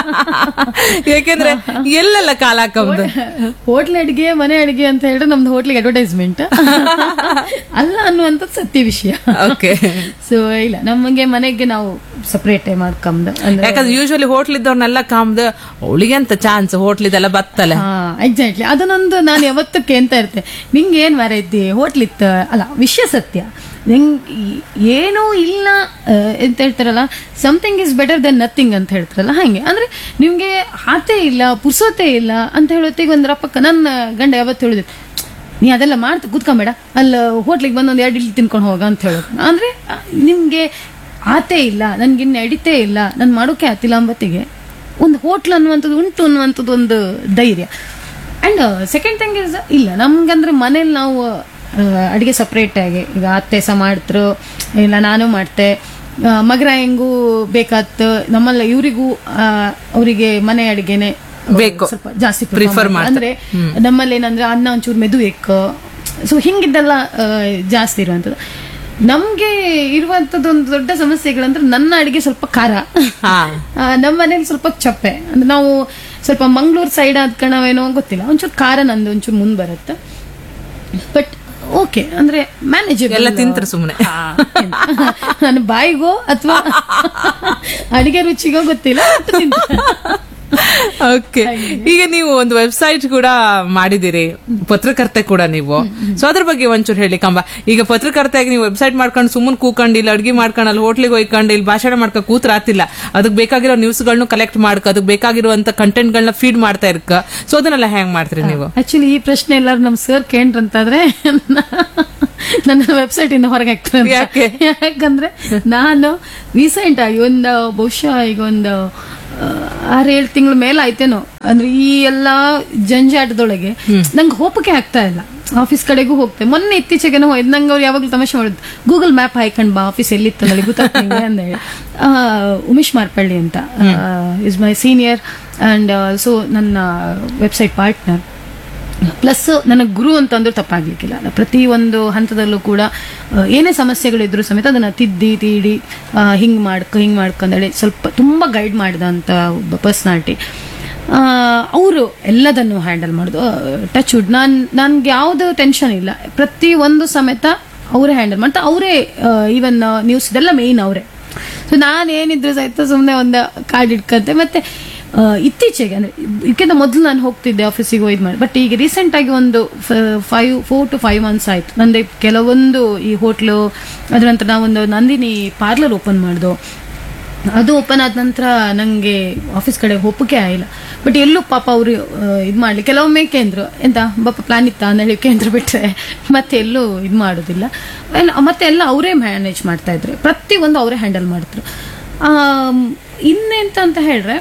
ಯಾಕೆಂದ್ರೆ ಎಲ್ಲೆಲ್ಲ ಕಾಲ ಹಾಕಂದು ಹೋಟ್ಲ್ ಅಡ್ಗೆ, ಮನೆ ಅಡ್ಗೆ ಅಂತ ಹೇಳಿದ್ರೆ ನಮ್ದು ಹೋಟ್ಲಿಗೆ ಅಡ್ವರ್ಟೈಸ್ಮೆಂಟ್ ಅಲ್ಲ ಅನ್ನುವಂಥದ್ದು ಸತ್ಯ ವಿಷಯ. ಓಕೆ. ಸೊ ಇಲ್ಲ, ನಮಗೆ ಮನೆಗೆ ನಾವು ಸಪರೇಟ್ ಮಾಡ್ಕೊಂಡ್. ಯಾಕಂದ್ರೆ ಯೂಶಲಿ ಹೋಟ್ಲ್ ಇದ್ದವ್ರನ್ನೆಲ್ಲ ಕಾಮ್ದ ಅವಳಿಗೆ ಅಂತ ಚಾನ್ಸ್ ಹೋಟ್ಲಿದೆಲ್ಲ ಬತ್ತಲ್ಲ. ಎಕ್ಸಾಕ್ಟ್ಲಿ, ಅದನ್ನೊಂದು ನಾನು ಯಾವತ್ತೂ ಕೇಳ್ತಾ ಇರ್ತೇನೆ, ನಿಂಗೆ ಏನ್ ಮಾರೈತಿ ಹೋಟ್ಲ್ ಇತ್ತ ಅಲ್ಲ. ವಿಷಯ ಸತ್ಯ, ನಿಂಗೆ ಏನೂ ಇಲ್ಲ ಅಂತ ಹೇಳ್ತಾರಲ್ಲ, something is better then nothing ಅಂತ ಹೇಳ್ತಾರಲ್ಲ, ಹಾಗೆ. ಅಂದ್ರೆ ನಿಮ್ಗೆ ಹಾತೆ ಇಲ್ಲ, ಪುರ್ಸೋತೆ ಇಲ್ಲ ಅಂತ ಹೇಳೋತ್ತಿಗೆ ಒಂದರ ಪಕ್ಕ ನನ್ನ ಗಂಡ ಯಾವತ್ತು ಹೇಳಿದ್ರು, ನೀ ಅದೆಲ್ಲ ಮಾಡ್ತಾ ಕೂತ್ಕೊಂಬೇಡ, ಅಲ್ಲ ಹೋಟ್ಲಿಗೆ ಬಂದೊಂದು 2 ಇಡ್ಲಿ ತಿನ್ಕೊಂಡು ಹೋಗ ಅಂತ ಹೇಳೋದು. ಅಂದ್ರೆ ನಿಮ್ಗೆ ಆತೇ ಇಲ್ಲ, ನನ್ಗಿನ್ನ ಎಡಿತೇ ಇಲ್ಲ, ನನ್ ಮಾಡೋಕೆ ಆತಿಲ್ಲ ಅಂಬತ್ತಿಗೆ ಒಂದು ಹೋಟ್ಲ್ ಅನ್ನುವಂಥದ್ದು ಉಂಟು ಅನ್ನುವಂಥದ್ದು ಒಂದು ಧೈರ್ಯ. ಅಂಡ್ ಸೆಕೆಂಡ್ ಥಿಂಗ್ ಇಸ್, ಇಲ್ಲ ನಮ್ಗಂದ್ರೆ ಮನೇಲಿ ನಾವು ಅಡಿಗೆ ಸಪ್ರೇಟ್ ಆಗಿ, ಈಗ ಅತ್ತೆ ಸಹ ಮಾಡ್ತರು, ಇಲ್ಲ ನಾನು ಮಾಡ್ತೆ, ಮಗರ ಹೆಂಗೂ ಬೇಕಾತ್ ನಮ್ಮಲ್ಲ, ಇವರಿಗೂ ಅವರಿಗೆ ಮನೆ ಅಡಿಗೆನೆ ಬೇಕು, ಸ್ವಲ್ಪ ಜಾಸ್ತಿ ಪ್ರಿಫರ್ ಅಂದ್ರೆ ನಮ್ಮಲ್ಲಿ ಏನಂದ್ರೆ ಅನ್ನ ಒಂಚೂರು ಮೆದುಬೇಕು. ಸೊ ಹಿಂಗಿದ್ದೆಲ್ಲ ಜಾಸ್ತಿ ಇರುವಂಥದ್ದು. ನಮ್ಗೆ ಇರುವಂತದ್ದು ಒಂದು ದೊಡ್ಡ ಸಮಸ್ಯೆಗಳಂದ್ರೆ ನನ್ನ ಅಡಿಗೆ ಸ್ವಲ್ಪ ಖಾರ, ನಮ್ಮ ಮನೇಲಿ ಸ್ವಲ್ಪ ಚಪ್ಪೆ. ಅಂದ್ರೆ ನಾವು ಸ್ವಲ್ಪ ಮಂಗಳೂರು ಸೈಡ್ ಆದ ಕಣವೇನೋ ಗೊತ್ತಿಲ್ಲ, ಒಂಚೂರು ಖಾರ ನಂದು ಒಂಚೂರು ಮುಂದ್ ಬರುತ್ತೆ. ಬಟ್ ಓಕೆ, ಅಂದ್ರೆ ಮ್ಯಾನೇಜಬಲ್. ಎಲ್ಲ ತಿಂತಾರೆ ಸುಮ್ಮನೆ, ನನ್ನ ಬಾಯಿಗೋ ಅಥವಾ ಅಡಿಗೆ ರುಚಿಗೋ ಗೊತ್ತಿಲ್ಲ. ಓಕೆ. ಈಗ ನೀವು ಒಂದು ವೆಬ್ಸೈಟ್ ಕೂಡ ಮಾಡಿದಿರಿ, ಪತ್ರಕರ್ತೆ ಕೂಡ ನೀವು. ಸೊ ಅದ್ರ ಬಗ್ಗೆ ಒಂಚೂರು ಹೇಳಿ ಕಂಬ. ಈಗ ಪತ್ರಕರ್ತೆಯಾಗಿ ನೀವು ವೆಬ್ಸೈಟ್ ಮಾಡ್ಕೊಂಡು ಸುಮ್ಮನೆ ಕೂಕೊಂಡು ಇಲ್ಲಿ ಅಡ್ಗೆ ಮಾಡ್ಕೊಂಡು ಅಲ್ಲಿ ಹೋಟ್ಲಿಗೆ ಹೋಯ್ಕೊಂಡು ಇಲ್ಲಿ ಭಾಷಣ ಮಾಡ್ಕೊ ಕೂತ್ರ ಆತಿಲ್ಲ. ಅದಕ್ಕೆ ಬೇಕಾಗಿರೋ ನ್ಯೂಸ್ಗಳನ್ನು ಕಲೆಕ್ಟ್ ಮಾಡ್ಕ, ಅದಕ್ಕೆ ಬೇಕಾಗಿರುವಂತ ಕಂಟೆಂಟ್ ಗಳನ್ನ ಫೀಡ್ ಮಾಡ್ತಾ ಇರ್ಕ. ಸೊ ಅದನ್ನೆಲ್ಲ ಹೆಂಗ್ ಮಾಡ್ತೀರಿ ನೀವು? ಆಕ್ಚುಲಿ ಈ ಪ್ರಶ್ನೆ ಎಲ್ಲಾರು ನಮ್ ಸರ್ ಕೇಂದ್ರಂತಾದ್ರೆ ನನ್ನ ವೆಬ್ಸೈಟ್ ಇಂದ ಹೊರಗೆ ಹಾಕ್ತಾರೆ. ಯಾಕೆ? ಯಾಕಂದ್ರೆ ನಾನು ರೀಸೆಂಟ್ ಆಗಿ ಬಹುಶಃ ಈಗ ಒಂದು 6-7 ತಿಂಗಳ ಮೇಲೆ ಆಯ್ತೇನೋ, ಅಂದ್ರೆ ಈ ಎಲ್ಲಾ ಜಂಜಾಟದೊಳಗೆ ನಂಗೆ ಹೋಪಕ್ಕೆ ಆಗ್ತಾ ಇಲ್ಲ. ಆಫೀಸ್ ಕಡೆಗೂ ಹೋಗ್ತೆ. ಮೊನ್ನೆ ಇತ್ತೀಚೆಗೆ ನಂಗೆ ಅವ್ರು ಯಾವಾಗ್ಲೂ ತಮಾಷೆ ಮಾಡಿದ್ರು, ಗೂಗಲ್ ಮ್ಯಾಪ್ ಹಾಕೊಂಡ್ ಬಾ ಆಫೀಸ್ ಎಲ್ಲಿತ್ತು ನನಗೆ ಗೊತ್ತಾಗ್ತದೆ ಅಂತ ಹೇಳಿ. ಉಮೇಶ್ ಮಾರ್ಪಳ್ಳಿ ಅಂತ is my senior and also ನನ್ನ ವೆಬ್ಸೈಟ್ ಪಾರ್ಟ್ನರ್, ಪ್ಲಸ್ ನನಗೆ ಗುರು ಅಂತಂದ್ರೂ ತಪ್ಪಾಗ್ಲಿಕ್ಕಿಲ್ಲ. ಪ್ರತಿ ಒಂದು ಹಂತದಲ್ಲೂ ಕೂಡ ಏನೇ ಸಮಸ್ಯೆಗಳಿದ್ರು ಸಮೇತ ಅದನ್ನ ತಿದ್ದಿ ತೀಡಿ ಹಿಂಗ್ ಮಾಡ್ಕೊಂಡೇಳಿ ಸ್ವಲ್ಪ ತುಂಬಾ ಗೈಡ್ ಮಾಡಿದಂತ ಒಬ್ಬ ಪರ್ಸನಾಲಿಟಿ. ಅವರು ಎಲ್ಲದನ್ನು ಹ್ಯಾಂಡಲ್ ಮಾಡೋದು ಟಚ್ ವುಡ್. ನನ್ಗೆ ಯಾವ್ದು ಟೆನ್ಷನ್ ಇಲ್ಲ, ಪ್ರತಿ ಒಂದು ಸಮೇತ ಅವರೇ ಹ್ಯಾಂಡಲ್ ಮಾಡ್ತಾ, ಅವರೇ ಈವನ್ ನ್ಯೂಸ್ ಇದೆಲ್ಲ ಮೇಯ್ನ್ ಅವರೇ. ಸೊ ನಾನೇನಿದ್ರು ಸಹಿತ ಸುಮ್ಮನೆ ಒಂದು ಕಾರ್ಡ್ ಇಟ್ಕಂತೆ. ಮತ್ತೆ ಇತ್ತೀಚೆಗೆ ಅಂದ್ರೆ ಇದಕ್ಕಿಂತ ಮೊದಲು ನಾನು ಹೋಗ್ತಿದ್ದೆ ಆಫೀಸಿಗೆ ಹೋಯ್ದು ಮಾಡಿ, ಬಟ್ ಈಗ ರೀಸೆಂಟ್ ಆಗಿ ಒಂದು 4 to 5 months ಆಯ್ತು ನಂದು ಕೆಲವೊಂದು ಈ ಹೋಟ್ಲು, ಅದ್ರ ನಂತರ ನಾವೊಂದು ನಂದಿನಿ ಪಾರ್ಲರ್ ಓಪನ್ ಮಾಡ್ದು. ಅದು ಓಪನ್ ಆದ ನಂತರ ನಂಗೆ ಆಫೀಸ್ ಕಡೆ ಒಪ್ಪಿಗೆ ಆಗಿಲ್ಲ. ಬಟ್ ಎಲ್ಲೂ ಪಾಪ ಅವರು ಇದು ಮಾಡ್ಲಿ, ಕೆಲವೊಮ್ಮೆ ಕೇಂದ್ರ ಎಂತ ಬಾಪ ಪ್ಲಾನ್ ಇತ್ತ ಅಂದೇಳಿ ಕೇಂದ್ರ ಬಿಟ್ಟರೆ ಮತ್ತೆ ಎಲ್ಲೂ ಇದು ಮಾಡೋದಿಲ್ಲ. ಮತ್ತೆ ಎಲ್ಲ ಅವರೇ ಮ್ಯಾನೇಜ್ ಮಾಡ್ತಾ ಇದ್ರು, ಪ್ರತಿ ಒಂದು ಅವರೇ ಹ್ಯಾಂಡಲ್ ಮಾಡ್ತಾರೆ. ಇನ್ನೆಂತ ಅಂತ ಹೇಳ್ರೆ,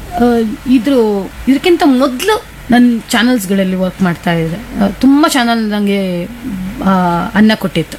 ಇದಕ್ಕಿಂತ ಮೊದಲು ನನ್ನ ಚಾನಲ್ಸ್ಗಳಲ್ಲಿ ವರ್ಕ್ ಮಾಡ್ತಾ ಇದ್ದೆ. ತುಂಬ ಚಾನಲ್ ನನಗೆ ಅನ್ನ ಕೊಟ್ಟಿತ್ತು.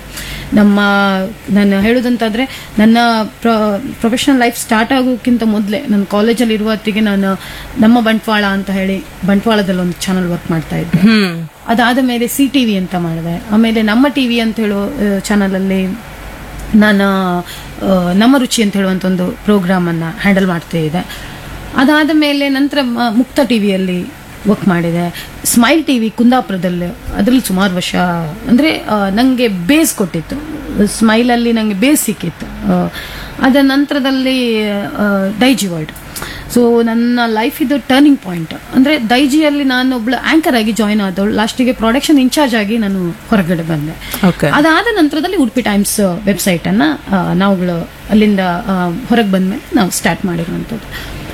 ನಾನು ಹೇಳೋದಂತಾದ್ರೆ, ನನ್ನ ಪ್ರೊಫೆಷನಲ್ ಲೈಫ್ ಸ್ಟಾರ್ಟ್ ಆಗೋಕ್ಕಿಂತ ಮೊದಲೇ ನಾನು ಕಾಲೇಜಲ್ಲಿ ಇರುವ ಹೊತ್ತಿಗೆ ನಾನು ನಮ್ಮ ಬಂಟ್ವಾಳ ಅಂತ ಹೇಳಿ ಬಂಟ್ವಾಳದಲ್ಲಿ ಒಂದು ಚಾನಲ್ ವರ್ಕ್ ಮಾಡ್ತಾ ಇದ್ದೆ. ಅದಾದ ಮೇಲೆ CTV ಅಂತ ಮಾಡಿದೆ. ಆಮೇಲೆ ನಮ್ಮ TV ಅಂತ ಹೇಳೋ ಚಾನಲಲ್ಲಿ ನಾನು ನಮ್ಮ ರುಚಿ ಅಂತ ಹೇಳುವಂಥ ಒಂದು ಪ್ರೋಗ್ರಾಮ್ ಅನ್ನ ಹ್ಯಾಂಡಲ್ ಮಾಡ್ತಾ ಇದ್ದೆ. ಅದಾದ ಮೇಲೆ ನಂತರ ಮುಕ್ತ ಟಿವಿಯಲ್ಲಿ ವರ್ಕ್ ಮಾಡಿದೆ. ಸ್ಮೈಲ್ TV ಕುಂದಾಪುರದಲ್ಲಿ, ಅದರಲ್ಲಿ ಸುಮಾರು ವರ್ಷ ಅಂದ್ರೆ ನಂಗೆ ಬೇಸ್ ಕೊಟ್ಟಿತ್ತು. ಸ್ಮೈಲಲ್ಲಿ ನಂಗೆ ಬೇಸ್ ಸಿಕ್ಕಿತ್ತು. ಅದರ ನಂತರದಲ್ಲಿ ದೈಜಿ ವರ್ಲ್ಡ್. ಸೊ ನನ್ನ ಲೈಫ್ ಇದು ಟರ್ನಿಂಗ್ ಪಾಯಿಂಟ್. ಅಂದ್ರೆ ದೈಜಿಯಲ್ಲಿ ನಾನು ಒಬ್ಳು ಆಂಕರ್ ಆಗಿ ಜಾಯ್ನ್ ಆದವಳು. ಲಾಸ್ಟಿಗೆ ಪ್ರೊಡಕ್ಷನ್ ಇನ್ಚಾರ್ಜ್ ಆಗಿ ನಾನು ಹೊರಗಡೆ ಬಂದೆ. ಅದಾದ ನಂತರದಲ್ಲಿ ಉಡುಪಿ ಟೈಮ್ಸ್ ವೆಬ್ಸೈಟ್ ಅನ್ನ ನಾವುಗಳು ಅಲ್ಲಿಂದ ಹೊರಗೆ ಬಂದ್ಮೇಲೆ ನಾವು ಸ್ಟಾರ್ಟ್ ಮಾಡಿರುವಂಥದ್ದು.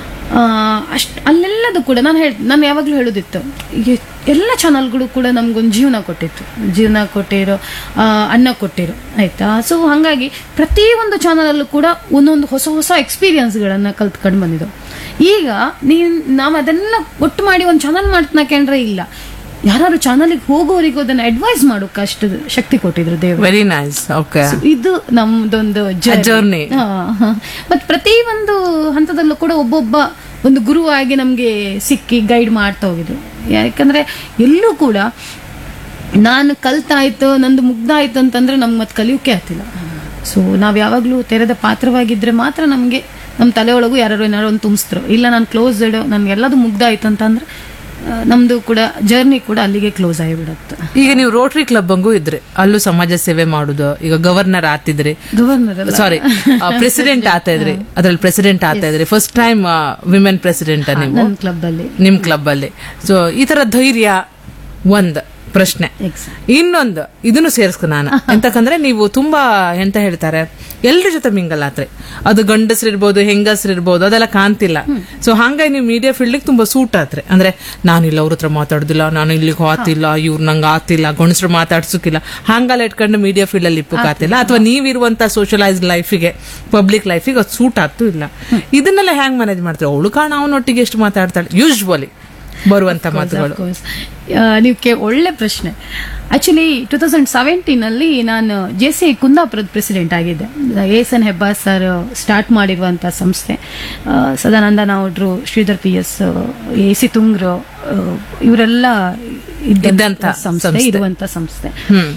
ಅಲ್ಲೆಲ್ಲದು ಕೂಡ ನಾನು ಯಾವಾಗ್ಲೂ ಹೇಳೋದಿತ್ತು, ಎಲ್ಲ ಚಾನಲ್ಗಳು ಕೂಡ ನಮ್ಗೊಂದು ಜೀವನ ಕೊಟ್ಟಿರೋ ಅನ್ನ ಕೊಟ್ಟಿರೋ ಆಯ್ತಾ. ಸೊ ಹಾಗಾಗಿ ಪ್ರತಿ ಒಂದು ಚಾನಲ್ ಅಲ್ಲೂ ಕೂಡ ಒಂದೊಂದು ಹೊಸ ಎಕ್ಸ್ಪೀರಿಯನ್ಸ್ಗಳನ್ನ ಕಲ್ತ್ಕೊಂಡು ಬಂದಿದ್ದವು. ಈಗ ನಾವು ಅದೆಲ್ಲ ಒಟ್ಟು ಮಾಡಿ ಒಂದು ಚಾನಲ್ ಮಾಡ್ತನಕಂಡ್ರೆ ಇಲ್ಲ, ಯಾರು ಚಾನಲ್ಗೆ ಹೋಗೋರಿಗೂ ಅದನ್ನ ಅಡ್ವೈಸ್ ಮಾಡೋಕೆ ಅಷ್ಟು ಶಕ್ತಿ ಕೊಟ್ಟಿದ್ರು ದೇವರು. Very nice. ಓಕೆ, ಇದು ನಮ್ದೊಂದು ಜರ್ನಿ. ಮತ್ ಪ್ರತಿ ಒಂದು ಹಂತದಲ್ಲೂ ಕೂಡ ಒಬ್ಬೊಬ್ಬ ಒಂದು ಗುರುವಾಗಿ ನಮ್ಗೆ ಸಿಕ್ಕಿ ಗೈಡ್ ಮಾಡ್ತಾ ಹೋಗಿದ್ರು. ಯಾಕಂದ್ರೆ ಎಲ್ಲೂ ಕೂಡ ನಾನು ಕಲ್ತಾಯ್ತು ನಂದು ಮುಗ್ಧ ಆಯ್ತು ಅಂತಂದ್ರೆ ನಮ್ಗೆ ಮತ್ತೆ ಕಲಿಯೋಕೆ ಆಗ್ತಿಲ್ಲ. ಸೊ ನಾವ್ ಯಾವಾಗ್ಲೂ ತೆರೆದ ಪಾತ್ರವಾಗಿದ್ರೆ ಮಾತ್ರ ನಮ್ಗೆ ನಮ್ ತಲೆಯೊಳಗೂ ಯಾರು ಏನಾರು ಒಂದು ತುಂಬಿಸ್ತರು. ಇಲ್ಲ ನಾನು ಕ್ಲೋಸ್ಡ್, ನನ್ಗೆಲ್ಲದು ಮುಗ್ಧ ಆಯ್ತು ಅಂತಂದ್ರೆ ನಮ್ದು ಕೂಡ ಜರ್ನಿ ಕೂಡ ಅಲ್ಲಿಗೆ ಕ್ಲೋಸ್ ಆಗಿಬಿಡುತ್ತೆ. ಈಗ ನೀವು ರೋಟರಿ ಕ್ಲಬ್ ಅಂಗೂ ಇದ್ರಿ, ಅಲ್ಲೂ ಸಮಾಜ ಸೇವೆ ಮಾಡುದು. ಈಗ ಗವರ್ನರ್ ಆತಿದ್ರಿ, ಸಾರಿ ಪ್ರೆಸಿಡೆಂಟ್ ಆತಾ ಇದ್ರಿ, ಅದ್ರಲ್ಲಿ ಪ್ರೆಸಿಡೆಂಟ್ ಆತಾ ಇದ್ರಿ. ಫಸ್ಟ್ ಟೈಮ್ ವಿಮೆನ್ ಪ್ರೆಸಿಡೆಂಟ್ ನೀವು ನಿಮ್ ಕ್ಲಬ್ ಅಲ್ಲಿ. ಸೊ ಈ ತರ ಧೈರ್ಯ ಒಂದ್ ಪ್ರಶ್ನೆ. ಇನ್ನೊಂದು ಇದನ್ನು ಸೇರಿಸ್ಕ ನಾನು ಎಂತಕಂದ್ರೆ, ನೀವು ತುಂಬಾ ಎಂತ ಹೇಳ್ತಾರೆ, ಎಲ್ರ ಜೊತೆ ಮಿಂಗಲ್ ಆತ್ರಿ. ಅದು ಗಂಡಸ್ರಿರ್ಬೋದು ಹೆಂಗಸ್ರಿರ್ಬೋದು ಅದೆಲ್ಲ ಕಾಣ್ತಿಲ್ಲ. ಸೊ ಹಂಗಾಗಿ ನೀವು ಮೀಡಿಯಾ ಫೀಲ್ಡ್ ತುಂಬಾ ಸೂಟ್ ಆತ್ರಿ. ಅಂದ್ರೆ ನಾನಿಲ್ಲ ಅವ್ರ ಹತ್ರ ಮಾತಾಡುದಿಲ್ಲ, ನಾನು ಇಲ್ಲಿಗೆ ಆತಿಲ್ಲ, ಇವ್ರು ನಂಗೆ ಆತಿಲ್ಲ, ಗಂಡಸ್ರು ಮಾತಾಡ್ಸೋಕಿಲ್ಲ, ಹಂಗೆಲ್ಲ ಇಟ್ಕೊಂಡು ಮೀಡಿಯಾ ಫೀಲ್ಡ್ ಅಲ್ಲಿ ಇಪ್ಪಕ್ಕಾತಿಲ್ಲ. ಅಥವಾ ನೀವಿರುವಂತ ಸೋಷಲೈಸ್ಡ್ ಲೈಫಿಗೆ, ಪಬ್ಲಿಕ್ ಲೈಫಿಗೆ ಅದು ಸೂಟ್ ಆಗ್ತೂ ಇಲ್ಲ. ಇದನ್ನೆಲ್ಲ ಹ್ಯಾಂಗ್ ಮ್ಯಾನೇಜ್ ಮಾಡ್ತೀವಿ? ಅವಳು ಕಾರಣ ಅವನೊಟ್ಟಿಗೆ ಎಷ್ಟು ಮಾತಾಡ್ತಾಳೆ ಯೂಶ್ವಲಿ ಬರುವಂತ ಮಾತುಗಳು. ನೀವು ಒಳ್ಳೆ ಪ್ರಶ್ನೆ. ಆಕ್ಚುಲಿ 2017 ಅಲ್ಲಿ ನಾನು JCI ಕುಂದಾಪುರದ ಪ್ರೆಸಿಡೆಂಟ್ ಆಗಿದ್ದೆ. ASN ಹೆಬ್ಬಾರ್ ಸರ್ ಸ್ಟಾರ್ಟ್ ಮಾಡಿರುವಂತ ಸಂಸ್ಥೆ. ಸದಾನಂದ ನಾವುಡ್ರು, ಶ್ರೀಧರ್ PS, AC ತುಂಗ್ರು, ಇವರೆಲ್ಲ ಇದ್ದಂತ ಸಂಸ್ಥೆ, ಇರುವಂತ ಸಂಸ್ಥೆ.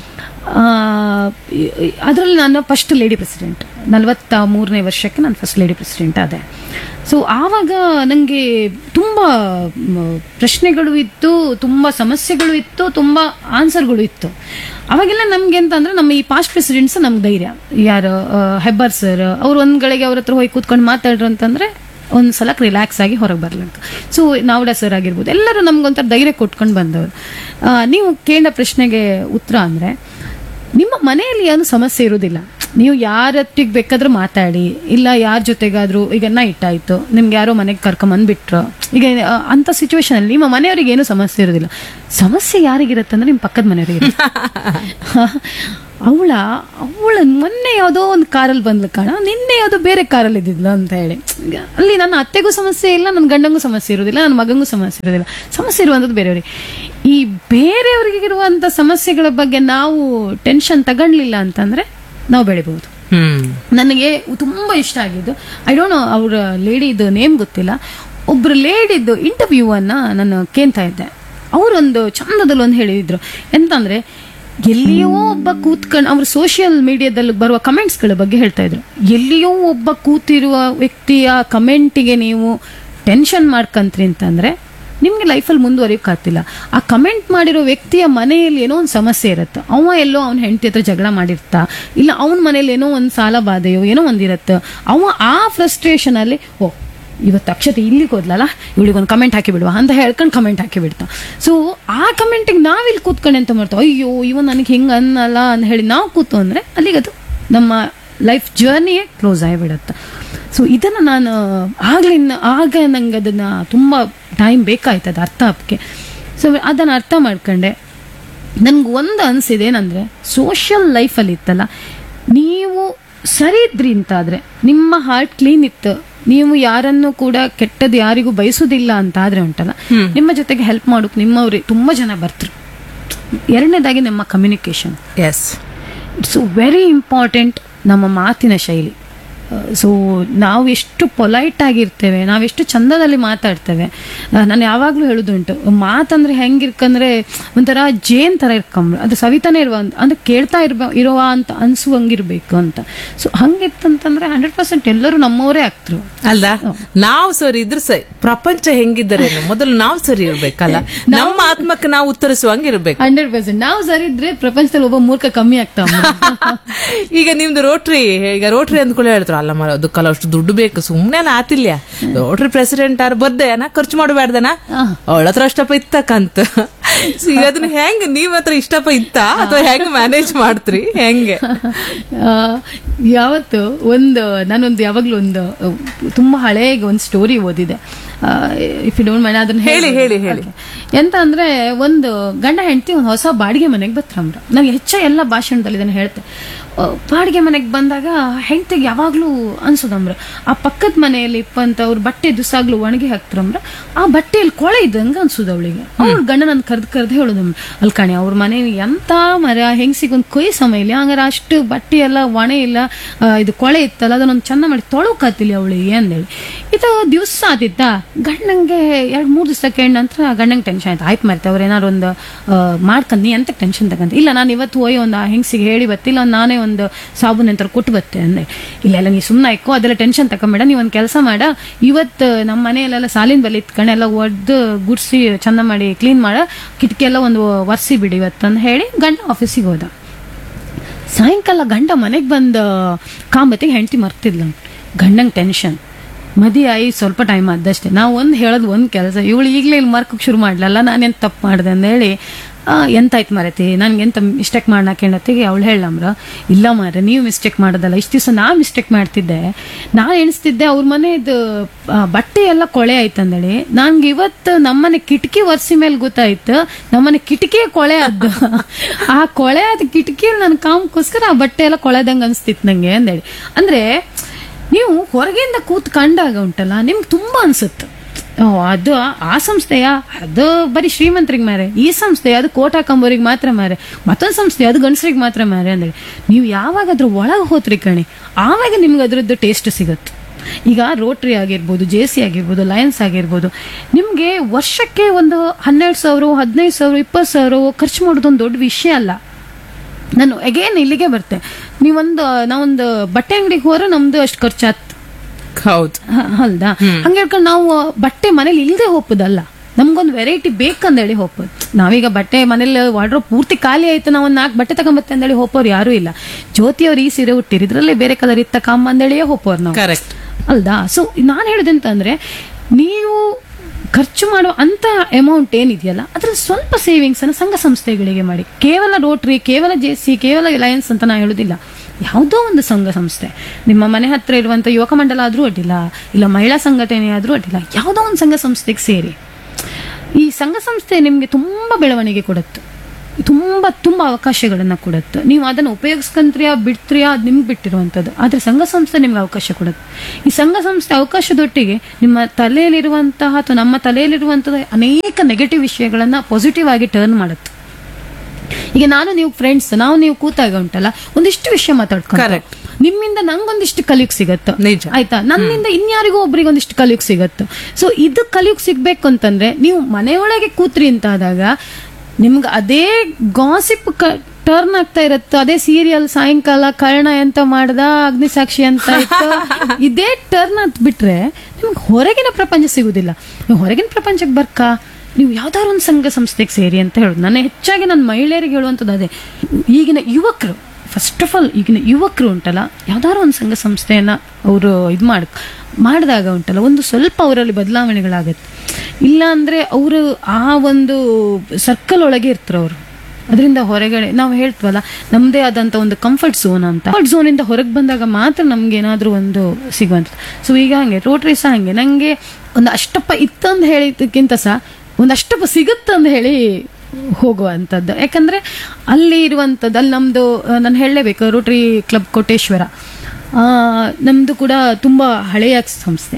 ಅದರಲ್ಲಿ ನಾನು ಫಸ್ಟ್ ಲೇಡಿ ಪ್ರೆಸಿಡೆಂಟ್. 43ನೇ ವರ್ಷಕ್ಕೆ ನಾನು ಫಸ್ಟ್ ಲೇಡಿ ಪ್ರೆಸಿಡೆಂಟ್ ಆದೆ. ಸೊ ಆವಾಗ ನಂಗೆ ತುಂಬಾ ಪ್ರಶ್ನೆಗಳು ಇತ್ತು, ತುಂಬಾ ಸಮಸ್ಯೆಗಳು ಇತ್ತು, ತುಂಬಾ ಆನ್ಸರ್ಗಳು ಇತ್ತು. ಅವಾಗೆಲ್ಲ ನಮ್ಗೆ ಅಂತಂದ್ರೆ ನಮ್ಮ ಈ ಪಾಸ್ಟ್ ಪ್ರೆಸಿಡೆಂಟ್ಸ್ ನಮ್ಗೆ ಧೈರ್ಯ. ಯಾರು ಹೆಬ್ಬಾರ್ ಸರ್, ಅವ್ರು ಒಂದ್ ಗಳಿಗೆ ಅವ್ರ ಹತ್ರ ಹೋಗಿ ಕೂತ್ಕೊಂಡು ಮಾತಾಡ್ರು ಅಂತಂದ್ರೆ ಒಂದ್ ಸಲಕ್ ರಿಲ್ಯಾಕ್ಸ್ ಆಗಿ ಹೊರಗೆ ಬರ್ಲಂತ. ಸೊ ನಾವಡ ಸರ್ ಆಗಿರ್ಬೋದು, ಎಲ್ಲರೂ ನಮ್ಗೊಂಥರ ಧೈರ್ಯ ಕೊಟ್ಕೊಂಡು ಬಂದವರು. ನೀವು ಕೇಳಿದ ಪ್ರಶ್ನೆಗೆ ಉತ್ತರ ಅಂದ್ರೆ, ನಿಮ್ಮ ಮನೆಯಲ್ಲಿ ಏನು ಸಮಸ್ಯೆ ಇರುವುದಿಲ್ಲ, ನೀವು ಯಾರೊಟ್ಟಿಗೆ ಬೇಕಾದ್ರೂ ಮಾತಾಡಿ, ಇಲ್ಲ ಯಾರ ಜೊತೆಗಾದ್ರೂ, ಈಗ ನೈಟ್ ಆಯ್ತು ನಿಮ್ಗೆ ಯಾರೋ ಮನೆಗೆ ಕರ್ಕೊಂಬಂದ್ಬಿಟ್ರು, ಈಗ ಅಂತ ಸಿಚುವೇಶನ್ ಅಲ್ಲಿ ನಿಮ್ಮ ಮನೆಯವ್ರಿಗೆ ಏನು ಸಮಸ್ಯೆ ಇರೋದಿಲ್ಲ. ಸಮಸ್ಯೆ ಯಾರಿಗಿರುತ್ತೆ ಅಂದ್ರೆ ನಿಮ್ಮ ಪಕ್ಕದ ಮನೆಯವರಿಗೆ. ಅವಳ ಮೊನ್ನೆ ಯಾವುದೋ ಒಂದು ಕಾರಲ್ಲಿ ಬಂದ್ಲು ಕಾಣ, ನಿನ್ನೆ ಯಾವುದೋ ಬೇರೆ ಕಾರಲ್ಲಿ ಇದ್ದಿದ್ಲು ಅಂತ ಹೇಳಿ. ಅಲ್ಲಿ ನನ್ನ ಅತ್ತೆಗೂ ಸಮಸ್ಯೆ ಇಲ್ಲ, ನನ್ನ ಗಂಡಂಗೂ ಸಮಸ್ಯೆ ಇರೋದಿಲ್ಲ, ನನ್ನ ಮಗಂಗೂ ಸಮಸ್ಯೆ ಇರೋದಿಲ್ಲ. ಸಮಸ್ಯೆ ಇರುವಂಥದ್ದು ಬೇರೆಯವ್ರಿಗೆ. ಈ ಬೇರೆಯವ್ರಿಗೆ ಇರುವಂತ ಸಮಸ್ಯೆಗಳ ಬಗ್ಗೆ ನಾವು ಟೆನ್ಷನ್ ತಗೊಂಡ್ಲಿಲ್ಲ ಅಂತಂದ್ರೆ ನಾವು ಬೆಳಿಬಹುದು. ನನಗೆ ತುಂಬಾ ಇಷ್ಟ ಆಗಿದ್ದು, ಐ ಡೋಂಟ್ ನೋ ಅವ್ರ ಲೇಡಿದು ನೇಮ್ ಗೊತ್ತಿಲ್ಲ, ಒಬ್ರು ಲೇಡಿದ್ದು ಇಂಟರ್ವ್ಯೂ ಅನ್ನ ನಾನು ಕೇಳ್ತಾ ಇದ್ದೆ. ಅವರೊಂದು ಚಂದದಲ್ಲಿ ಒಂದು ಹೇಳಿದ್ರು, ಎಂತಂದ್ರೆ ಎಲ್ಲಿಯೋ ಒಬ್ಬ ಕೂತ್ಕೊಂಡು, ಅವ್ರ ಸೋಷಿಯಲ್ ಮೀಡಿಯಾದಲ್ಲಿ ಬರುವ ಕಮೆಂಟ್ಸ್ಗಳ ಬಗ್ಗೆ ಹೇಳ್ತಾ ಇದ್ರು. ಎಲ್ಲಿಯೋ ಒಬ್ಬ ಕೂತಿರುವ ವ್ಯಕ್ತಿಯ ಕಮೆಂಟಿಗೆ ನೀವು ಟೆನ್ಷನ್ ಮಾಡ್ಕಂತ್ರಿ ಅಂತಂದ್ರೆ ನಿಮ್ಗೆ ಲೈಫಲ್ಲಿ ಮುಂದುವರಿಯೋಕ್ಕಾಗ್ತಿಲ್ಲ. ಆ ಕಮೆಂಟ್ ಮಾಡಿರೋ ವ್ಯಕ್ತಿಯ ಮನೆಯಲ್ಲಿ ಏನೋ ಒಂದು ಸಮಸ್ಯೆ ಇರುತ್ತೆ. ಅವ ಎಲ್ಲೋ ಅವ್ನ ಹೆಂಡತಿ ಹತ್ರ ಜಗಳ ಮಾಡಿರ್ತಾ, ಇಲ್ಲ ಅವನ ಮನೇಲಿ ಏನೋ ಒಂದು ಸಾಲ ಬಾಧೆಯೋ ಏನೋ ಒಂದಿರತ್ತೆ. ಅವ ಆ ಫ್ರಸ್ಟ್ರೇಷನ್ ಅಲ್ಲಿ ಇವತ್ತು ಅಕ್ಷತೆ ಇಲ್ಲಿಗೆ ಹೋದ್ಲಲ್ಲ, ಇವಳಿಗೊಂದು ಕಮೆಂಟ್ ಹಾಕಿ ಬಿಡುವ ಅಂತ ಹೇಳ್ಕೊಂಡು ಕಮೆಂಟ್ ಹಾಕಿ ಬಿಡ್ತಾ. ಸೊ ಆ ಕಮೆಂಟಿಗೆ ನಾವಿಲ್ಲಿ ಕೂತ್ಕೊಂಡು ಎಂತ ಮಾಡ್ತಾವ, ಅಯ್ಯೋ ಇವನ್ ನನಗೆ ಹಿಂಗೆ ಅನ್ನಲ್ಲ ಅಂತ ಹೇಳಿ ನಾವು ಕೂತು ಅಂದ್ರೆ ಅಲ್ಲಿಗದು ನಮ್ಮ ಲೈಫ್ ಜರ್ನಿಯೇ ಕ್ಲೋಸ್ ಆಗಿಬಿಡತ್ತೆ. ಸೊ ಇದನ್ನ ನಾನು ಆಗ ನಂಗೆ ಅದನ್ನ ತುಂಬಾ ಟೈಮ್ ಬೇಕಾಯ್ತದ ಅರ್ಥ ಆಗಕ್ಕೆ. ಸೊ ಅದನ್ನ ಅರ್ಥ ಮಾಡ್ಕೊಂಡೆ. ನನ್ಗೆ ಒಂದು ಅನ್ಸಿದೆ ಏನಂದ್ರೆ, ಸೋಷಿಯಲ್ ಲೈಫಲ್ಲಿ ಇತ್ತಲ್ಲ, ನೀವು ಸರಿ ಇದ್ರಿ ಅಂತಾದ್ರೆ, ನಿಮ್ಮ ಹಾರ್ಟ್ ಕ್ಲೀನ್ ಇತ್ತು, ನೀವು ಯಾರನ್ನು ಕೂಡ ಕೆಟ್ಟದ್ದು ಯಾರಿಗೂ ಬಯಸುದಿಲ್ಲ ಅಂತ ಆದ್ರೆ ಉಂಟಲ್ಲ, ನಿಮ್ಮ ಜೊತೆಗೆ ಹೆಲ್ಪ್ ಮಾಡೋಕೆ ನಿಮ್ಮವ್ರಿಗೆ ತುಂಬಾ ಜನ ಬರ್ತಾರೆ. ಎರಡನೇದಾಗಿ ನಮ್ಮ ಕಮ್ಯುನಿಕೇಶನ್, ಇಟ್ಸ್ ವೆರಿ ಇಂಪಾರ್ಟೆಂಟ್. ನಮ್ಮ ಮಾತಿನ ಶೈಲಿ. ಸೊ ನಾವು ಎಷ್ಟು ಪೊಲೈಟ್ ಆಗಿರ್ತೇವೆ, ನಾವೆಷ್ಟು ಚಂದದಲ್ಲಿ ಮಾತಾಡ್ತೇವೆ. ನಾನು ಯಾವಾಗ್ಲೂ ಹೇಳುದುಂಟು, ಮಾತಂದ್ರೆ ಹೆಂಗಿರ್ಕಂದ್ರೆ ಒಂಥರ ಜೇನ್ ತರ ಇರ್ಕಂಬ್ರ, ಅದು ಸವಿತಾನೆ ಅಂದ್ರೆ ಕೇಳ್ತಾ ಇರುವ ಅಂತ ಅನ್ಸುವಂಗಿರ್ಬೇಕು ಅಂತ. ಸೊ ಹಂಗಿತ್ತಂತಂದ್ರೆ 100% ಎಲ್ಲರೂ ನಮ್ಮವರೇ ಆಗ್ತರು ಅಲ್ಲ. ನಾವು ಸರಿ ಇದ್ರೆ ಸರಿ, ಪ್ರಪಂಚ ಹೆಂಗಿದ್ದರೇನು ಮೊದಲು ನಾವು ಸರಿ ಇರ್ಬೇಕಲ್ಲ, ನಮ್ಮ ಆತ್ಮಕ್ಕೆ ನಾವು ಉತ್ತರಿಸುವಂಗಿರ್ಬೇಕು. 100% ನಾವು ಸರಿ ಇದ್ರೆ ಪ್ರಪಂಚದಲ್ಲಿ ಒಬ್ಬ ಮೂರ್ಖ ಕಮ್ಮಿ ಆಗ್ತಾವ. ಈಗ ನಿಮ್ದು ರೋಟ್ರಿ ಅಂದ್ಕೊಳ್ಳಿ ಹೇಳ್ತಾರೆ, ಅಲ್ಲ ಮರ ಅದಕ್ಕಲ್ಲ ಅಷ್ಟು ದುಡ್ಡು ಬೇಕು, ಸುಮ್ನೆ ಆತಿಲ್ಲ, ರೋಟ್ರಿ ಪ್ರೆಸಿಡೆಂಟ್ ಆರ್ ಬರ್ದೇನ ಖರ್ಚು ಮಾಡಬೇಡ್ದನ, ಅವಳ ಹತ್ರ ಅಷ್ಟಪ್ಪ ಇತ್ತಕ್ಕಂತ. ಈಗ ಅದನ್ನ ಹೆಂಗ್ ನೀವ್ ಹತ್ರ ಇಷ್ಟಪ್ಪ ಇತ್ತ ಅಥವಾ ಹೆಂಗ್ ಮ್ಯಾನೇಜ್ ಮಾಡ್ತ್ರಿ, ಹೆಂಗೆ? ಯಾವತ್ತು ನಾನೊಂದು ಯಾವಾಗ್ಲೂ ಒಂದು ತುಂಬಾ ಹಳೆಗೆ ಒಂದು ಸ್ಟೋರಿ ಓದಿದೆ. ಇಫ್ ಯು ಡೋಂಟ್ ಮೈಂಡ್ ಅದನ್ನ ಹೇಳಿ. ಎಂತ ಅಂದ್ರೆ, ಒಂದು ಗಂಡ ಹೆಂಡತಿ ಒಂದು ಹೊಸ ಬಾಡಿಗೆ ಮನೆಗೆ ಬತ್ತಂಬ್ರ. ನಂಗೆ ಎಲ್ಲ ಭಾಷಣದಲ್ಲಿ ಇದನ್ನ ಹೇಳ್ತೆ. ಬಾಡಿಗೆ ಮನೆಗೆ ಬಂದಾಗ ಹೆಂಡತಿಗೆ ಯಾವಾಗ್ಲೂ ಅನ್ಸೋದಮ್ರ, ಆ ಪಕ್ಕದ ಮನೆಯಲ್ಲಿ ಇಪ್ಪಂತ ಅವ್ರ ಬಟ್ಟೆ ದಿವಸಾಗ್ಲೂ ಒಣಗಿ ಹಾಕ್ತಾರಮ್ರ, ಆ ಬಟ್ಟೆಯಲ್ಲಿ ಕೊಳೆ ಇದ್ದಂಗ ಅನ್ಸೋದು ಅವಳಿಗೆ. ಅವ್ರ ಗಂಡ ನನ್ ಕರ್ದು ಹೇಳೋದಮ್ರ, ಅಲ್ಲಿ ಕಾಣಿ ಅವ್ರ ಮನೆ ಎಂತ ಮರ ಹೆಂಗಸಿಗೊಂದು ಕೊಯ್ ಸಮಯ ಇಲ್ಲ, ಹಂಗಾರ ಅಷ್ಟು ಬಟ್ಟೆ ಎಲ್ಲ ಒಣೆ ಇಲ್ಲ, ಇದು ಕೊಳೆ ಇತ್ತಲ್ಲ ಅದನ್ನೊಂದು ಚಂದ ಮಾಡಿ ತೊಳಕಾತಿಲ್ಲ ಅವಳಿಗೆ ಅಂದೇಳಿ. ಇದು ದಿವ್ಸ ಆದಿತ್ತ ಗಂಡಂಗೆ 2-3 ದಿವಸಕ್ಕೆ ನಂತರ ಗಂಡಂಗೆ ಟೆನ್ಷನ್ ಆಯ್ತು. ಆಯ್ತು ಮರ್ತೆ ಅವ್ರು ಏನಾರು ಒಂದು ಮಾಡ್ಕೊಂಡ್ ನೀ ಎಂತ ಟೆನ್ಷನ್ ತಗಂತ, ಇಲ್ಲ ನಾನು ಇವತ್ತು ಹೋಗಿ ಒಂದು ಹೆಂಗಸಿಗೆ ಹೇಳಿ ಬತ್ತಿಲ್ಲ, ನಾನೇ ಒಂದು ಸಾಬೂನ್ ಅಂತ ಕೊಟ್ಟು ಬತ್ತೆ ಅಂದೆ. ಇಲ್ಲ ನೀ ಸುಮ್ಮನೆ ಆಯ್ಕೋ, ಅದೆಲ್ಲ ಟೆನ್ಷನ್ ತಕೊಂಬೇಡ, ನೀವ್ ಒಂದು ಕೆಲಸ ಮಾಡ, ಇವತ್ತು ನಮ್ಮ ಮನೆಯಲ್ಲೆಲ್ಲ ಸಾಲಿನ ಬಲ್ಲಿ ಇತ್ಕೊಂಡು ಎಲ್ಲ ಒಡ್ದು ಗುಡ್ಸಿ ಚಂದ ಮಾಡಿ ಕ್ಲೀನ್ ಮಾಡ, ಕಿಟಕಿ ಎಲ್ಲ ಒಂದು ಒರೆಸಿ ಬಿಡಿ ಇವತ್ತಂದು ಹೇಳಿ ಗಂಡ ಆಫೀಸಿಗೆ ಹೋದ. ಸಾಯಂಕಾಲ ಗಂಡ ಮನೆಗೆ ಬಂದ ಕಾಂಬತ್ತಿಗೆ ಹೆಂಡತಿ ಮರ್ತಿದ್ಲ. ಗಂಡಂಗೆ ಟೆನ್ಷನ್, ಮದಿ ಆಯಿ ಸ್ವಲ್ಪ ಟೈಮ್ ಆದಷ್ಟೇ. ನಾವು ಹೇಳೋದು ಒಂದು ಕೆಲಸ, ಇವಳು ಈಗಲೇ ಇಲ್ಲಿ ಮರ್ಕಕ್ಕೆ ಶುರು ಮಾಡ್ಲಲ್ಲ, ನಾನೆಂತ ತಪ್ಪು ಮಾಡಿದೆ ಅಂದೇಳಿ, ಎಂತಾಯ್ತು ಮರತಿ ನನ್ಗೆಂತ ಮಿಸ್ಟೇಕ್ ಮಾಡ್ನಾಕೇಳತ್ತಿಗೆ ಅವಳು ಹೇಳಮ್ರ, ಇಲ್ಲ ಮಾರ ನೀವು ಮಿಸ್ಟೇಕ್ ಮಾಡೋದಲ್ಲ, ಇಷ್ಟು ದಿವಸ ನಾ ಮಿಸ್ಟೇಕ್ ಮಾಡ್ತಿದ್ದೆ, ನಾನು ಎಣಿಸ್ತಿದ್ದೆ ಅವ್ರ ಮನೆದು ಬಟ್ಟೆ ಎಲ್ಲ ಕೊಳೆ ಆಯ್ತಂದೇಳಿ, ನನ್ಗೆ ಇವತ್ತು ನಮ್ಮನೆ ಕಿಟಕಿ ಒರೆಸಿ ಮೇಲೆ ಗೊತ್ತಾಯ್ತು ನಮ್ಮನೆ ಕಿಟಕಿಯೇ ಕೊಳೆ ಆದ್ದು. ಆ ಕೊಳೆ ಆದ ಕಿಟಕಿಯಲ್ಲಿ ನನ್ನ ಕಾಮಕ್ಕೋಸ್ಕರ ಆ ಬಟ್ಟೆ ಎಲ್ಲ ಕೊಳೆದಂಗೆ ಅನ್ಸ್ತಿತ್ತು ನಂಗೆ ಅಂದೇಳಿ. ಅಂದ್ರೆ ನೀವು ಹೊರಗಿಂದ ಕೂತ್ ಕಂಡಾಗ ಉಂಟಲ್ಲ, ನಿಮ್ಗೆ ತುಂಬಾ ಅನ್ಸುತ್ತೆ ಅದು ಆ ಸಂಸ್ಥೆಯ ಅದು ಬರೀ ಶ್ರೀಮಂತರಿಗೆ ಮಾರೆ, ಈ ಸಂಸ್ಥೆ ಅದು ಕೋಟ್ ಹಾಕೊಂಬೋರಿಗೆ ಮಾತ್ರ ಮಾರೆ, ಮತ್ತೊಂದು ಸಂಸ್ಥೆ ಅದು ಗಂಡಸರಿಗೆ ಮಾತ್ರ ಮಾರೆ ಅಂದ್ರೆ, ನೀವು ಯಾವಾಗ ಅದ್ರ ಒಳಗೆ ಹೋತ್ರಿ ಕಣಿ ಆವಾಗ ನಿಮ್ಗೆ ಅದ್ರದ್ದು ಟೇಸ್ಟ್ ಸಿಗುತ್ತೆ. ಈಗ ರೋಟ್ರಿ ಆಗಿರ್ಬೋದು, JC ಆಗಿರ್ಬೋದು, ಲಯನ್ಸ್ ಆಗಿರ್ಬೋದು, ನಿಮ್ಗೆ ವರ್ಷಕ್ಕೆ ಒಂದು 12,000, 15,000, 20,000 ಖರ್ಚು ಮಾಡೋದೊಂದು ದೊಡ್ಡ ವಿಷಯ ಅಲ್ಲ. ನಾನು ಅಗೇನ್ ಇಲ್ಲಿಗೆ ಬರ್ತೆ, ನಾವೊಂದು ಬಟ್ಟೆ ಅಂಗಡಿಗೆ ಹೋದ್ರೆ ನಮ್ದು ಅಷ್ಟು ಖರ್ಚಾತ್, ಹೌದು ಅಲ್ದಾ? ಹಂಗ ಹೇಳ್ಕೊಂಡು ನಾವು ಬಟ್ಟೆ ಮನೇಲಿ ಇಲ್ದೆ ಹೋಗ್ಬೋದಲ್ಲ, ನಮ್ಗೊಂದು ವೆರೈಟಿ ಬೇಕಂದೇಳಿ ಹೋಗ್ಬೋದು. ನಾವೀಗ ಬಟ್ಟೆ ಮನೇಲಿ ವಾರ್ಡ್ರೋಬ್ ಪೂರ್ತಿ ಖಾಲಿ ಆಯ್ತು, ನಾವ್ 4 ಬಟ್ಟೆ ತಗೊಂಬತ್ತೆ ಅಂದೇಳಿ ಹೋಗೋರು ಯಾರು ಇಲ್ಲ. ಜ್ಯೋತಿ ಅವ್ರು ಈ ಸೀರೆ ಹುಟ್ಟಿರ್ ಇದ್ರಲ್ಲೇ ಬೇರೆ ಕಲರ್ ಇತ್ತ ಕಾಮ ಅಂದೇಳಿಯೇ ಹೋಗೋರು ನಾವು, ಅಲ್ದಾ? ಸೊ ನಾನ್ ಹೇಳುದಂತಂದ್ರೆ, ನೀವು ಖರ್ಚು ಮಾಡೋ ಅಂತ ಅಮೌಂಟ್ ಏನಿದೆಯಲ್ಲ ಅದ್ರಲ್ಲಿ ಸ್ವಲ್ಪ ಸೇವಿಂಗ್ಸ್ ಅನ್ನು ಸಂಘ ಸಂಸ್ಥೆಗಳಿಗೆ ಮಾಡಿ. ಕೇವಲ ರೋಟರಿ, ಕೇವಲ JC, ಕೇವಲ ಅಲಯನ್ಸ್ ಅಂತ ನಾ ಹೇಳುದಿಲ್ಲ. ಯಾವುದೋ ಒಂದು ಸಂಘ ಸಂಸ್ಥೆ, ನಿಮ್ಮ ಮನೆ ಹತ್ರ ಇರುವಂತ ಯುವಕ ಮಂಡಲ ಆದ್ರೂ ಅಡ್ಡಿಲ್ಲ, ಇಲ್ಲ ಮಹಿಳಾ ಸಂಘಟನೆ ಆದ್ರೂ ಅಡ್ಡಿಲ್ಲ, ಯಾವುದೋ ಒಂದು ಸಂಘ ಸಂಸ್ಥೆಗೆ ಸೇರಿ. ಈ ಸಂಘ ಸಂಸ್ಥೆ ನಿಮ್ಗೆ ತುಂಬಾ ಬೆಳವಣಿಗೆ ಕೊಡುತ್ತೆ, ತುಂಬಾ ಅವಕಾಶಗಳನ್ನ ಕೊಡುತ್ತೆ. ನೀವು ಅದನ್ನು ಉಪಯೋಗಿಸ್ಕೊಂತ್ರಿಯಾ ಬಿಡ್ತ್ರಿಯಾ ಅದು ನಿಮ್ಗೆ ಬಿಟ್ಟಿರುವಂತದ್ದು. ಆದ್ರೆ ಸಂಘ ಸಂಸ್ಥೆ ನಿಮ್ಗೆ ಅವಕಾಶ ಕೊಡುತ್ತೆ. ಈ ಸಂಘ ಸಂಸ್ಥೆ ಅವಕಾಶದೊಟ್ಟಿಗೆ ನಿಮ್ಮ ತಲೆಯಲ್ಲಿರುವಂತಹ ಅಥವಾ ನಮ್ಮ ತಲೆಯಲ್ಲಿರುವಂತಹ ಅನೇಕ ನೆಗೆಟಿವ್ ವಿಷಯಗಳನ್ನ ಪಾಸಿಟಿವ್ ಆಗಿ ಟರ್ನ್ ಮಾಡುತ್ತೆ. ಈಗ ನಾನು ನೀವು ಫ್ರೆಂಡ್ಸ್, ನೀವು ಕೂತಾಗ ಉಂಟಲ್ಲ ಒಂದಿಷ್ಟು ವಿಷಯ ಮಾತಾಡ್ಕೊಂಡು ನಿಮ್ಮಿಂದ ನಂಗೊಂದಿಷ್ಟು ಕಲಿಯುಕ್ ಸಿಗತ್ತೆ, ಆಯ್ತಾ, ನನ್ನಿಂದ ಇನ್ಯಾರಿಗೂ ಒಬ್ರಿಗೆ ಒಂದಿಷ್ಟು ಕಲಿಯುಕ್ ಸಿಗತ್ತೆ. ಸೊ ಇದು ಕಲಿಯುಕ್ ಸಿಗ್ಬೇಕು ಅಂತಂದ್ರೆ ನೀವು ಮನೆಯೊಳಗೆ ಕೂತ್ರಿ ಅಂತ ಆದಾಗ ನಿಮ್ಗೆ ಅದೇ ಗಾಸಿಪ್ ಟರ್ನ್ ಆಗ್ತಾ ಇರತ್ತೆ. ಅದೇ ಸೀರಿಯಲ್ ಸಾಯಂಕಾಲ ಕರ್ಣ ಎಂತ ಮಾಡ್ದ, ಅಗ್ನಿಸಾಕ್ಷಿ ಅಂತ ಇತ್ತು, ಇದೇ ಟರ್ನ್ ಅಂತ ಬಿಟ್ರೆ ನಿಮ್ಗೆ ಹೊರಗಿನ ಪ್ರಪಂಚ ಸಿಗುದಿಲ್ಲ. ನೀವು ಹೊರಗಿನ ಪ್ರಪಂಚಕ್ಕೆ ಬರ್ಕ ನೀವು ಯಾವ್ದಾದ್ರು ಒಂದು ಸಂಘ ಸಂಸ್ಥೆಗೆ ಸೇರಿ ಅಂತ ಹೇಳುದು. ನಾನು ಹೆಚ್ಚಾಗಿ ನನ್ನ ಮಹಿಳೆಯರಿಗೆ ಹೇಳುವಂಥದ್ದು ಅದೇ. ಈಗಿನ ಯುವಕರು, ಫಸ್ಟ್ ಆಫ್ ಆಲ್ ಈಗಿನ ಯುವಕರು ಉಂಟಲ್ಲ, ಯಾವ್ದಾದ್ರು ಒಂದು ಸಂಘ ಸಂಸ್ಥೆಯನ್ನ ಅವರು ಇದು ಮಾಡಿದಾಗ ಉಂಟಲ್ಲ ಒಂದು ಸ್ವಲ್ಪ ಅವರಲ್ಲಿ ಬದಲಾವಣೆಗಳಾಗತ್ತೆ. ಇಲ್ಲ ಅಂದ್ರೆ ಅವರು ಆ ಒಂದು ಸರ್ಕಲ್ ಒಳಗೆ ಇರ್ತಾರೆ ಅವರು. ಅದರಿಂದ ಹೊರಗಡೆ ನಾವು ಹೇಳ್ತೀವಲ್ಲ ನಮ್ದೇ ಆದಂತ ಒಂದು ಕಂಫರ್ಟ್ ಝೋನ್ ಅಂತ, ಕಂಫರ್ಟ್ ಝೋನ್ ಇಂದ ಹೊರಗೆ ಬಂದಾಗ ಮಾತ್ರ ನಮ್ಗೆ ಏನಾದ್ರೂ ಒಂದು ಸಿಗುವಂತ. ಸೊ ಈಗ ಹಂಗೆ ರೋಟರಿ ಸಹ ಹಂಗೆ, ನಂಗೆ ಒಂದು ಅಷ್ಟಪ್ಪ ಇತ್ತಂದು ಹೇಳಿದಕ್ಕಿಂತ ಸಹ ಒಂದು ಅಷ್ಟಪ್ಪ ಸಿಗುತ್ತಂದು ಹೇಳಿ ಹೋಗುವಂಥದ್ದು. ಯಾಕಂದ್ರೆ ಅಲ್ಲಿ ಇರುವಂಥದ್ದು, ಅಲ್ಲಿ ನಮ್ದು ನಾನು ಹೇಳಲೇಬೇಕು, ರೋಟರಿ ಕ್ಲಬ್ ಕೋಟೇಶ್ವರ ನಮ್ದು ಕೂಡ ತುಂಬಾ ಹಳೆಯ ಸಂಸ್ಥೆ,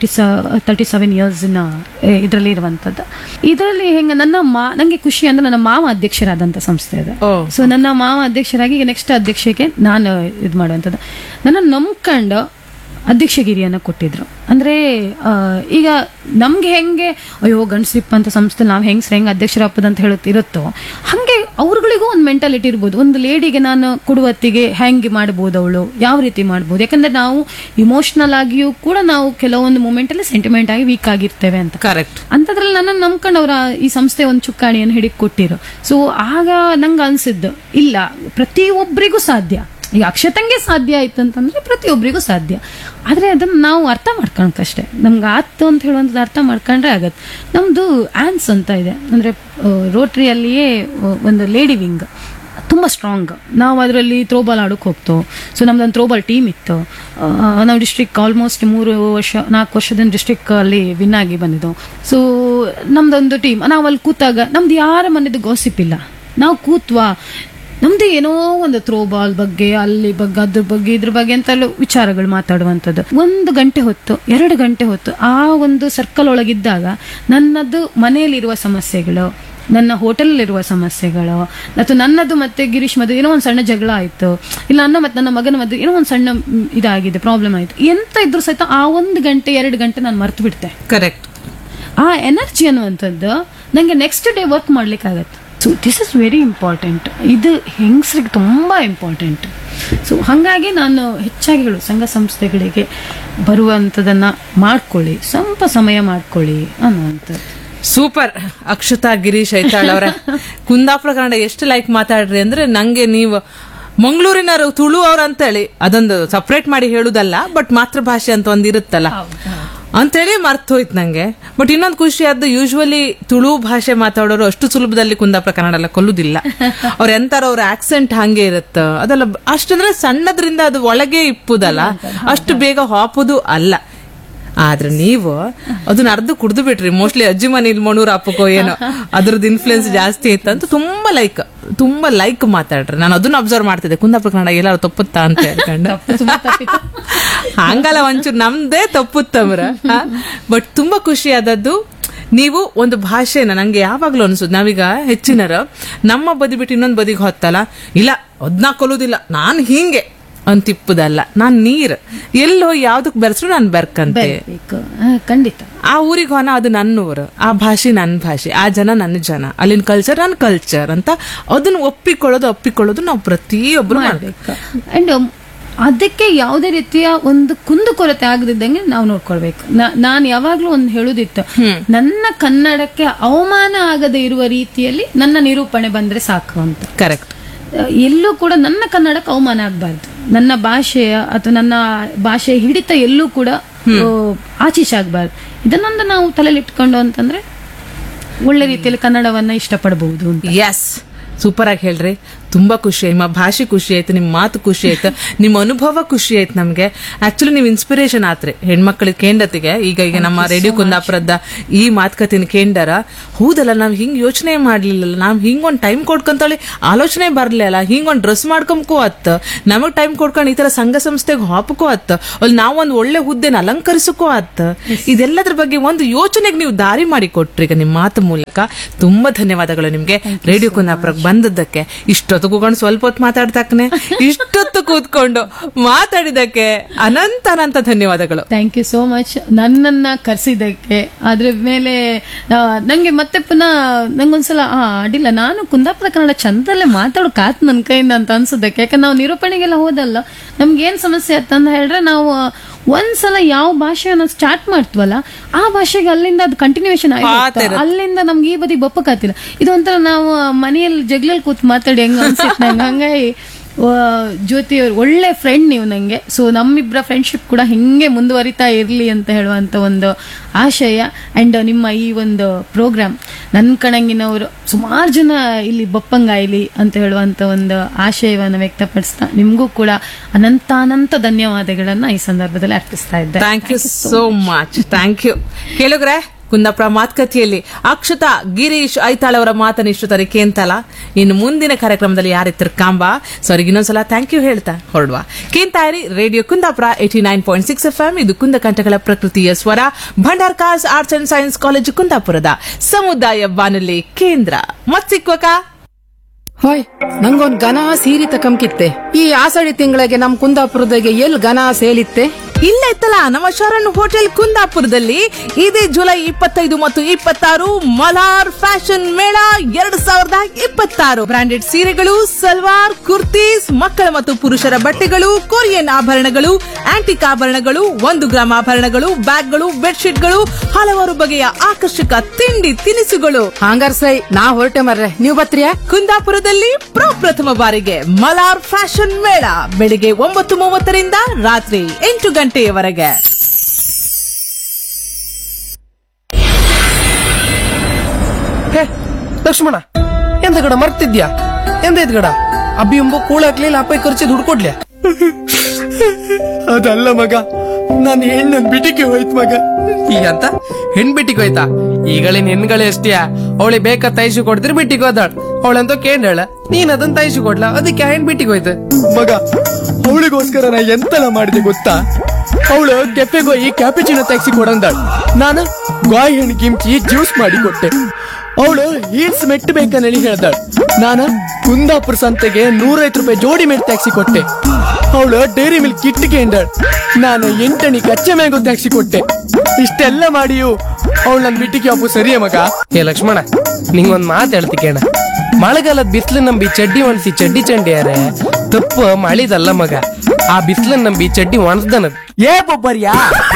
37 ಇಯರ್ಸ್ ಇದರಲ್ಲಿ ಇರುವಂತದ್ದು. ಇದರಲ್ಲಿ ಹೆಂಗ ನಂಗೆ ಖುಷಿ ಅಂದ್ರೆ ನನ್ನ ಮಾವ ಅಧ್ಯಕ್ಷರಾದಂತ ಸಂಸ್ಥೆ ಅದು. ಸೊ ನನ್ನ ಮಾವ ಅಧ್ಯಕ್ಷರಾಗಿ ಈಗ ನೆಕ್ಸ್ಟ್ ಅಧ್ಯಕ್ಷಕ್ಕೆ ನಾನು ಇದು ಮಾಡುವಂಥದ್ದು. ನನ್ನ ನಂಬ್ಕೊಂಡು ಅಧ್ಯಕ್ಷಗಿರಿಯನ್ನ ಕೊಟ್ಟಿದ್ರು. ಅಂದ್ರೆ ಈಗ ನಮ್ಗೆ ಹೆಂಗೆ ಅಯ್ಯೋ ಗಂಡಸ್ರಿಪ್ಪ ಅಂತ ಸಂಸ್ಥೆ ನಾವು ಹೆಂಗ್ ಅಧ್ಯಕ್ಷರಾಗ್ಬೋದು ಅಂತ ಇರುತ್ತೋ ಹಂಗೆ ಅವ್ರಗಳಿಗೂ ಒಂದು ಮೆಂಟಾಲಿಟಿ ಇರ್ಬೋದು. ಒಂದು ಲೇಡಿಗೆ ನಾನು ಕೊಡುವತ್ತಿಗೆ ಹೆಂಗೆ ಮಾಡ್ಬೋದು, ಅವಳು ಯಾವ ರೀತಿ ಮಾಡ್ಬೋದು. ಯಾಕಂದ್ರೆ ನಾವು ಇಮೋಷನಲ್ ಆಗಿಯೂ ಕೂಡ ನಾವು ಕೆಲವೊಂದು ಮೂಮೆಂಟ್ ಅಲ್ಲಿ ಸೆಂಟಿಮೆಂಟ್ ಆಗಿ ವೀಕ್ ಆಗಿರ್ತೇವೆ ಅಂತ. ಕರೆಕ್ಟ್. ಅಂತದ್ರಲ್ಲಿ ನನ್ನ ನಂಬ್ಕೊಂಡು ಅವ್ರ ಈ ಸಂಸ್ಥೆ ಒಂದು ಚುಕ್ಕಾಣಿಯನ್ನು ಹಿಡಿದು ಕೊಟ್ಟಿರು. ಸೊ ಆಗ ನಂಗೆ ಅನ್ಸಿದ್ದು ಇಲ್ಲ, ಪ್ರತಿಯೊಬ್ಬರಿಗೂ ಸಾಧ್ಯ. ಈಗ ಅಕ್ಷತಂಗೆ ಸಾಧ್ಯ ಆಯ್ತು ಅಂತಂದ್ರೆ ಪ್ರತಿಯೊಬ್ಬರಿಗೂ ಸಾಧ್ಯ. ಆದ್ರೆ ಅದನ್ನ ನಾವು ಅರ್ಥ ಮಾಡ್ಕೊಳಕಷ್ಟೇ. ನಮ್ಗೆ ಆತು ಅಂತ ಹೇಳುವಂಥದ್ದು ಅರ್ಥ ಮಾಡ್ಕೊಂಡ್ರೆ ಆಗತ್ತೆ. ನಮ್ದು ಆನ್ಸ್ ಅಂತ ಇದೆ, ಅಂದ್ರೆ ರೋಟರಿಯಲ್ಲಿಯೇ ಒಂದು ಲೇಡಿ ವಿಂಗ್ ತುಂಬಾ ಸ್ಟ್ರಾಂಗ್. ನಾವು ಅದರಲ್ಲಿ ಥ್ರೋಬಾಲ್ ಆಡೋಕೆ ಹೋಗ್ತೋ. ಸೊ ನಮ್ದೊಂದು ಥ್ರೋಬಾಲ್ ಟೀಮ್ ಇತ್ತು. ನಾವು ಡಿಸ್ಟ್ರಿಕ್ಟ್ ಆಲ್ಮೋಸ್ಟ್ 4 ವರ್ಷದಿಂದ ಡಿಸ್ಟ್ರಿಕ್ಟ್ ಅಲ್ಲಿ ವಿನ್ ಆಗಿ ಬಂದಿದ್ದು. ಸೊ ನಮ್ದೊಂದು ಟೀಮ್, ನಾವು ಅಲ್ಲಿ ಕೂತಾಗ ನಮ್ದು ಯಾರ ಮನೆದು ಗಾಸಿಪ್ ಇಲ್ಲ. ನಾವು ಕೂತ್ವಾ ನಮ್ದು ಏನೋ ಒಂದು ಥ್ರೋಬಾಲ್ ಬಗ್ಗೆ, ಅಲ್ಲಿ ಬಗ್ಗೆ, ಅದ್ರ ಬಗ್ಗೆ, ಇದ್ರ ಬಗ್ಗೆ ಅಂತ ವಿಚಾರಗಳು ಮಾತಾಡುವಂಥದ್ದು. 1 ಗಂಟೆ ಹೊತ್ತು 2 ಗಂಟೆ ಹೊತ್ತು ಆ ಒಂದು ಸರ್ಕಲ್ ಒಳಗಿದ್ದಾಗ ನನ್ನದು ಮನೆಯಲ್ಲಿರುವ ಸಮಸ್ಯೆಗಳು, ನನ್ನ ಹೋಟೆಲಲ್ಲಿರುವ ಸಮಸ್ಯೆಗಳು, ಅಥವಾ ನನ್ನದು ಮತ್ತೆ ಗಿರೀಶ್ ಮಧ್ಯೆ ಏನೋ ಒಂದು ಸಣ್ಣ ಜಗಳ ಆಯ್ತು, ಇಲ್ಲ ನನ್ನ ಮಗನ ಮಧ್ಯೆ ಏನೋ ಒಂದು ಸಣ್ಣ ಇದಾಗಿದೆ, ಪ್ರಾಬ್ಲಮ್ ಆಯ್ತು, ಎಂತ ಇದ್ರು ಸಹಿತ ಆ 1 ಗಂಟೆ 2 ಗಂಟೆ ನಾನು ಮರ್ತು ಬಿಡ್ತೆ. ಕರೆಕ್ಟ್. ಆ ಎನರ್ಜಿ ಅನ್ನುವಂಥದ್ದು ನಂಗೆ ನೆಕ್ಸ್ಟ್ ಡೇ ವರ್ಕ್ ಮಾಡ್ಲಿಕ್ಕೆ ಆಗತ್ತೆ. So this is very important. ಇದು ಹೆಂಗಸ್ರಿಗೆ ತುಂಬಾ ಇಂಪಾರ್ಟೆಂಟ್. ಸೊ ಹಾಗಾಗಿ ನಾನು ಹೆಚ್ಚಾಗಿ ಹೇಳು ಸಂಘ ಸಂಸ್ಥೆಗಳಿಗೆ ಬರುವಂಥದನ್ನ ಮಾಡ್ಕೊಳ್ಳಿ, ಸ್ವಲ್ಪ ಸಮಯ ಮಾಡ್ಕೊಳ್ಳಿ ಅನ್ನುವಂಥದ್ದು. ಸೂಪರ್. ಅಕ್ಷತಾ ಗಿರೀಶ್ ಐತಾಳ್ ಅವರ ಕುಂದಾಪುರ ಕನ್ನಡ ಎಷ್ಟು ಲೈಕ್ ಮಾತಾಡ್ರಿ ಅಂದ್ರೆ ನಂಗೆ ನೀವು ಮಂಗಳೂರಿನವರು ತುಳು ಅವ್ರ ಅಂತೇಳಿ ಅದೊಂದು ಸಪರೇಟ್ ಮಾಡಿ ಹೇಳುದಲ್ಲ, ಬಟ್ ಮಾತೃಭಾಷೆ ಅಂತ ಒಂದ್ ಇರುತ್ತಲ್ಲ ಅಂತೇಳಿ ಮರ್ತು ಹೋಯ್ತು ನಂಗೆ. ಬಟ್ ಇನ್ನೊಂದು ಖುಷಿ ಆದ್ದು, ಯೂಶುವಲಿ ತುಳು ಭಾಷೆ ಮಾತಾಡೋರು ಅಷ್ಟು ಸುಲಭದಲ್ಲಿ ಕುಂದಾಪುರ ಕನ್ನಡ ಎಲ್ಲ ಕೊಲ್ಲುದಿಲ್ಲ. ಅವ್ರ ಎಂತಾರ ಅವ್ರ ಆಕ್ಸೆಂಟ್ ಹಂಗೆ ಇರುತ್ತ, ಅದೆಲ್ಲ ಅಷ್ಟಂದ್ರೆ ಸಣ್ಣದ್ರಿಂದ ಅದು ಒಳಗೆ ಇಪ್ಪುದಲ್ಲ, ಅಷ್ಟು ಬೇಗ ಹಾಪುದು ಅಲ್ಲ. ಆದ್ರೆ ನೀವು ಅದನ್ನ ಅರ್ಧ ಕುಡ್ದು ಬಿಟ್ರಿ. ಮೋಸ್ಟ್ಲಿ ಅಜ್ಜಿ ಮನೇಲಿ ಮಣೂರ್ ಹಾಪಕೋ ಏನೋ ಅದ್ರದ್ದು ಇನ್ಫ್ಲುಯೆನ್ಸ್ ಜಾಸ್ತಿ ಇತ್ತಂತ ತುಂಬಾ ಲೈಕ್ ಮಾತಾಡ್ರಿ. ನಾನು ಅದನ್ನ ಅಬ್ಸರ್ವ್ ಮಾಡ್ತಿದ್ದೆ, ಕುಂದಾಪುರ ಕನ್ನಡ ಎಲ್ಲಾರು ತಪ್ಪುತ್ತಾ ಅಂತ ಹೇಳ್ಕೊಂಡು. ಹಂಗಲ್ಲ, ಒಂಚೂರು ನಮ್ದೇ ತಪ್ಪುತ್ತಮ್ರ. ಬಟ್ ತುಂಬಾ ಖುಷಿ ಆದದ್ದು ನೀವು ಒಂದು ಭಾಷೆನ, ನಂಗೆ ಯಾವಾಗ್ಲೂ ಅನ್ಸುದು ನಾವೀಗ ಹೆಚ್ಚಿನರ ನಮ್ಮ ಬದಿ ಬಿಟ್ಟು ಇನ್ನೊಂದು ಬದಿಗೆ ಹೊತ್ತಲ್ಲ, ಇಲ್ಲ ಅದ್ನ ಕೊಲ್ಲುದಿಲ್ಲ, ನಾನು ಹಿಂಗೆ ಅಂತಿಪ್ಪುದಲ್ಲ, ನಾನ್ ನೀರ್ ಎಲ್ಲೋ ಯಾವ್ದಕ್ ಬೆರೆಸ್ರು ನಾನು ಬೆರ್ಕಂತೆ. ಖಂಡಿತ. ಆ ಊರಿಗೆ ಹೋನ ಅದು ನನ್ನ ಊರು, ಆ ಭಾಷೆ ನನ್ನ ಭಾಷೆ, ಆ ಜನ ನನ್ನ ಜನ, ಅಲ್ಲಿನ ಕಲ್ಚರ್ ನನ್ನ ಕಲ್ಚರ್ ಅಂತ ಅದನ್ನ ಒಪ್ಪಿಕೊಳ್ಳೋದು ನಾವು ಪ್ರತಿಯೊಬ್ಬರು ಮಾಡ್ಬೇಕು. ಅಂಡ್ ಅದಕ್ಕೆ ಯಾವುದೇ ರೀತಿಯ ಒಂದು ಕುಂದುಕೊರತೆ ಆಗದಿದ್ದಂಗೆ ನಾವು ನೋಡ್ಕೊಳ್ಬೇಕು. ನಾನು ಯಾವಾಗ್ಲೂ ಒಂದು ಹೇಳುದಿತ್ತು, ನನ್ನ ಕನ್ನಡಕ್ಕೆ ಅವಮಾನ ಆಗದೆ ಇರುವ ರೀತಿಯಲ್ಲಿ ನನ್ನ ನಿರೂಪಣೆ ಬಂದ್ರೆ ಸಾಕು ಅಂತ. ಕರೆಕ್ಟ್. ಎಲ್ಲೂ ಕೂಡ ನನ್ನ ಕನ್ನಡಕ್ಕೆ ಅವಮಾನ ಆಗಬಾರ್ದು. ನನ್ನ ಭಾಷೆಯ ಅಥವಾ ನನ್ನ ಭಾಷೆಯ ಹಿಡಿತ ಎಲ್ಲೂ ಕೂಡ ಆಚೀಚೆ ಆಗ್ಬಾರ್ದು. ಇದನ್ನೊಂದು ನಾವು ತಲೆಯಲ್ಲಿ ಇಟ್ಕೊಂಡು ಅಂತಂದ್ರೆ ಒಳ್ಳೆ ರೀತಿಯಲ್ಲಿ ಕನ್ನಡವನ್ನ ಇಷ್ಟಪಡಬಹುದು ಅಂತ. ಎಸ್, ಸೂಪರ್ ಆಗಿ ಹೇಳ್ರಿ. ತುಂಬಾ ಖುಷಿ ಆಯ್ತು, ನಿಮ್ಮ ಭಾಷೆ ಖುಷಿ ಆಯ್ತು, ನಿಮ್ಮ ಮಾತು ಖುಷಿ ಆಯ್ತು, ನಿಮ್ಮ ಅನುಭವ ಖುಷಿ ಆಯ್ತು ನಮ್ಗೆ. ಆಕ್ಚುಲಿ ನೀವು ಇನ್ಸ್ಪಿರೇಷನ್ ಆತ್ರಿ ಹೆಣ್ಮಕ್ಳಿಗೆ ಕೇಂದ್ರತೆಗೆ. ಈಗ ನಮ್ಮ ರೇಡಿಯೋ ಕುಂದಾಪುರದ ಈ ಮಾತುಕತೆನ ಕೇಂದ್ರ ಹೌದಲ್ಲ, ನಾವ್ ಹಿಂಗ್ ಯೋಚನೆ ಮಾಡ್ಲಿಲ್ಲ, ನಾವ್ ಹಿಂಗೊಂದ್ ಟೈಮ್ ಕೊಡ್ಕೊಂತೇಳಿ ಆಲೋಚನೆ ಬರ್ಲಿಲ್ಲ, ಹಿಂಗೊಂದ್ ಡ್ರೆಸ್ ಮಾಡ್ಕೊಂಬಕೋ ಅತ್ತ, ನಮಗ್ ಟೈಮ್ ಕೊಡ್ಕೊಂಡು ಈ ತರ ಸಂಘ ಸಂಸ್ಥೆಗೆ ಹಾಪಕೋ ಅತ್ತ, ಅಲ್ಲಿ ನಾವೊಂದ್ ಒಳ್ಳೆ ಹುದ್ದೆನ ಅಲಂಕರಿಸಕೋ ಅತ್ತ. ಇದೆಲ್ಲದ್ರ ಬಗ್ಗೆ ಒಂದು ಯೋಚನೆಗೆ ನೀವು ದಾರಿ ಮಾಡಿ ಕೊಟ್ರಿ ಈಗ ನಿಮ್ಮ ಮಾತು ಮೂಲಕ. ತುಂಬಾ ಧನ್ಯವಾದಗಳು ನಿಮ್ಗೆ ರೇಡಿಯೋ ಕುಂದಾಪುರಕ್ಕೆ ಬಂದದ್ದಕ್ಕೆ. ಇಷ್ಟೊತ್ತು ಕೂತ್ಕೊಂಡು ಸ್ವಲ್ಪ ಹೊತ್ತು ಮಾತಾಡ್ತಾಕನೆ, ಇಷ್ಟೊತ್ತು ಕೂತ್ಕೊಂಡು ಮಾತಾಡಿದಕ್ಕೆ ಅನಂತ ಅನಂತ ಧನ್ಯವಾದಗಳು. ಥ್ಯಾಂಕ್ ಯು ಸೋ ಮಚ್ ನನ್ನನ್ನ ಕರೆಸಿದ್ದಕ್ಕೆ. ಅದ್ರ ಮೇಲೆ ನಂಗೆ ಮತ್ತೆ ಪುನಃ ನಂಗೊಂದ್ಸಲ ಅಡ್ಡಿಲ್ಲ, ನಾನು ಕುಂದಾಪುರ ಕನ್ನಡ ಚಂದಲ್ಲೇ ಮಾತಾಡೋಕಾತ್ ನನ್ ಕೈಯಿಂದ ಅಂತ ಅನ್ಸೋದಕ್ಕೆ. ಯಾಕಂದ್ರೆ ನಾವು ನಿರೂಪಣೆಗೆಲ್ಲ ಹೋದಲ್ಲ, ನಮ್ಗೆ ಏನ್ ಸಮಸ್ಯೆ ಅಂತಂದ ಹೇಳಿದ್ರೆ, ನಾವು ಒಂದ್ಸಲ ಯಾವ ಭಾಷೆಯನ್ನ ಸ್ಟಾರ್ಟ್ ಮಾಡ್ತೀವಲ್ಲ ಆ ಭಾಷೆಗೆ ಅಲ್ಲಿಂದ ಅದು ಕಂಟಿನ್ಯೂಷನ್ ಆಗಿ ಅಲ್ಲಿಂದ ನಮ್ಗೆ ಈ ಬದಿ ಬಪ್ಪಕ್ಕಾತಿಲ್ಲ. ಇದು ಒಂಥರ ನಾವು ಮನೆಯಲ್ಲಿ ಜಗ್ಲಲ್ಲಿ ಕೂತ್ ಮಾತಾಡಿ ಹೆಂಗ ಅನ್ಸಿತ್ತು ನಂಗೆ. ಹಂಗಾಗಿ ಜ್ಯೋತಿ ಅವ್ರು ಒಳ್ಳೆ ಫ್ರೆಂಡ್ ನೀವು ನಂಗೆ. ಸೊ ನಮ್ಮಿಬ್ಬರ ಫ್ರೆಂಡ್ಶಿಪ್ ಕೂಡ ಹಿಂಗೆ ಮುಂದುವರಿತಾ ಇರ್ಲಿ ಅಂತ ಹೇಳುವಂತ ಒಂದು ಆಶಯ. ಅಂಡ್ ನಿಮ್ಮ ಈ ಒಂದು ಪ್ರೋಗ್ರಾಮ್ ನನ್ ಕಣಂಗಿನವರು ಸುಮಾರು ಜನ ಇಲ್ಲಿ ಬಪ್ಪಂಗಾಯ್ಲಿ ಅಂತ ಹೇಳುವಂತ ಒಂದು ಆಶಯವನ್ನು ವ್ಯಕ್ತಪಡಿಸ್ತಾ ನಿಮ್ಗೂ ಕೂಡ ಅನಂತ ಧನ್ಯವಾದಗಳನ್ನ ಈ ಸಂದರ್ಭದಲ್ಲಿ ಅರ್ಪಿಸ್ತಾ ಇದ್ದೆ. Thank you so much. Thank you. ಕೇಳುಗ್ರೆ, Kundapura ಮಾತುಕತೆಯಲ್ಲಿ ಅಕ್ಷತಾ ಗಿರೀಶ್ ಐತಾಳ್ ಅವರ ಮಾತನ್ನ ಇಷ್ಟು ತರೀಕೆ ಅಂತಲ್ಲ, ಇನ್ನು ಮುಂದಿನ ಕಾರ್ಯಕ್ರಮದಲ್ಲಿ ಯಾರಿತ್ತರ್ ಕಾಂಬ ಸಾರಿಗೆ ಇನ್ನೊಂದ್ಸಲ ಥ್ಯಾಂಕ್ ಯು ಹೇಳ್ತಾ ಹೊರಡುವ. ಕೇಂತಾಯಿರಿ ರೇಡಿಯೋ ಕುಂದಾಪುರ 89.6 FM. ಇದು ಕುಂದಕಂಠಗಳ ಪ್ರಕೃತಿಯ ಸ್ವರ. Bhandar cars arts and science college ಕುಂದಾಪುರದ ಸಮುದಾಯ ಬಾನುಲಿ ಕೇಂದ್ರ. ಮತ್ ಸಿಕ್ವಕ ಹೋಯ್, ನಂಗೊಂದ್ ಘನ ಸೀರೆ ತಕಂಕಿತ್ತೆ. ಈ ಆಷಾಢಿ ತಿಂಗಳಿಗೆ ನಮ್ ಕುಂದಾಪುರದಾಗೆ ಎಲ್ ಘನ ಸೇಲಿತ್ತೆ? ಇಲ್ಲ ಇತ್ತಲ್ಲ, ನಮ್ಮ ಶರಣ್ ಹೋಟೆಲ್ ಕುಂದಾಪುರದಲ್ಲಿ ಇದೇ ಜುಲೈ 25 ಮತ್ತು 26 ಮಲಾರ್ ಫ್ಯಾಷನ್ ಮೇಳ 2026. ಬ್ರಾಂಡೆಡ್ ಸೀರೆಗಳು, ಸಲ್ವಾರ್, ಕುರ್ತೀಸ್, ಮಕ್ಕಳ ಮತ್ತು ಪುರುಷರ ಬಟ್ಟೆಗಳು, ಕೊರಿಯನ್ ಆಭರಣಗಳು, ಆಂಟಿಕ್ ಆಭರಣಗಳು, 1 ಗ್ರಾಮ್ ಆಭರಣಗಳು, ಬ್ಯಾಗ್ಗಳು, ಬೆಡ್ಶೀಟ್ಗಳು, ಹಲವಾರು ಬಗೆಯ ಆಕರ್ಷಕ ತಿಂಡಿ ತಿನಿಸುಗಳು. ಹಂಗಾರ್ ಸೈ, ನಾ ಹೊರಟೆ ಮರ್ರೆ, ನೀವ್ ಬತ್ರಿಯಾ? ಕುಂದಾಪುರದಲ್ಲಿ ಪ್ರಪ್ರಥಮ ಬಾರಿಗೆ ಮಲಾರ್ ಫ್ಯಾಷನ್ ಮೇಳ ಬೆಳಿಗ್ಗೆ 9:30 ರಾತ್ರಿ 8 ಗಂಟೆಯವರೆಗೆ. ಲಕ್ಷ್ಮಣ, ಎಂತ ಗಡ ಮರ್ತಿದ್ಯಾ? ಎಂತ ಇದ್ ಗಡ ಅಬ್ಬಿ ಎಂಬ ಕೂಳ ಹಾಕ್ಲಿಲ್ಲ, ಅಪ್ಪ ಖರ್ಚಿ ದುಡ್ಡು ಕೊಡ್ಲಿ? ಅದಲ್ಲ ಮಗ, ನಾನು ಹೆಣ್ಣನ್ ಬಿಟಿಗೆ ಹೋಯ್ತು ಮಗ. ಈಗ ಅಂತ ಹೆಣ್ ಬಿಟ್ಟಿಗೆ ಹೋಯ್ತಾ? ಈಗಳಿನ ಹೆಣ್ಗಳೇ ಎಷ್ಟಿಯಾ? ಅವಳಿಗೆ ಬೇಕಾ ತೈಸು ಕೊಡ್ತೀರಿ ಬಿಟ್ಟಿಗೆ ಹೋದಾಳ. ಅವಳಂತ ಕೇಂದ್ರ ನೀನ್ ಅದನ್ನ ತೈಸು ಕೊಡ್ಲಾ, ಅದಕ್ಕೆ ಹೆಣ್ ಬಿಟ್ಟಿಗೆ ಹೋಯ್ತು ಮಗ. ಅವಳಿಗೋಸ್ಕರ ನಾ ಎಂತೆಲ್ಲ ಮಾಡಿದೆ ಗೊತ್ತಾ? ಅವಳು ಕೆಫೆಗೆ ಹೋಗಿ ಕ್ಯಾಪಿಚಿನೋ ತೆಗ್ಸಿ ಕೊಡಂದಾಳ. ನಾನು ಗಾಯಿ ಹಣ್ಣು ಕಿಮ್ಚಿ ಜ್ಯೂಸ್ ಮಾಡಿ ಕೊಟ್ಟೆ. ಅವಳು ಹೀಲ್ಸ್ ಮೆಟ್ ಬೇಕಂದೇಳಿ ಹೇಳ್ದಾಳ. ನಾನ ಕುಂದಾಪುರ ಸಂತೆಗೆ 150 ರೂಪಾಯಿ ಜೋಡಿ ಮೆಟ್ ಟ್ಯಾಕ್ಸಿ ಕೊಟ್ಟೆ. ಅವಳು ಡೈರಿ ಮಿಲ್ಕ್ ಕಿಟ್ಟಿಗೆ ಎಂದಾಳ. ನಾನು 8 ಕಚ್ಚೆ ಮ್ಯಾಂಗೋ ಟ್ಯಾಕ್ಸಿ ಕೊಟ್ಟೆ. ಇಷ್ಟೆಲ್ಲ ಮಾಡಿಯು ಅವಳು ನನ್ ಬಿಟ್ಟಿಗೆ ಅಪ್ಪು ಸರಿಯೇ ಮಗ? ಏ ಲಕ್ಷ್ಮಣ, ನಿಂಗೊಂದ್ ಮಾತು ಹೇಳ್ತಿ ಕೇಳ. ಮಳೆಗಾಲದ ಬಿಸಿಲು ನಂಬಿ ಚಡ್ಡಿ ಒಣಸಿ ಚಡ್ಡಿ ಚಂಡಿಯಾರೆ ತಪ್ಪು ಮಳಿದಲ್ಲ ಮಗ. ಆ ಬಿಸಿಲನ್ನ ನಂಬಿ ಚಡ್ಡಿ ಒಣಸ್ದನದ್. ಏ ಬೊಬ್ಬರ್ಯಾ?